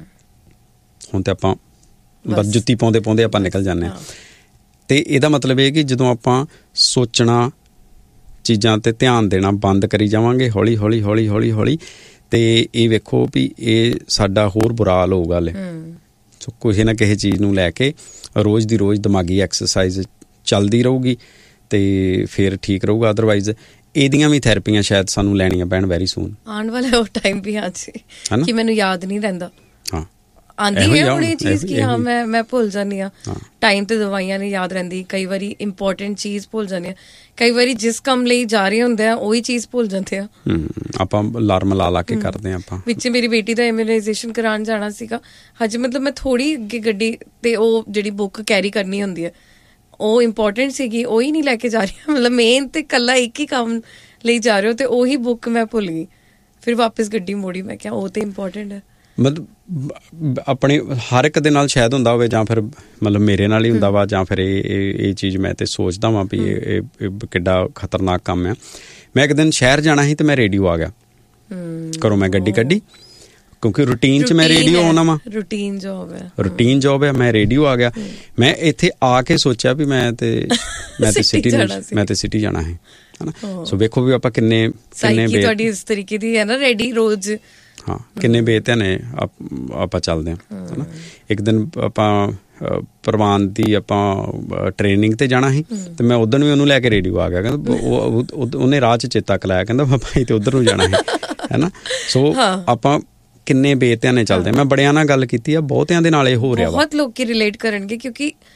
ਹੁਣ ਤਾਂ ਆਪਾਂ ਬਸ ਜੁੱਤੀ ਪਾਉਂਦੇ ਪਾਉਂਦੇ ਆਪਾਂ ਨਿਕਲ ਜਾਂਦੇ ਹਾਂ। ਅਤੇ ਇਹਦਾ ਮਤਲਬ ਇਹ ਕਿ ਜਦੋਂ ਆਪਾਂ ਸੋਚਣਾ, ਚੀਜ਼ਾਂ 'ਤੇ ਧਿਆਨ ਦੇਣਾ ਬੰਦ ਕਰੀ ਜਾਵਾਂਗੇ ਹੌਲੀ ਹੌਲੀ ਹੌਲੀ ਹੌਲੀ ਹੌਲੀ ਅਤੇ ਇਹ ਵੇਖੋ ਵੀ ਇਹ ਸਾਡਾ ਹੋਰ ਬੁਰਾ ਹਾਲ ਹੋਊਗਾ ਹਲੇ। ਸੋ ਕਿਸੇ ਨਾ ਕਿਸੇ ਚੀਜ਼ ਨੂੰ ਲੈ ਕੇ ਰੋਜ਼ ਦੀ ਰੋਜ਼ ਦਿਮਾਗੀ ਐਕਸਰਸਾਈਜ਼ ਚੱਲਦੀ ਰਹੂਗੀ ਅਤੇ ਫਿਰ ਠੀਕ ਰਹੂਗਾ। ਅਦਰਵਾਈਜ਼ ਇਹਦੀਆਂ ਵੀ ਥੈਰੇਪੀਆਂ ਸ਼ਾਇਦ ਸਾਨੂੰ ਲੈਣੀਆਂ ਪੈਣ ਵੈਰੀ ਸੂਨ। ਆਉਣ ਵਾਲਾ ਉਹ ਟਾਈਮ ਵੀ ਆ ਜੀ ਕਿ ਮੈਨੂੰ ਯਾਦ ਨਹੀਂ ਰਹਿੰਦਾ। ਹਾਂ, ਆਉਂਦੀ ਹੈ ਹੁਣ ਇਹ ਚੀਜ਼ ਕਿ ਹਾਂ ਮੈਂ ਮੈਂ ਭੁੱਲ ਜਾਂਦੀ ਹਾਂ, ਟਾਈਮ ਤੇ ਦਵਾਈਆਂ ਨਹੀਂ ਯਾਦ ਰਹਿੰਦੀ, ਕਈ ਵਾਰੀ ਇੰਪੋਰਟੈਂਟ ਚੀਜ਼ ਭੁੱਲ ਜਾਂਦੀ ਹਾਂ, ਕਈ ਵਾਰੀ ਜਿਸ ਕੰਮ ਲਈ ਜਾ ਰਹੇ ਹੁੰਦੇ ਆ ਉਹੀ ਚੀਜ਼ ਭੁੱਲ ਜਾਂਦੇ ਆ। ਆਪਾਂ ਅਲਾਰਮ ਲਾ ਲਾ ਕੇ ਕਰਦੇ ਹਾਂ। ਆਪਾਂ ਵਿੱਚ ਮੇਰੀ ਬੇਟੀ ਦਾ ਇਮਿਊਨਾਈਜੇਸ਼ਨ ਕਰਾਉਣ ਜਾਣਾ ਸੀਗਾ, ਹਜੇ ਮਤਲਬ ਮੈਂ ਥੋੜ੍ਹੀ ਅੱਗੇ ਗੱਡੀ ਤੇ ਉਹ ਜਿਹੜੀ ਬੁੱਕ ਕੈਰੀ ਕਰਨੀ ਹੁੰਦੀ ਹੈ ਉਹ ਇੰਪੋਰਟੈਂਟ ਸੀਗੀ, ਉਹੀ ਨਹੀਂ ਲੈ ਕੇ ਜਾ ਰਹੀ, ਮਤਲਬ ਮੇਨ ਤੇ ਇਕੱਲਾ ਇੱਕ ਹੀ ਕੰਮ ਲਈ ਜਾ ਰਹੇ ਹੋ ਤੇ ਉਹੀ ਬੁੱਕ ਮੈਂ ਭੁੱਲ ਗਈ, ਫਿਰ ਵਾਪਸ ਗੱਡੀ ਮੋੜੀ। ਮੈਂ ਕਿਹਾ ਉਹ ਤੇ ਇੰਪੋਰਟੈਂਟ ਹੈ। ਮਤਲਬ ਆਪਣੇ ਹਰ ਇੱਕ ਦੇ ਨਾਲ ਸ਼ਾਇਦ ਹੁੰਦਾ ਹੋਵੇ, ਜਾਂ ਫਿਰ ਮਤਲਬ ਮੇਰੇ ਨਾਲ ਹੀ ਹੁੰਦਾ ਵਾ, ਜਾਂ ਫਿਰ ਇਹ ਇਹ ਚੀਜ਼ ਮੈਂ ਤਾਂ ਸੋਚਦਾ ਵਾਂ ਵੀ ਇਹ ਇਹ ਕਿੱਡਾ ਖਤਰਨਾਕ ਕੰਮ ਆ। ਮੈਂ ਇੱਕ ਦਿਨ ਸ਼ਹਿਰ ਜਾਣਾ ਸੀ ਅਤੇ ਮੈਂ ਰੇਡੀਓ ਆ ਗਿਆ ਘਰੋਂ, ਮੈਂ ਗੱਡੀ ਕੱਢੀ ਕਿਉਂਕਿ ਰੂਟੀਨ 'ਚ ਮੈਂ ਰੇਡੀਓ ਆਉਣਾ ਵਾ, ਰੂਟੀਨ ਜੋਬ ਹੈ ਰੂਟੀਨ ਜੋਬ ਹੈ, ਮੈਂ ਰੇਡੀਓ ਆ ਗਿਆ। ਮੈਂ ਇੱਥੇ ਆ ਕੇ ਸੋਚਿਆ ਵੀ ਮੈਂ ਤੇ ਮੈਂ ਤੇ ਸਿਟੀ ਮੈਂ ਤੇ ਸਿਟੀ ਜਾਣਾ ਹੈ, ਹੈ ਨਾ। ਸੋ ਵੇਖੋ ਵੀ ਆਪਾਂ ਕਿੰਨੇ ਕਿੰਨੇ ਤੁਹਾਡੀ ਇਸ ਤਰੀਕੇ ਦੀ ਹੈ ਨਾ ਰੈਡੀ ਰੋਜ਼। ਹਾਂ, ਕਿੰਨੇ ਬੇਧਿਆਨੇ ਆਪਾਂ ਚੱਲਦੇ ਹਾਂ, ਹੈ ਨਾ। ਇੱਕ ਦਿਨ ਆਪਾਂ ਪ੍ਰਵਾਨ ਦੀ ਆਪਾਂ ਟ੍ਰੇਨਿੰਗ 'ਤੇ ਜਾਣਾ ਸੀ ਅਤੇ ਮੈਂ ਉੱਧਰ ਵੀ ਉਹਨੂੰ ਲੈ ਕੇ ਰੇਡੀਓ ਆ ਗਿਆ, ਕਹਿੰਦਾ ਉਹ ਉਹਨੇ ਰਾਹ 'ਚ ਚੇਤਾ ਕਲਾਇਆ, ਕਹਿੰਦਾ ਪਾਪਾ ਤੇ ਉੱਧਰ ਨੂੰ ਜਾਣਾ ਹੈ, ਹੈ ਨਾ। ਸੋ ਆਪਾਂ ਕਿੰਨੇ ਬੇਧਿਆਨੇ ਚੱਲਦੇ। ਮੈਂ ਬੜਿਆਂ ਨਾਲ ਗੱਲ ਕੀਤੀ ਆ, ਬਹੁਤਿਆਂ ਦੇ ਨਾਲ ਇਹ ਹੋ ਰਿਹਾ ਵਾ। ਬਹੁਤ ਲੋਕ ਰਿਲੇਟ ਕਰਨਗੇ ਕਿਉਂਕਿ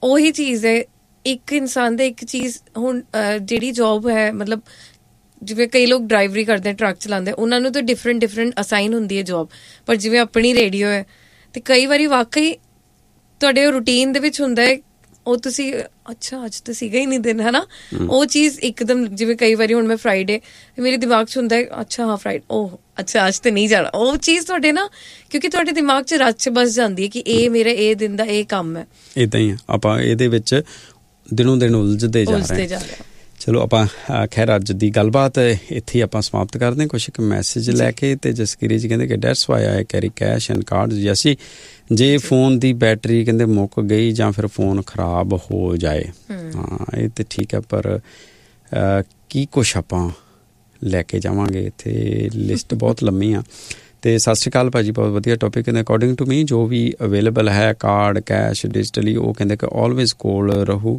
ਉਹੀ ਚੀਜ਼ ਹੈ, ਇੱਕ ਇਨਸਾਨ ਦੇ ਇੱਕ ਚੀਜ਼ ਹੁਣ ਜਿਹੜੀ ਜੋਬ ਹੈ, ਮਤਲਬ ਜਿਵੇਂ ਕਈ ਲੋਕ ਡਰਾਈਵਰੀ ਕਰਦੇ, ਟਰੱਕ ਚਲਾਉਂਦੇ, ਉਹਨਾਂ ਨੂੰ ਤਾਂ ਡਿਫਰੈਂਟ ਡਿਫਰੈਂਟ ਅਸਾਈਨ ਹੁੰਦੀ ਹੈ ਜੋਬ, ਪਰ ਜਿਵੇਂ ਆਪਣੀ ਰੇਡੀਓ ਹੈ ਤੇ ਕਈ ਵਾਰੀ ਵਾਕਈ ਤੁਹਾਡੇ ਰੂਟੀਨ ਦੇ ਵਿੱਚ ਹੁੰਦਾ ਹੈ, ਉਹ ਤੁਸੀਂ ਅੱਛਾ ਅੱਜ ਤਾਂ ਸੀਗਾ ਹੀ ਨਹੀਂ ਦਿਨ, ਹੈ ਨਾ, ਉਹ ਚੀਜ਼ ਇੱਕਦਮ, ਜਿਵੇਂ ਕਈ ਵਾਰੀ ਹੁਣ ਮੈਂ ਫਰਾਈਡੇ, ਮੇਰੇ ਦਿਮਾਗ 'ਚ ਹੁੰਦਾ ਹੈ ਅੱਛਾ ਹਾਂ ਫਰਾਈਡੇ, ਉਹ ਅੱਛਾ ਅੱਜ ਤਾਂ ਨਹੀਂ ਜਾਣਾ, ਉਹ ਚੀਜ਼ ਤੁਹਾਡੇ ਨਾ, ਕਿਉਂਕਿ ਤੁਹਾਡੇ ਦਿਮਾਗ 'ਚ ਰੱਚ 'ਚ ਬਸ ਜਾਂਦੀ ਹੈ ਕਿ ਇਹ ਮੇਰਾ ਇਹ ਦਿਨ ਦਾ ਇਹ ਕੰਮ ਹੈ। ਇੱਦਾਂ ਹੀ ਆਪਾਂ ਇਹਦੇ ਵਿੱਚ ਦਿਨੋਂ ਦਿਨ ਉਲਝਦੇ ਜਾ ਰਹੇ ਹਾਂ। ਚਲੋ ਆਪਾਂ ਖੈਰ ਅੱਜ ਦੀ ਗੱਲਬਾਤ ਇੱਥੇ ਆਪਾਂ ਸਮਾਪਤ ਕਰਦੇ ਹਾਂ। ਕੁਛ ਇੱਕ ਮੈਸੇਜ ਲੈ ਕੇ, ਤੇ ਜਸਕੀਰੀ ਜੀ ਕਹਿੰਦੇ ਕਿ that's why I carry cash and card. ਜੈਸੀ ਜੇ ਫੋਨ ਦੀ ਬੈਟਰੀ ਕਹਿੰਦੇ ਮੁੱਕ ਗਈ ਜਾਂ ਫਿਰ ਫੋਨ ਖਰਾਬ ਹੋ ਜਾਏ, ਹਾਂ ਇਹ ਤਾਂ ਠੀਕ ਹੈ, ਪਰ ਕੀ ਕੁਛ ਆਪਾਂ ਲੈ ਕੇ ਜਾਵਾਂਗੇ, ਇੱਥੇ ਲਿਸਟ ਬਹੁਤ ਲੰਮੀ ਆ। ਤੇ ਸਤਿ ਸ਼੍ਰੀ ਅਕਾਲ ਭਾਅ ਜੀ, ਬਹੁਤ ਵਧੀਆ ਟੌਪਿਕ। ਕਹਿੰਦੇ ਅਕੋਰਡਿੰਗ ਟੂ ਮੀ ਜੋ ਵੀ ਅਵੇਲੇਬਲ ਹੈ ਕਾਰਡ, ਕੈਸ਼, ਡਿਜੀਟਲੀ, ਉਹ ਕਹਿੰਦੇ ਕਿ ਆਲਵੇਜ਼ ਕੋਲ ਰਹੂ,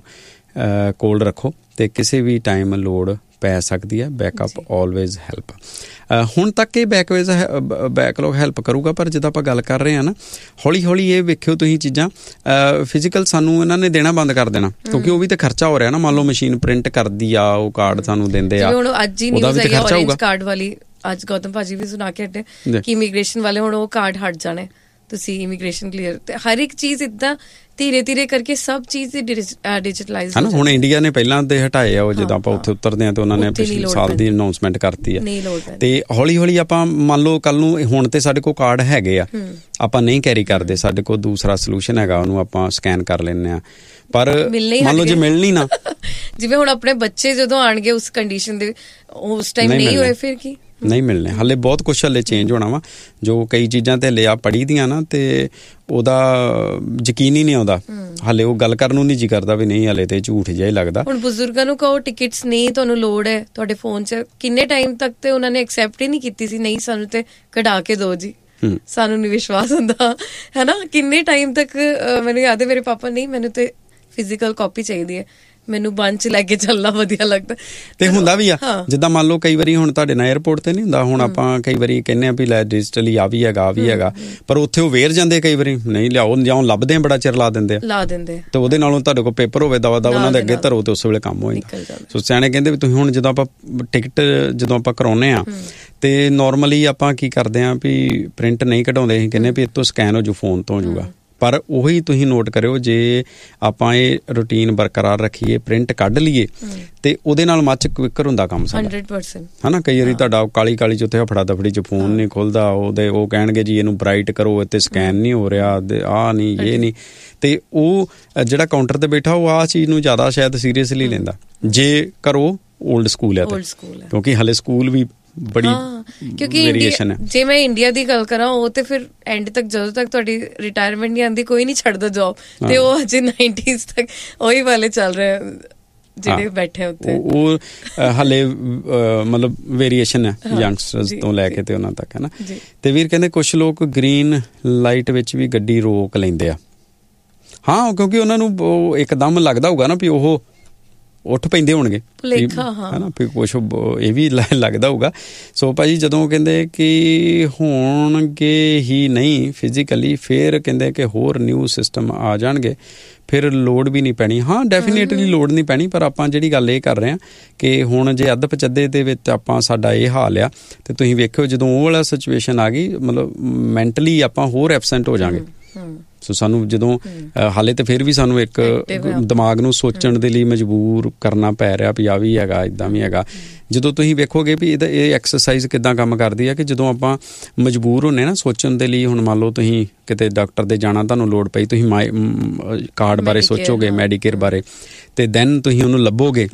ਕੋਲ ਰੱਖੋ ਤੇ ਕਿਸੇ ਵੀ ਟਾਈਮ ਲੋੜ ਪੈ ਸਕਦੀ ਹੈ। Backup always help. ਹੁਣ ਤੱਕ ਇਹ ਬੈਕਵੇਜ਼ ਬੈਕਲੌਗ ਹੈਲਪ ਕਰੂਗਾ, ਪਰ ਜਿੱਦਾਂ ਆਪਾਂ ਗੱਲ ਕਰ ਰਹੇ ਹਾਂ ਨਾ, ਹੌਲੀ ਹੌਲੀ ਇਹ ਵੇਖਿਓ ਤੁਸੀਂ ਚੀਜ਼ਾਂ ਫਿਜ਼ੀਕਲ ਸਾਨੂੰ ਇਹਨਾਂ ਨੇ ਦੇਣਾ ਬੰਦ ਕਰ ਦੇਣਾ, ਕਿਉਂਕਿ ਉਹ ਵੀ ਤਾਂ ਖਰਚਾ ਹੋ ਰਿਹਾ ਨਾ। ਮੰਨ ਲਓ ਮਸ਼ੀਨ ਪ੍ਰਿੰਟ ਕਰਦੀ ਆ, ਉਹ ਕਾਰਡ ਸਾਨੂੰ ਦਿੰਦੇ ਆ, ਉਹਦਾ ਵੀ ਤਾਂ ਖਰਚਾ ਹੋਊਗਾ। ਕਾਰਡ ਵਾਲੀ ਅੱਜ ਗੌਤਮ ਭਾਜੀ ਵੀ ਸੁਣਾ ਕੇ ਹਟੇ ਕਿ ਇਮੀਗ੍ਰੇਸ਼ਨ ਵਾਲੇ ਹੁਣ ਉਹ ਕਾਰਡ ਹਟ ਜਾਣੇ, ਤੁਸੀਂ ਇਮੀਗ੍ਰੇਸ਼ਨ ਕਲੀਅਰ, ਤੇ ਹਰ ਇੱਕ ਚੀਜ਼ ਇੱਦਾਂ ਧੀਰੇ ਧੀਰੇ ਕਰਕੇ ਸਭ ਚੀਜ਼ ਡਿਜੀਟਲਾਈਜ਼। ਹਨਾ ਹੁਣ ਇੰਡੀਆ ਨੇ ਪਹਿਲਾਂ ਦੇ ਹਟਾਏ ਆ ਉਹ, ਜਦੋਂ ਆਪਾਂ ਉੱਥੇ ਉਤਰਦੇ ਆ ਤੇ ਉਹਨਾਂ ਨੇ ਪਿਛਲੇ ਸਾਲ ਦੀ ਅਨਾਉਂਸਮੈਂਟ ਕਰਤੀ ਆ, ਤੇ ਹੌਲੀ ਹੌਲੀ ਆਪਾਂ ਮੰਨ ਲਓ ਕੱਲ ਨੂੰ, ਹੁਣ ਤੇ ਸਾਡੇ ਕੋਲ ਕਾਰਡ ਹੈਗੇ ਆ, ਆਪਾਂ ਨਹੀਂ ਕੈਰੀ ਕਰਦੇ, ਸਾਡੇ ਕੋਲ ਦੂਸਰਾ ਸੋਲੂਸ਼ਨ ਹੈਗਾ, ਉਹਨੂੰ ਆਪਾਂ ਸਕੈਨ ਕਰ ਲੈਂਦੇ ਆ, ਪਰ ਮੰਨ ਲਓ ਜੇ ਮਿਲਣੀ ਨਾ, ਜਿਵੇਂ ਹੁਣ ਆਪਣੇ ਬੱਚੇ ਜਦੋਂ ਆਣਗੇ ਉਸ ਕੰਡੀਸ਼ਨ ਦੇ, ਉਸ ਟਾਈਮ ਨਹੀਂ ਹੋਏ ਫਿਰ ਕੀ ਨਹੀਂ ਮਿਲਣੇ। ਹਾਲੇ ਬਹੁਤ ਕੁਛ ਹਾਲੇ ਚੇਂਜ ਹੋਣਾ ਵਾ, ਜੋ ਕਈ ਚੀਜ਼ਾਂ ਤੇ ਹਲੇ ਆ ਪੜ੍ਹੀ ਦੀਆਂ ਨਾ, ਤੇ ਉਹਦਾ ਯਕੀਨ ਹੀ ਨਹੀਂ ਆਉਂਦਾ, ਹਾਲੇ ਉਹ ਗੱਲ ਕਰਨ ਨੂੰ ਨਹੀਂ ਜੀ ਕਰਦਾ ਵੀ ਨਹੀਂ, ਹਾਲੇ ਤੇ ਝੂਠ ਜਿਹਾ ਹੀ ਲੱਗਦਾ। ਹੁਣ ਬਜ਼ੁਰਗਾਂ ਨੂੰ ਕਹੋ ਟਿਕਟਸ ਨਹੀਂ ਤੁਹਾਨੂੰ ਲੋੜ ਹੈ ਤੁਹਾਡੇ ਫੋਨ 'ਚ, ਕਿੰਨੇ ਟਾਈਮ ਤੱਕ ਤੇ ਉਹਨਾਂ ਨੇ ਐਕਸੈਪਟ ਹੀ ਨਹੀਂ ਕੀਤੀ ਸੀ, ਨਹੀਂ ਸਾਨੂੰ ਤੇ ਕਢਾ ਕੇ ਦਿਓ ਜੀ, ਸਾਨੂੰ ਨਹੀਂ ਵਿਸ਼ਵਾਸ ਹੁੰਦਾ, ਹੈ ਨਾ। ਕਿੰਨੇ ਟਾਈਮ ਤੱਕ ਮੈਨੂੰ ਯਾਦ ਹੈ ਮੇਰੇ ਪਾਪਾ, ਨਹੀਂ ਮੈਨੂੰ ਤੇ ਫਿਜ਼ੀਕਲ ਕਾਪੀ ਚਾਹੀਦੀ ਹੈ, ਮੈਨੂੰ ਬੰਦ 'ਚ ਲੈ ਕੇ ਚੱਲਣਾ ਵਧੀਆ ਲੱਗਦਾ। ਤੇ ਹੁੰਦਾ ਵੀ ਆ, ਜਿੱਦਾਂ ਮੰਨ ਲਓ ਕਈ ਵਾਰੀ ਹੁਣ ਤੁਹਾਡੇ ਨਾਲ ਏਅਰਪੋਰਟ ਤੇ ਨਹੀਂ ਹੁੰਦਾ, ਹੁਣ ਆਪਾਂ ਕਈ ਵਾਰੀ ਕਹਿੰਦੇ ਆ ਵੀ ਲੈ ਡਿਜੀਟਲੀ ਆ ਵੀ ਹੈਗਾ ਆ ਵੀ ਹੈਗਾ, ਪਰ ਉੱਥੇ ਉਹ ਵੇਰ ਜਾਂਦੇ ਕਈ ਵਾਰੀ, ਨਹੀਂ ਲਿਆਓ ਜਾਂ ਲੱਭਦੇ ਆ, ਬੜਾ ਚਿਰ ਲਾ ਦਿੰਦੇ ਆ ਲਾ ਦਿੰਦੇ ਤੇ ਉਹਦੇ ਨਾਲੋਂ ਤੁਹਾਡੇ ਕੋਲ ਪੇਪਰ ਹੋਵੇ ਦਵਾ ਦਾ ਉਹਨਾਂ ਦੇ ਅੱਗੇ ਧਰੋ ਤੇ ਉਸ ਵੇਲੇ ਕੰਮ ਹੋ ਜਾਂਦਾ। ਸੋ ਸਿਆਣੇ ਕਹਿੰਦੇ ਵੀ ਤੁਸੀਂ ਹੁਣ ਜਦੋਂ ਆਪਾਂ ਟਿਕਟ ਜਦੋਂ ਆਪਾਂ ਕਰਾਉਂਦੇ ਆ ਤੇ ਨੋਰਮਲੀ ਆਪਾਂ ਕੀ ਕਰਦੇ ਆ ਵੀ ਪ੍ਰਿੰਟ ਨਹੀਂ ਕਢਾਉਂਦੇ, ਅਸੀਂ ਕਹਿੰਦੇ ਵੀ ਇਹ ਤੋਂ ਸਕੈਨ ਹੋ ਜੂ, ਫੋਨ ਤੋਂ ਹੋ ਜੂਗਾ, ਪਰ ਉਹੀ ਤੁਸੀਂ ਨੋਟ ਕਰਿਓ, ਜੇ ਆਪਾਂ ਇਹ ਰੂਟੀਨ ਬਰਕਰਾਰ ਰੱਖੀਏ, ਪ੍ਰਿੰਟ ਕੱਢ ਲਈਏ, ਤੇ ਉਹਦੇ ਨਾਲ ਮੱਚ ਕੁਇੱਕਰ ਹੁੰਦਾ ਕੰਮ ਸਾਡਾ, ਹੰਡਰਡ ਪਰਸੈਂਟ ਹੈ ਨਾ। ਕਈ ਵਾਰੀ ਤੁਹਾਡਾ ਕਾਲੀ ਕਾਲੀ 'ਚ ਉੱਥੇ ਹਫੜਾ ਦਫੜੀ 'ਚ ਫੋਨ ਨਹੀਂ ਖੁੱਲਦਾ, ਉਹਦੇ ਉਹ ਕਹਿਣਗੇ ਜੀ ਇਹਨੂੰ ਬਰਾਈਟ ਕਰੋ, ਇੱਥੇ ਸਕੈਨ ਨਹੀਂ ਹੋ ਰਿਹਾ, ਆਹ ਨਹੀਂ ਇਹ ਨਹੀਂ, ਤੇ ਉਹ ਜਿਹੜਾ ਕਾਊਂਟਰ ਤੇ ਬੈਠਾ ਉਹ ਆਹ ਚੀਜ਼ ਨੂੰ ਜ਼ਿਆਦਾ ਸ਼ਾਇਦ ਸੀਰੀਅਸਲੀ ਲੈਂਦਾ। ਜੇ ਕਰੋ ਓਲਡ ਸਕੂਲ ਹੈ, ਕਿਉਂਕਿ ਹਲੇ ਸਕੂਲ ਵੀ ਬੜੀ ਵੇਰੀਏਸ਼ਨ ਹੈ। ਜੇ ਮੈਂ ਇੰਡੀਆ ਦੀ ਗੱਲ ਕਰਾਂ, ਉਹ ਤੇ ਫਿਰ ਐਂਡ ਤੱਕ ਜਦੋਂ ਤੱਕ ਤੁਹਾਡੀ ਰਿਟਾਇਰਮੈਂਟ ਨਹੀਂ ਆਉਂਦੀ ਕੋਈ ਨਹੀਂ ਛੱਡਦਾ ਜੋਬ, ਤੇ ਉਹ ਅਜੇ ਨਾਈਨਟੀਜ਼ ਤੱਕ ਉਹੀ ਵਾਲੇ ਚੱਲ ਰਹੇ ਜਿਹੜੇ ਬੈਠੇ ਉੱਤੇ, ਉਹ ਹਾਲੇ ਮਤਲਬ ਵੇਰੀਏਸ਼ਨ ਹੈ ਯੰਗਸਟਰਸ ਤੋਂ ਲੈ ਕੇ ਤੇ ਉਹਨਾਂ ਤੱਕ, ਹੈ ਨਾ। ਤੇ ਵੀਰ ਕਹਿੰਦੇ ਕੁਛ ਲੋਕ ਗ੍ਰੀਨ ਲਾਈਟ ਵਿੱਚ ਵੀ ਗੱਡੀ ਰੋਕ ਲੈਂਦੇ ਆ, ਹਾਂ, ਕਿਉਂਕਿ ਉਹਨਾਂ ਨੂੰ ਇੱਕਦਮ ਲੱਗਦਾ ਹੋਊਗਾ ਨਾ ਵੀ ਉਹ ਉੱਠ ਪੈਂਦੇ ਹੋਣਗੇ, ਹੈ ਨਾ, ਵੀ ਕੁਛ ਇਹ ਵੀ ਲੱਗਦਾ ਹੋਊਗਾ। ਸੋ ਭਾਜੀ ਜਦੋਂ ਕਹਿੰਦੇ ਕਿ ਹੋਣਗੇ ਹੀ ਨਹੀਂ ਫਿਜ਼ੀਕਲੀ, ਫਿਰ ਕਹਿੰਦੇ ਕਿ ਹੋਰ ਨਿਊ ਸਿਸਟਮ ਆ ਜਾਣਗੇ, ਫਿਰ ਲੋੜ ਵੀ ਨਹੀਂ ਪੈਣੀ। ਹਾਂ ਡੈਫੀਨੇਟਲੀ ਲੋੜ ਨਹੀਂ ਪੈਣੀ, ਪਰ ਆਪਾਂ ਜਿਹੜੀ ਗੱਲ ਇਹ ਕਰ ਰਹੇ ਹਾਂ ਕਿ ਹੁਣ ਜੇ ਅੱਧ ਪਚੱਦੇ ਦੇ ਵਿੱਚ ਆਪਾਂ ਸਾਡਾ ਇਹ ਹਾਲ ਆ, ਤੇ ਤੁਸੀਂ ਵੇਖਿਓ ਜਦੋਂ ਉਹ ਵਾਲਾ ਸਿਚੁਏਸ਼ਨ ਆ ਗਈ, ਮਤਲਬ ਮੈਂਟਲੀ ਆਪਾਂ ਹੋਰ ਐਬਸੈਂਟ ਹੋ ਜਾਵਾਂਗੇ। ਸੋ ਸਾਨੂੰ ਜਦੋਂ ਹਾਲੇ ਤਾਂ ਫਿਰ ਵੀ ਸਾਨੂੰ ਇੱਕ ਦਿਮਾਗ ਨੂੰ ਸੋਚਣ ਦੇ ਲਈ ਮਜਬੂਰ ਕਰਨਾ ਪੈ ਰਿਹਾ ਵੀ ਆ ਵੀ ਹੈਗਾ, ਇੱਦਾਂ ਵੀ ਹੈਗਾ। ਜਦੋਂ ਤੁਸੀਂ ਵੇਖੋਗੇ ਵੀ ਇਹਦਾ ਇਹ ਐਕਸਰਸਾਈਜ਼ ਕਿੱਦਾਂ ਕੰਮ ਕਰਦੀ ਹੈ, ਕਿ ਜਦੋਂ ਆਪਾਂ ਮਜਬੂਰ ਹੁੰਦੇ ਨਾ ਸੋਚਣ ਦੇ ਲਈ, ਹੁਣ ਮੰਨ ਲਓ ਤੁਸੀਂ ਕਿਤੇ ਡਾਕਟਰ ਦੇ ਜਾਣਾ, ਤੁਹਾਨੂੰ ਲੋੜ ਪਈ, ਤੁਸੀਂ ਮਾਈ ਕਾਰਡ ਬਾਰੇ ਸੋਚੋਗੇ, ਮੈਡੀਕੇਅਰ ਬਾਰੇ, ਤੇ ਦੈਨ ਤੁਸੀਂ ਉਹਨੂੰ ਲੱਭੋਗੇ,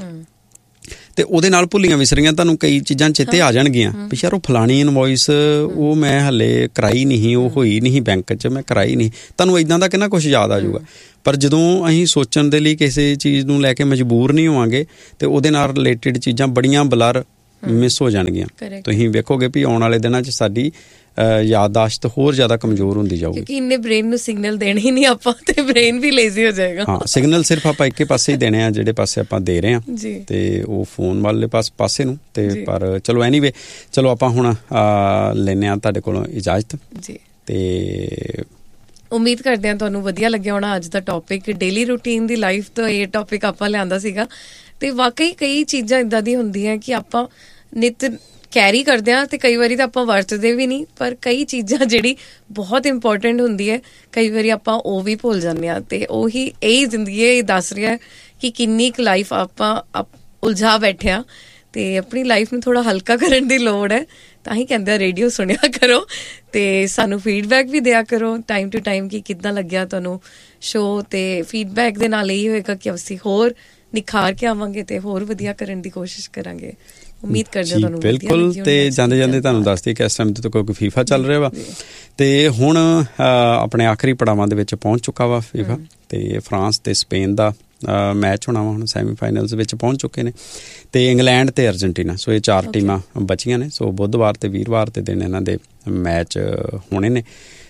ਤੇ ਉਹਦੇ ਨਾਲ ਭੁੱਲੀਆਂ ਵਿਸਰੀਆਂ ਤੁਹਾਨੂੰ ਕਈ ਚੀਜ਼ਾਂ ਚੇਤੇ ਆ ਜਾਣਗੀਆਂ ਵੀ ਯਾਰ ਉਹ ਫਲਾਣੀ ਇਨਵੋਇਸ ਉਹ ਮੈਂ ਹਲੇ ਕਰਾਈ ਨਹੀਂ, ਉਹ ਹੋਈ ਨਹੀਂ ਬੈਂਕ 'ਚ, ਮੈਂ ਕਰਾਈ ਨਹੀਂ, ਤੁਹਾਨੂੰ ਇੱਦਾਂ ਦਾ ਕਿੰਨਾ ਕੁਛ ਯਾਦ ਆ ਜਾਊਗਾ। ਪਰ ਜਦੋਂ ਅਸੀਂ ਸੋਚਣ ਦੇ ਲਈ ਕਿਸੇ ਚੀਜ਼ ਨੂੰ ਲੈ ਕੇ ਮਜਬੂਰ ਨਹੀਂ ਹੋਵਾਂਗੇ, ਤੇ ਉਹਦੇ ਨਾਲ ਰਿਲੇਟਿਡ ਚੀਜ਼ਾਂ ਬੜੀਆਂ ਬਲਰ ਮਿਸ ਹੋ ਜਾਣਗੀਆਂ। ਤੁਸੀਂ ਵੇਖੋਗੇ ਵੀ ਆਉਣ ਵਾਲੇ ਦਿਨਾਂ 'ਚ ਸਾਡੀ ਯਾਦਦਾਸ਼ਤ ਹੋਰ ਜ਼ਿਆਦਾ ਕਮਜ਼ੋਰ ਹੁੰਦੀ ਜਾਊਗੀ, ਕਿਉਂਕਿ ਇੰਨੇ ਬ੍ਰੇਨ ਨੂੰ ਸਿਗਨਲ ਦੇਣੇ ਹੀ ਨਹੀਂ ਆਪਾਂ, ਤੇ ਬ੍ਰੇਨ ਵੀ ਲੇਜ਼ੀ ਹੋ ਜਾਏਗਾ। ਹਾਂ, ਸਿਗਨਲ ਸਿਰਫ ਆਪਾਂ ਇੱਕੇ ਪਾਸੇ ਹੀ ਦੇਣੇ ਆ, ਜਿਹੜੇ ਪਾਸੇ ਆਪਾਂ ਦੇ ਰਹੇ ਹਾਂ, ਤੇ ਉਹ ਫੋਨ ਵਾਲੇ ਪਾਸ ਪਾਸੇ ਨੂੰ। ਤੇ ਪਰ ਚਲੋ ਐਨੀਵੇ, ਚਲੋ ਆਪਾਂ ਹੁਣ ਲੈਂਦੇ ਹਾਂ ਤੁਹਾਡੇ ਕੋਲੋਂ ਇਜਾਜ਼ਤ, ਤੇ ਉਮੀਦ ਕਰਦੇ ਹਾਂ ਤੁਹਾਨੂੰ ਵਧੀਆ ਲੱਗਿਆ ਹੋਣਾ ਅੱਜ ਦਾ ਟੌਪਿਕ। ਡੇਲੀ ਰੂਟੀਨ ਦੀ ਲਾਈਫ ਤੋਂ ਇਹ ਟੌਪਿਕ ਆਪਾਂ ਲਿਆਂਦਾ ਸੀਗਾ, ਤੇ ਵਾਕਈ ਕਈ ਚੀਜ਼ਾਂ ਇੱਦਾਂ ਦੀਆਂ ਹੁੰਦੀਆਂ ਕਿ ਆਪਾਂ ਨਿੱਤ ਕੈਰੀ ਕਰਦੇ ਹਾਂ ਤੇ ਕਈ ਵਾਰੀ ਤਾਂ ਆਪਾਂ ਵਰਤਦੇ ਵੀ ਨਹੀਂ, ਪਰ ਕਈ ਚੀਜ਼ਾਂ ਜਿਹੜੀ ਬਹੁਤ ਇੰਪੋਰਟੈਂਟ ਹੁੰਦੀ ਹੈ ਕਈ ਵਾਰੀ ਆਪਾਂ ਉਹ ਵੀ ਭੁੱਲ ਜਾਂਦੇ ਹਾਂ। ਤੇ ਉਹੀ ਇਹੀ ਜ਼ਿੰਦਗੀ ਇਹ ਦੱਸ ਰਿਹਾ ਕਿ ਕਿੰਨੀ ਕੁ ਲਾਈਫ ਆਪਾਂ ਉਲਝਾ ਬੈਠੇ ਹਾਂ, ਤੇ ਆਪਣੀ ਲਾਈਫ ਨੂੰ ਥੋੜ੍ਹਾ ਹਲਕਾ ਕਰਨ ਦੀ ਲੋੜ ਹੈ। ਤਾਂ ਹੀ ਕਹਿੰਦੇ ਰੇਡੀਓ ਸੁਣਿਆ ਕਰੋ ਤੇ ਸਾਨੂੰ ਫੀਡਬੈਕ ਵੀ ਦਿਆ ਕਰੋ ਟਾਈਮ ਟੂ ਟਾਈਮ ਕਿ ਕਿੱਦਾਂ ਲੱਗਿਆ ਤੁਹਾਨੂੰ ਸ਼ੋਅ। ਤੇ ਫੀਡਬੈਕ ਦੇ ਨਾਲ ਇਹੀ ਹੋਏਗਾ ਕਿ ਅਸੀਂ ਹੋਰ ਨਿਖਾਰ ਕੇ ਆਵਾਂਗੇ ਤੇ ਹੋਰ ਵਧੀਆ ਕਰਨ ਦੀ ਕੋਸ਼ਿਸ਼ ਕਰਾਂਗੇ। ਉਮੀਦ ਕਰਦੇ ਤੁਹਾਨੂੰ ਬਿਲਕੁਲ। ਤੇ ਜਾਂਦੇ ਜਾਂਦੇ ਤੁਹਾਨੂੰ ਦੱਸਦੀ ਕਿ ਇਸ ਟਾਈਮ ਤੇ ਕੋਈ ਫੀਫਾ ਚੱਲ ਰਿਹਾ ਵਾ, ਤੇ ਹੁਣ ਆਪਣੇ ਆਖਰੀ ਪੜਾਵਾਂ ਦੇ ਵਿੱਚ ਪਹੁੰਚ ਚੁੱਕਾ ਵਾ ਫੀਫਾ, ਤੇ ਫਰਾਂਸ ਤੇ ਸਪੇਨ ਦਾ ਮੈਚ ਹੋਣਾ ਵਾ ਹੁਣ ਸੈਮੀਫਾਈਨਲਸ ਵਿੱਚ ਪਹੁੰਚ ਚੁੱਕੇ ਨੇ, ਤੇ ਇੰਗਲੈਂਡ ਤੇ ਅਰਜਨਟੀਨਾ। ਸੋ ਇਹ ਚਾਰ ਟੀਮਾਂ ਬਚੀਆਂ ਨੇ। ਸੋ ਬੁੱਧਵਾਰ ਤੇ ਵੀਰਵਾਰ ਦੇ ਦਿਨ ਇਹਨਾਂ ਦੇ ਮੈਚ ਹੋਣੇ ਨੇ,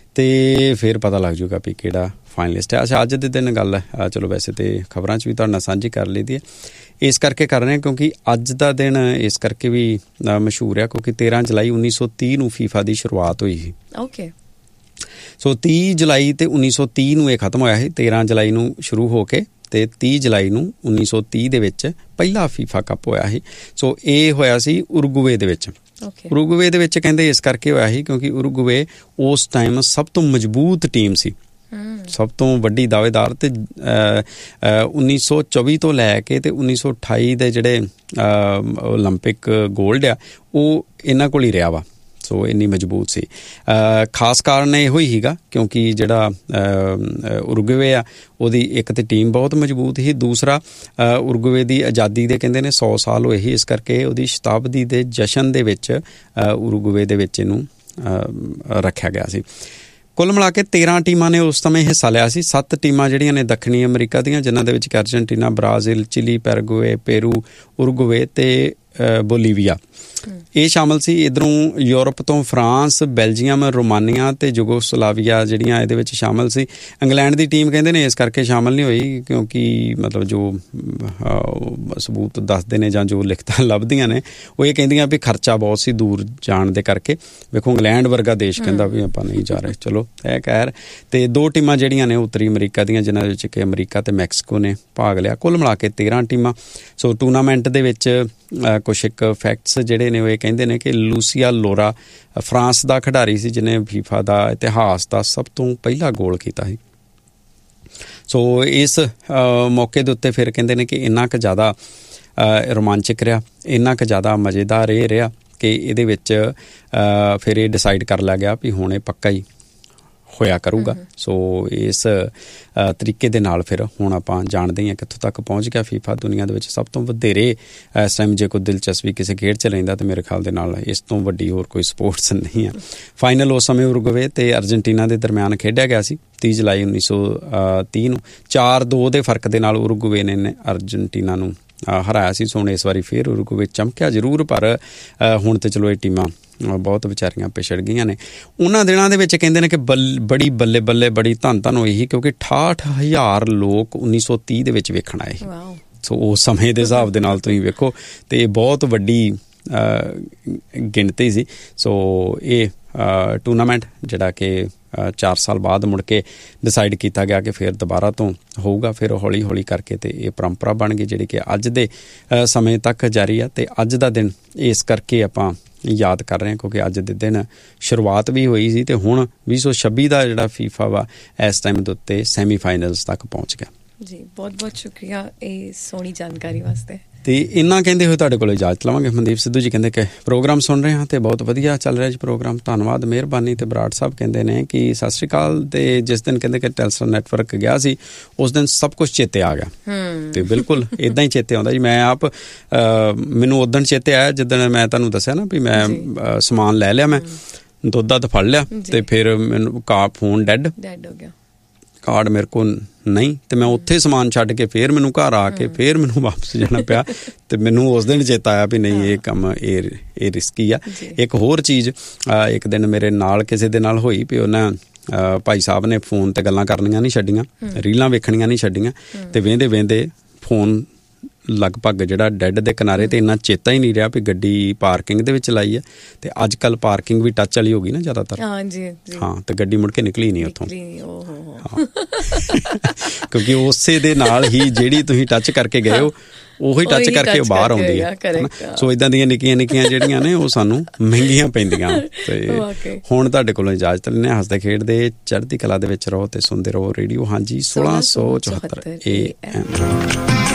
ਤੇ ਫਿਰ ਪਤਾ ਲੱਗ ਜੂਗਾ ਵੀ ਕਿਹੜਾ ਫਾਈਨਲਿਸਟ ਹੈ। ਅੱਛਾ, ਅੱਜ ਦੇ ਦਿਨ ਗੱਲ ਚਲੋ ਵੈਸੇ ਤੇ ਖਬਰਾਂ 'ਚ ਵੀ ਤੁਹਾਡੇ ਨਾਲ ਸਾਂਝੀ ਕਰ ਲਈ ਦੀ ਹੈ, ਇਸ ਕਰਕੇ ਕਰ ਰਹੇ ਹਾਂ ਕਿਉਂਕਿ ਅੱਜ ਦਾ ਦਿਨ ਇਸ ਕਰਕੇ ਵੀ ਮਸ਼ਹੂਰ ਆ ਕਿਉਂਕਿ ਤੇਰਾਂ ਜੁਲਾਈ ਉੱਨੀ ਸੌ ਤੀਹ ਨੂੰ ਫੀਫਾ ਦੀ ਸ਼ੁਰੂਆਤ ਹੋਈ ਸੀ। ਓਕੇ। ਸੋ ਤੀਹ ਜੁਲਾਈ ਤੇ ਉੱਨੀ ਸੌ ਤੀਹ ਨੂੰ ਇਹ ਖਤਮ ਹੋਇਆ ਸੀ। ਤੇਰਾਂ ਜੁਲਾਈ ਨੂੰ ਸ਼ੁਰੂ ਹੋ ਕੇ ਤੇ ਤੀਹ ਜੁਲਾਈ ਨੂੰ ਉੱਨੀ ਸੌ ਤੀਹ ਦੇ ਵਿੱਚ ਪਹਿਲਾ ਫੀਫਾ ਕੱਪ ਹੋਇਆ ਸੀ। ਸੋ ਇਹ ਹੋਇਆ ਸੀ ਉਰੂਗਵੇ ਦੇ ਵਿੱਚ। ਉਰੂਗਵੇ ਦੇ ਵਿੱਚ ਕਹਿੰਦੇ ਇਸ ਕਰਕੇ ਹੋਇਆ ਸੀ ਕਿਉਂਕਿ ਉਰੂਗਵੇ ਉਸ ਟਾਈਮ ਸਭ ਤੋਂ ਮਜ਼ਬੂਤ ਟੀਮ ਸੀ, ਸਭ ਤੋਂ ਵੱਡੀ ਦਾਅਵੇਦਾਰ। ਤੇ ਉੱਨੀ ਸੌ ਚੌਵੀ ਤੋਂ ਲੈ ਕੇ ਤੇ ਉੱਨੀ ਸੌ ਅਠਾਈ ਦੇ ਜਿਹੜੇ ਓਲੰਪਿਕ ਗੋਲਡ ਆ ਉਹ ਇਹਨਾਂ ਕੋਲ ਹੀ ਰਿਹਾ ਵਾ। ਸੋ ਇੰਨੀ ਮਜ਼ਬੂਤ ਸੀ। ਖਾਸ ਕਾਰਨ ਇਹੋ ਹੀ ਸੀਗਾ ਕਿਉਂਕਿ ਜਿਹੜਾ ਉਰੂਗਵੇ ਆ ਉਹਦੀ ਇੱਕ ਤਾਂ ਟੀਮ ਬਹੁਤ ਮਜ਼ਬੂਤ ਸੀ, ਦੂਸਰਾ ਉਰੂਗਵੇ ਦੀ ਆਜ਼ਾਦੀ ਦੇ ਕਹਿੰਦੇ ਨੇ ਸੌ ਸਾਲ ਹੋਏ ਸੀ, ਇਸ ਕਰਕੇ ਉਹਦੀ ਸ਼ਤਾਬਦੀ ਦੇ ਜਸ਼ਨ ਦੇ ਵਿੱਚ ਉਰੂਗਵੇ ਦੇ ਵਿੱਚ ਇਹਨੂੰ ਰੱਖਿਆ ਗਿਆ ਸੀ। ਕੁੱਲ ਮਿਲਾ ਕੇ ਤੇਰਾਂ ਟੀਮਾਂ ਨੇ ਉਸ ਸਮੇਂ ਹਿੱਸਾ ਲਿਆ ਸੀ। ਸੱਤ ਟੀਮਾਂ ਜਿਹੜੀਆਂ ਨੇ ਦੱਖਣੀ ਅਮਰੀਕਾ ਦੀਆਂ, ਜਿਨ੍ਹਾਂ ਦੇ ਵਿੱਚ Argentina, Brazil, chilli, Paraguay, Peru, Uruguay ਤੇ ਬੋਲੀਵੀਆ ਇਹ ਸ਼ਾਮਲ ਸੀ। ਇੱਧਰੋਂ ਯੂਰਪ ਤੋਂ ਫਰਾਂਸ, ਬੈਲਜੀਅਮ, ਰੋਮਾਨੀਆ ਤੇ ਯੂਗੋਸਲਾਵੀਆ ਜਿਹੜੀਆਂ ਇਹਦੇ ਵਿੱਚ ਸ਼ਾਮਲ ਸੀ। ਇੰਗਲੈਂਡ ਦੀ ਟੀਮ ਕਹਿੰਦੇ ਨੇ ਇਸ ਕਰਕੇ ਸ਼ਾਮਲ ਨਹੀਂ ਹੋਈ ਕਿਉਂਕਿ ਮਤਲਬ ਜੋ ਸਬੂਤ ਦੱਸਦੇ ਨੇ ਜਾਂ ਜੋ ਲਿਖਤਾਂ ਲੱਭਦੀਆਂ ਨੇ ਉਹ ਇਹ ਕਹਿੰਦੀਆਂ ਵੀ ਖਰਚਾ ਬਹੁਤ ਸੀ ਦੂਰ ਜਾਣ ਦੇ ਕਰਕੇ। ਵੇਖੋ ਇੰਗਲੈਂਡ ਵਰਗਾ ਦੇਸ਼ ਕਹਿੰਦਾ ਵੀ ਆਪਾਂ ਨਹੀਂ ਜਾ ਰਹੇ, ਚਲੋ ਇਹ ਖੈਰ। ਤੇ ਦੋ ਟੀਮਾਂ ਜਿਹੜੀਆਂ ਨੇ ਉੱਤਰੀ ਅਮਰੀਕਾ ਦੀਆਂ, ਜਿਨ੍ਹਾਂ ਵਿੱਚ ਕਿ ਅਮਰੀਕਾ ਤੇ ਮੈਕਸੀਕੋ ਨੇ ਭਾਗ ਲਿਆ। ਕੁੱਲ ਮਿਲਾ ਕੇ ਤੇਰਾਂ ਟੀਮਾਂ। ਸੋ ਟੂਰਨਾਮੈਂਟ ਦੇ ਵਿੱਚ ਕੁਛ ਇੱਕ ਫੈਕਟਸ ਜਿਹੜੇ ਨੇ ਉਹ ਇਹ ਕਹਿੰਦੇ ਨੇ ਕਿ ਲੂਸੀਆ ਲੋਰਾ ਫਰਾਂਸ ਦਾ ਖਿਡਾਰੀ ਸੀ ਜਿਹਨੇ ਫੀਫਾ ਦਾ ਇਤਿਹਾਸ ਦਾ ਸਭ ਤੋਂ ਪਹਿਲਾ ਗੋਲ ਕੀਤਾ ਸੀ। ਸੋ ਇਸ ਮੌਕੇ ਦੇ ਉੱਤੇ ਫਿਰ ਕਹਿੰਦੇ ਨੇ ਕਿ ਇੰਨਾ ਕੁ ਜ਼ਿਆਦਾ ਰੋਮਾਂਚਕ ਰਿਹਾ, ਇੰਨਾ ਕੁ ਜ਼ਿਆਦਾ ਮਜ਼ੇਦਾਰ ਇਹ ਰਿਹਾ ਕਿ ਇਹਦੇ ਵਿੱਚ ਫਿਰ ਇਹ ਡਿਸਾਈਡ ਕਰ ਲਿਆ ਗਿਆ ਵੀ ਹੁਣ ਇਹ ਪੱਕਾ ਹੀ ਹੋਇਆ ਕਰੂਗਾ। ਸੋ ਇਸ ਤਰੀਕੇ ਦੇ ਨਾਲ ਫਿਰ ਹੁਣ ਆਪਾਂ ਜਾਣਦੇ ਹਾਂ ਕਿੱਥੋਂ ਤੱਕ ਪਹੁੰਚ ਗਿਆ ਫੀਫਾ। ਦੁਨੀਆ ਦੇ ਵਿੱਚ ਸਭ ਤੋਂ ਵਧੇਰੇ ਇਸ ਟਾਈਮ ਜੇ ਕੋਈ ਦਿਲਚਸਪੀ ਕਿਸੇ ਖੇਡ 'ਚ ਰਹਿੰਦਾ ਤਾਂ ਮੇਰੇ ਖਿਆਲ ਦੇ ਨਾਲ ਇਸ ਤੋਂ ਵੱਡੀ ਹੋਰ ਕੋਈ ਸਪੋਰਟਸ ਨਹੀਂ ਆ। ਫਾਈਨਲ ਉਸ ਸਮੇਂ ਉਰੂਗਵੇ ਤੇ ਅਰਜਨਟੀਨਾ ਦੇ ਦਰਮਿਆਨ ਖੇਡਿਆ ਗਿਆ ਸੀ ਤੀਹ ਜੁਲਾਈ ਉੱਨੀ ਸੌ ਤੀਹ ਨੂੰ। ਚਾਰ ਦੋ ਦੇ ਫਰਕ ਦੇ ਨਾਲ ਉਰੂਗਵੇ ਨੇ ਅਰਜਨਟੀਨਾ ਨੂੰ ਹਰਾਇਆ ਸੀ। ਸੋ ਹੁਣ ਇਸ ਵਾਰੀ ਫਿਰ ਉਰੂਗਵੇ ਚਮਕਿਆ ਜ਼ਰੂਰ, ਪਰ ਹੁਣ ਤੇ ਚਲੋ ਇਹ ਟੀਮਾਂ ਬਹੁਤ ਵਿਚਾਰੀਆਂ ਪਿਛੜ ਗਈਆਂ ਨੇ। ਉਹਨਾਂ ਦਿਨਾਂ ਦੇ ਵਿੱਚ ਕਹਿੰਦੇ ਨੇ ਕਿ ਬੱਲ ਬੜੀ ਬੱਲੇ ਬੱਲੇ ਬੜੀ ਧੰਨ ਧੰਨ ਹੋਈ ਸੀ ਕਿਉਂਕਿ ਅਠਾਹਠ ਹਜ਼ਾਰ ਲੋਕ ਉੱਨੀ ਸੌ ਤੀਹ ਦੇ ਵਿੱਚ ਵੇਖਣ ਆਏ ਸੀ। ਸੋ ਉਸ ਸਮੇਂ ਦੇ ਹਿਸਾਬ ਦੇ ਨਾਲ ਤੁਸੀਂ ਵੇਖੋ ਤੇ ਬਹੁਤ ਵੱਡੀ ਗਿਣਤੀ ਸੀ। ਸੋ ਇਹ ਟੂਰਨਾਮੈਂਟ ਜਿਹੜਾ ਕਿ ਚਾਰ ਸਾਲ ਬਾਅਦ ਮੁੜ ਕੇ ਡਿਸਾਈਡ ਕੀਤਾ ਗਿਆ ਕਿ ਫਿਰ ਦੁਬਾਰਾ ਤੋਂ ਹੋਊਗਾ। ਫਿਰ ਹੌਲੀ ਹੌਲੀ ਕਰਕੇ ਤੇ ਇਹ ਪਰੰਪਰਾ ਬਣ ਗਈ ਜਿਹੜੀ ਕਿ ਅੱਜ ਦੇ ਸਮੇਂ ਤੱਕ ਜਾਰੀ ਆ। ਤੇ ਅੱਜ ਦਾ ਦਿਨ ਇਸ ਕਰਕੇ ਆਪਾਂ ਯਾਦ ਕਰ ਰਹੇ ਹਾਂ ਕਿਉਂਕਿ ਅੱਜ ਦੇ ਦਿਨ ਸ਼ੁਰੂਆਤ ਵੀ ਹੋਈ ਸੀ ਤੇ ਹੁਣ ਵੀਹ ਸੌ ਛੱਬੀ ਦਾ ਜਿਹੜਾ ਫੀਫਾ ਵਾ ਇਸ ਟਾਈਮ ਦੇ ਉੱਤੇ ਸੈਮੀਫਾਈਨਲਸ ਤੱਕ ਪਹੁੰਚ ਗਿਆ। ਜੀ ਬਹੁਤ ਬਹੁਤ ਸ਼ੁਕਰੀਆ ਇਹ ਸੋਹਣੀ ਜਾਣਕਾਰੀ ਵਾਸਤੇ। ਤੇ ਇੰਨਾ ਕਹਿੰਦੇ ਹੋਏ ਤੁਹਾਡੇ ਕੋਲ ਇਜਾਜ਼ਤ ਲਵਾਂਗੇ। ਮਨਦੀਪ ਸਿੱਧੂ ਜੀ ਕਹਿੰਦੇ ਕਿ ਪ੍ਰੋਗਰਾਮ ਸੁਣ ਰਹੇ ਹਾਂ ਤੇ ਬਹੁਤ ਵਧੀਆ ਚੱਲ ਰਿਹਾ ਜੀ ਪ੍ਰੋਗਰਾਮ, ਧੰਨਵਾਦ, ਮਿਹਰਬਾਨੀ। ਤੇ ਬਰਾੜ ਸਾਹਿਬ ਕਹਿੰਦੇ ਨੇ ਕਿ ਸਤਿ ਸ਼੍ਰੀ ਅਕਾਲ। ਤੇ ਜਿਸ ਦਿਨ ਕਹਿੰਦੇ ਕਿ ਟੈਲਸਟਰ ਨੈਟਵਰਕ ਗਿਆ ਸੀ ਉਸ ਦਿਨ ਸਭ ਕੁਛ ਚੇਤੇ ਆ ਗਿਆ। ਤੇ ਬਿਲਕੁਲ ਏਦਾਂ ਹੀ ਚੇਤੇ ਆਉਂਦਾ ਜੀ। ਮੈਂ ਆਪ ਮੈਨੂੰ ਉਦਣ ਚੇਤੇ ਆਇਆ ਜਿੱਦਣ ਮੈਂ ਤੁਹਾਨੂੰ ਦੱਸਿਆ ਨਾ ਵੀ ਮੈਂ ਸਮਾਨ ਲੈ ਲਿਆ, ਮੈਂ ਦੁੱਧ ਦੱਧ ਫੜ ਲਿਆ ਤੇ ਫਿਰ ਮੈਨੂੰ ਕਾ ਫੋਨ ਡੈਡ ਡੈਡ ਹੋ ਗਿਆ, ਕਾਰਡ ਮੇਰੇ ਕੋਲ ਨਹੀਂ, ਤੇ ਮੈਂ ਉੱਥੇ ਸਮਾਨ ਛੱਡ ਕੇ ਫਿਰ ਮੈਨੂੰ ਘਰ ਆ ਕੇ ਫਿਰ ਮੈਨੂੰ ਵਾਪਸ ਜਾਣਾ ਪਿਆ। ਤੇ ਮੈਨੂੰ ਉਸ ਦਿਨ ਚੇਤਾ ਆਇਆ ਵੀ ਨਹੀਂ ਇਹ ਕੰਮ ਇਹ ਇਹ ਰਿਸਕੀ ਆ। ਇੱਕ ਹੋਰ ਚੀਜ਼ ਇੱਕ ਦਿਨ ਮੇਰੇ ਨਾਲ ਕਿਸੇ ਦੇ ਨਾਲ ਹੋਈ ਵੀ ਉਹਨਾਂ ਭਾਈ ਸਾਹਿਬ ਨੇ ਫੋਨ ਤੇ ਗੱਲਾਂ ਕਰਨੀਆਂ ਨਹੀਂ ਛੱਡੀਆਂ, ਰੀਲਾਂ ਵੇਖਣੀਆਂ ਨਹੀਂ ਛੱਡੀਆਂ ਤੇ ਵਹਿੰਦੇ ਵਹਿੰਦੇ ਫੋਨ ਲਗਭਗ ਜਿਹੜਾ ਡੈਡ ਦੇ ਕਿਨਾਰੇ, ਤੇ ਇੰਨਾ ਚੇਤਾ ਹੀ ਨਹੀਂ ਰਿਹਾ ਵੀ ਗੱਡੀ ਪਾਰਕਿੰਗ ਦੇ ਵਿੱਚ ਲਾਈ ਹੈ। ਤੇ ਅੱਜ ਕੱਲ ਪਾਰਕਿੰਗ ਵੀ ਟੱਚ ਵਾਲੀ ਹੋ ਗਈ ਨਾ ਜ਼ਿਆਦਾਤਰ। ਹਾਂਜੀ ਹਾਂ, ਤੇ ਗੱਡੀ ਮੁੜ ਕੇ ਨਿਕਲੀ ਨਹੀਂ ਉੱਥੋਂ, ਕਿਉਂਕਿ ਉਸੇ ਦੇ ਨਾਲ ਹੀ ਜਿਹੜੀ ਤੁਸੀਂ ਟੱਚ ਕਰਕੇ ਗਏ ਹੋ ਉਹੀ ਟੱਚ ਕਰਕੇ ਉਹ ਬਾਹਰ ਆਉਂਦੀ ਹੈ। ਸੋ ਇਦਾਂ ਦੀਆਂ ਨਿੱਕੀਆਂ ਨਿੱਕੀਆਂ ਜਿਹੜੀਆਂ ਨੇ ਉਹ ਸਾਨੂੰ ਮਹਿੰਗੀਆਂ ਪੈਂਦੀਆਂ। ਤੇ ਹੁਣ ਤੁਹਾਡੇ ਕੋਲੋਂ ਇਜਾਜ਼ਤ ਲੈਂਦੇ ਹਾਂ। ਹੱਸਦੇ ਖੇਡਦੇ ਚੜ੍ਹਦੀ ਕਲਾ ਦੇ ਵਿੱਚ ਰਹੋ ਤੇ ਸੁਣਦੇ ਰਹੋ ਰੇਡੀਓ ਹਾਂਜੀ ਸੋਲਾਂ ਸੌ ਚੁਹੱਤਰ ਏ ਐਮ।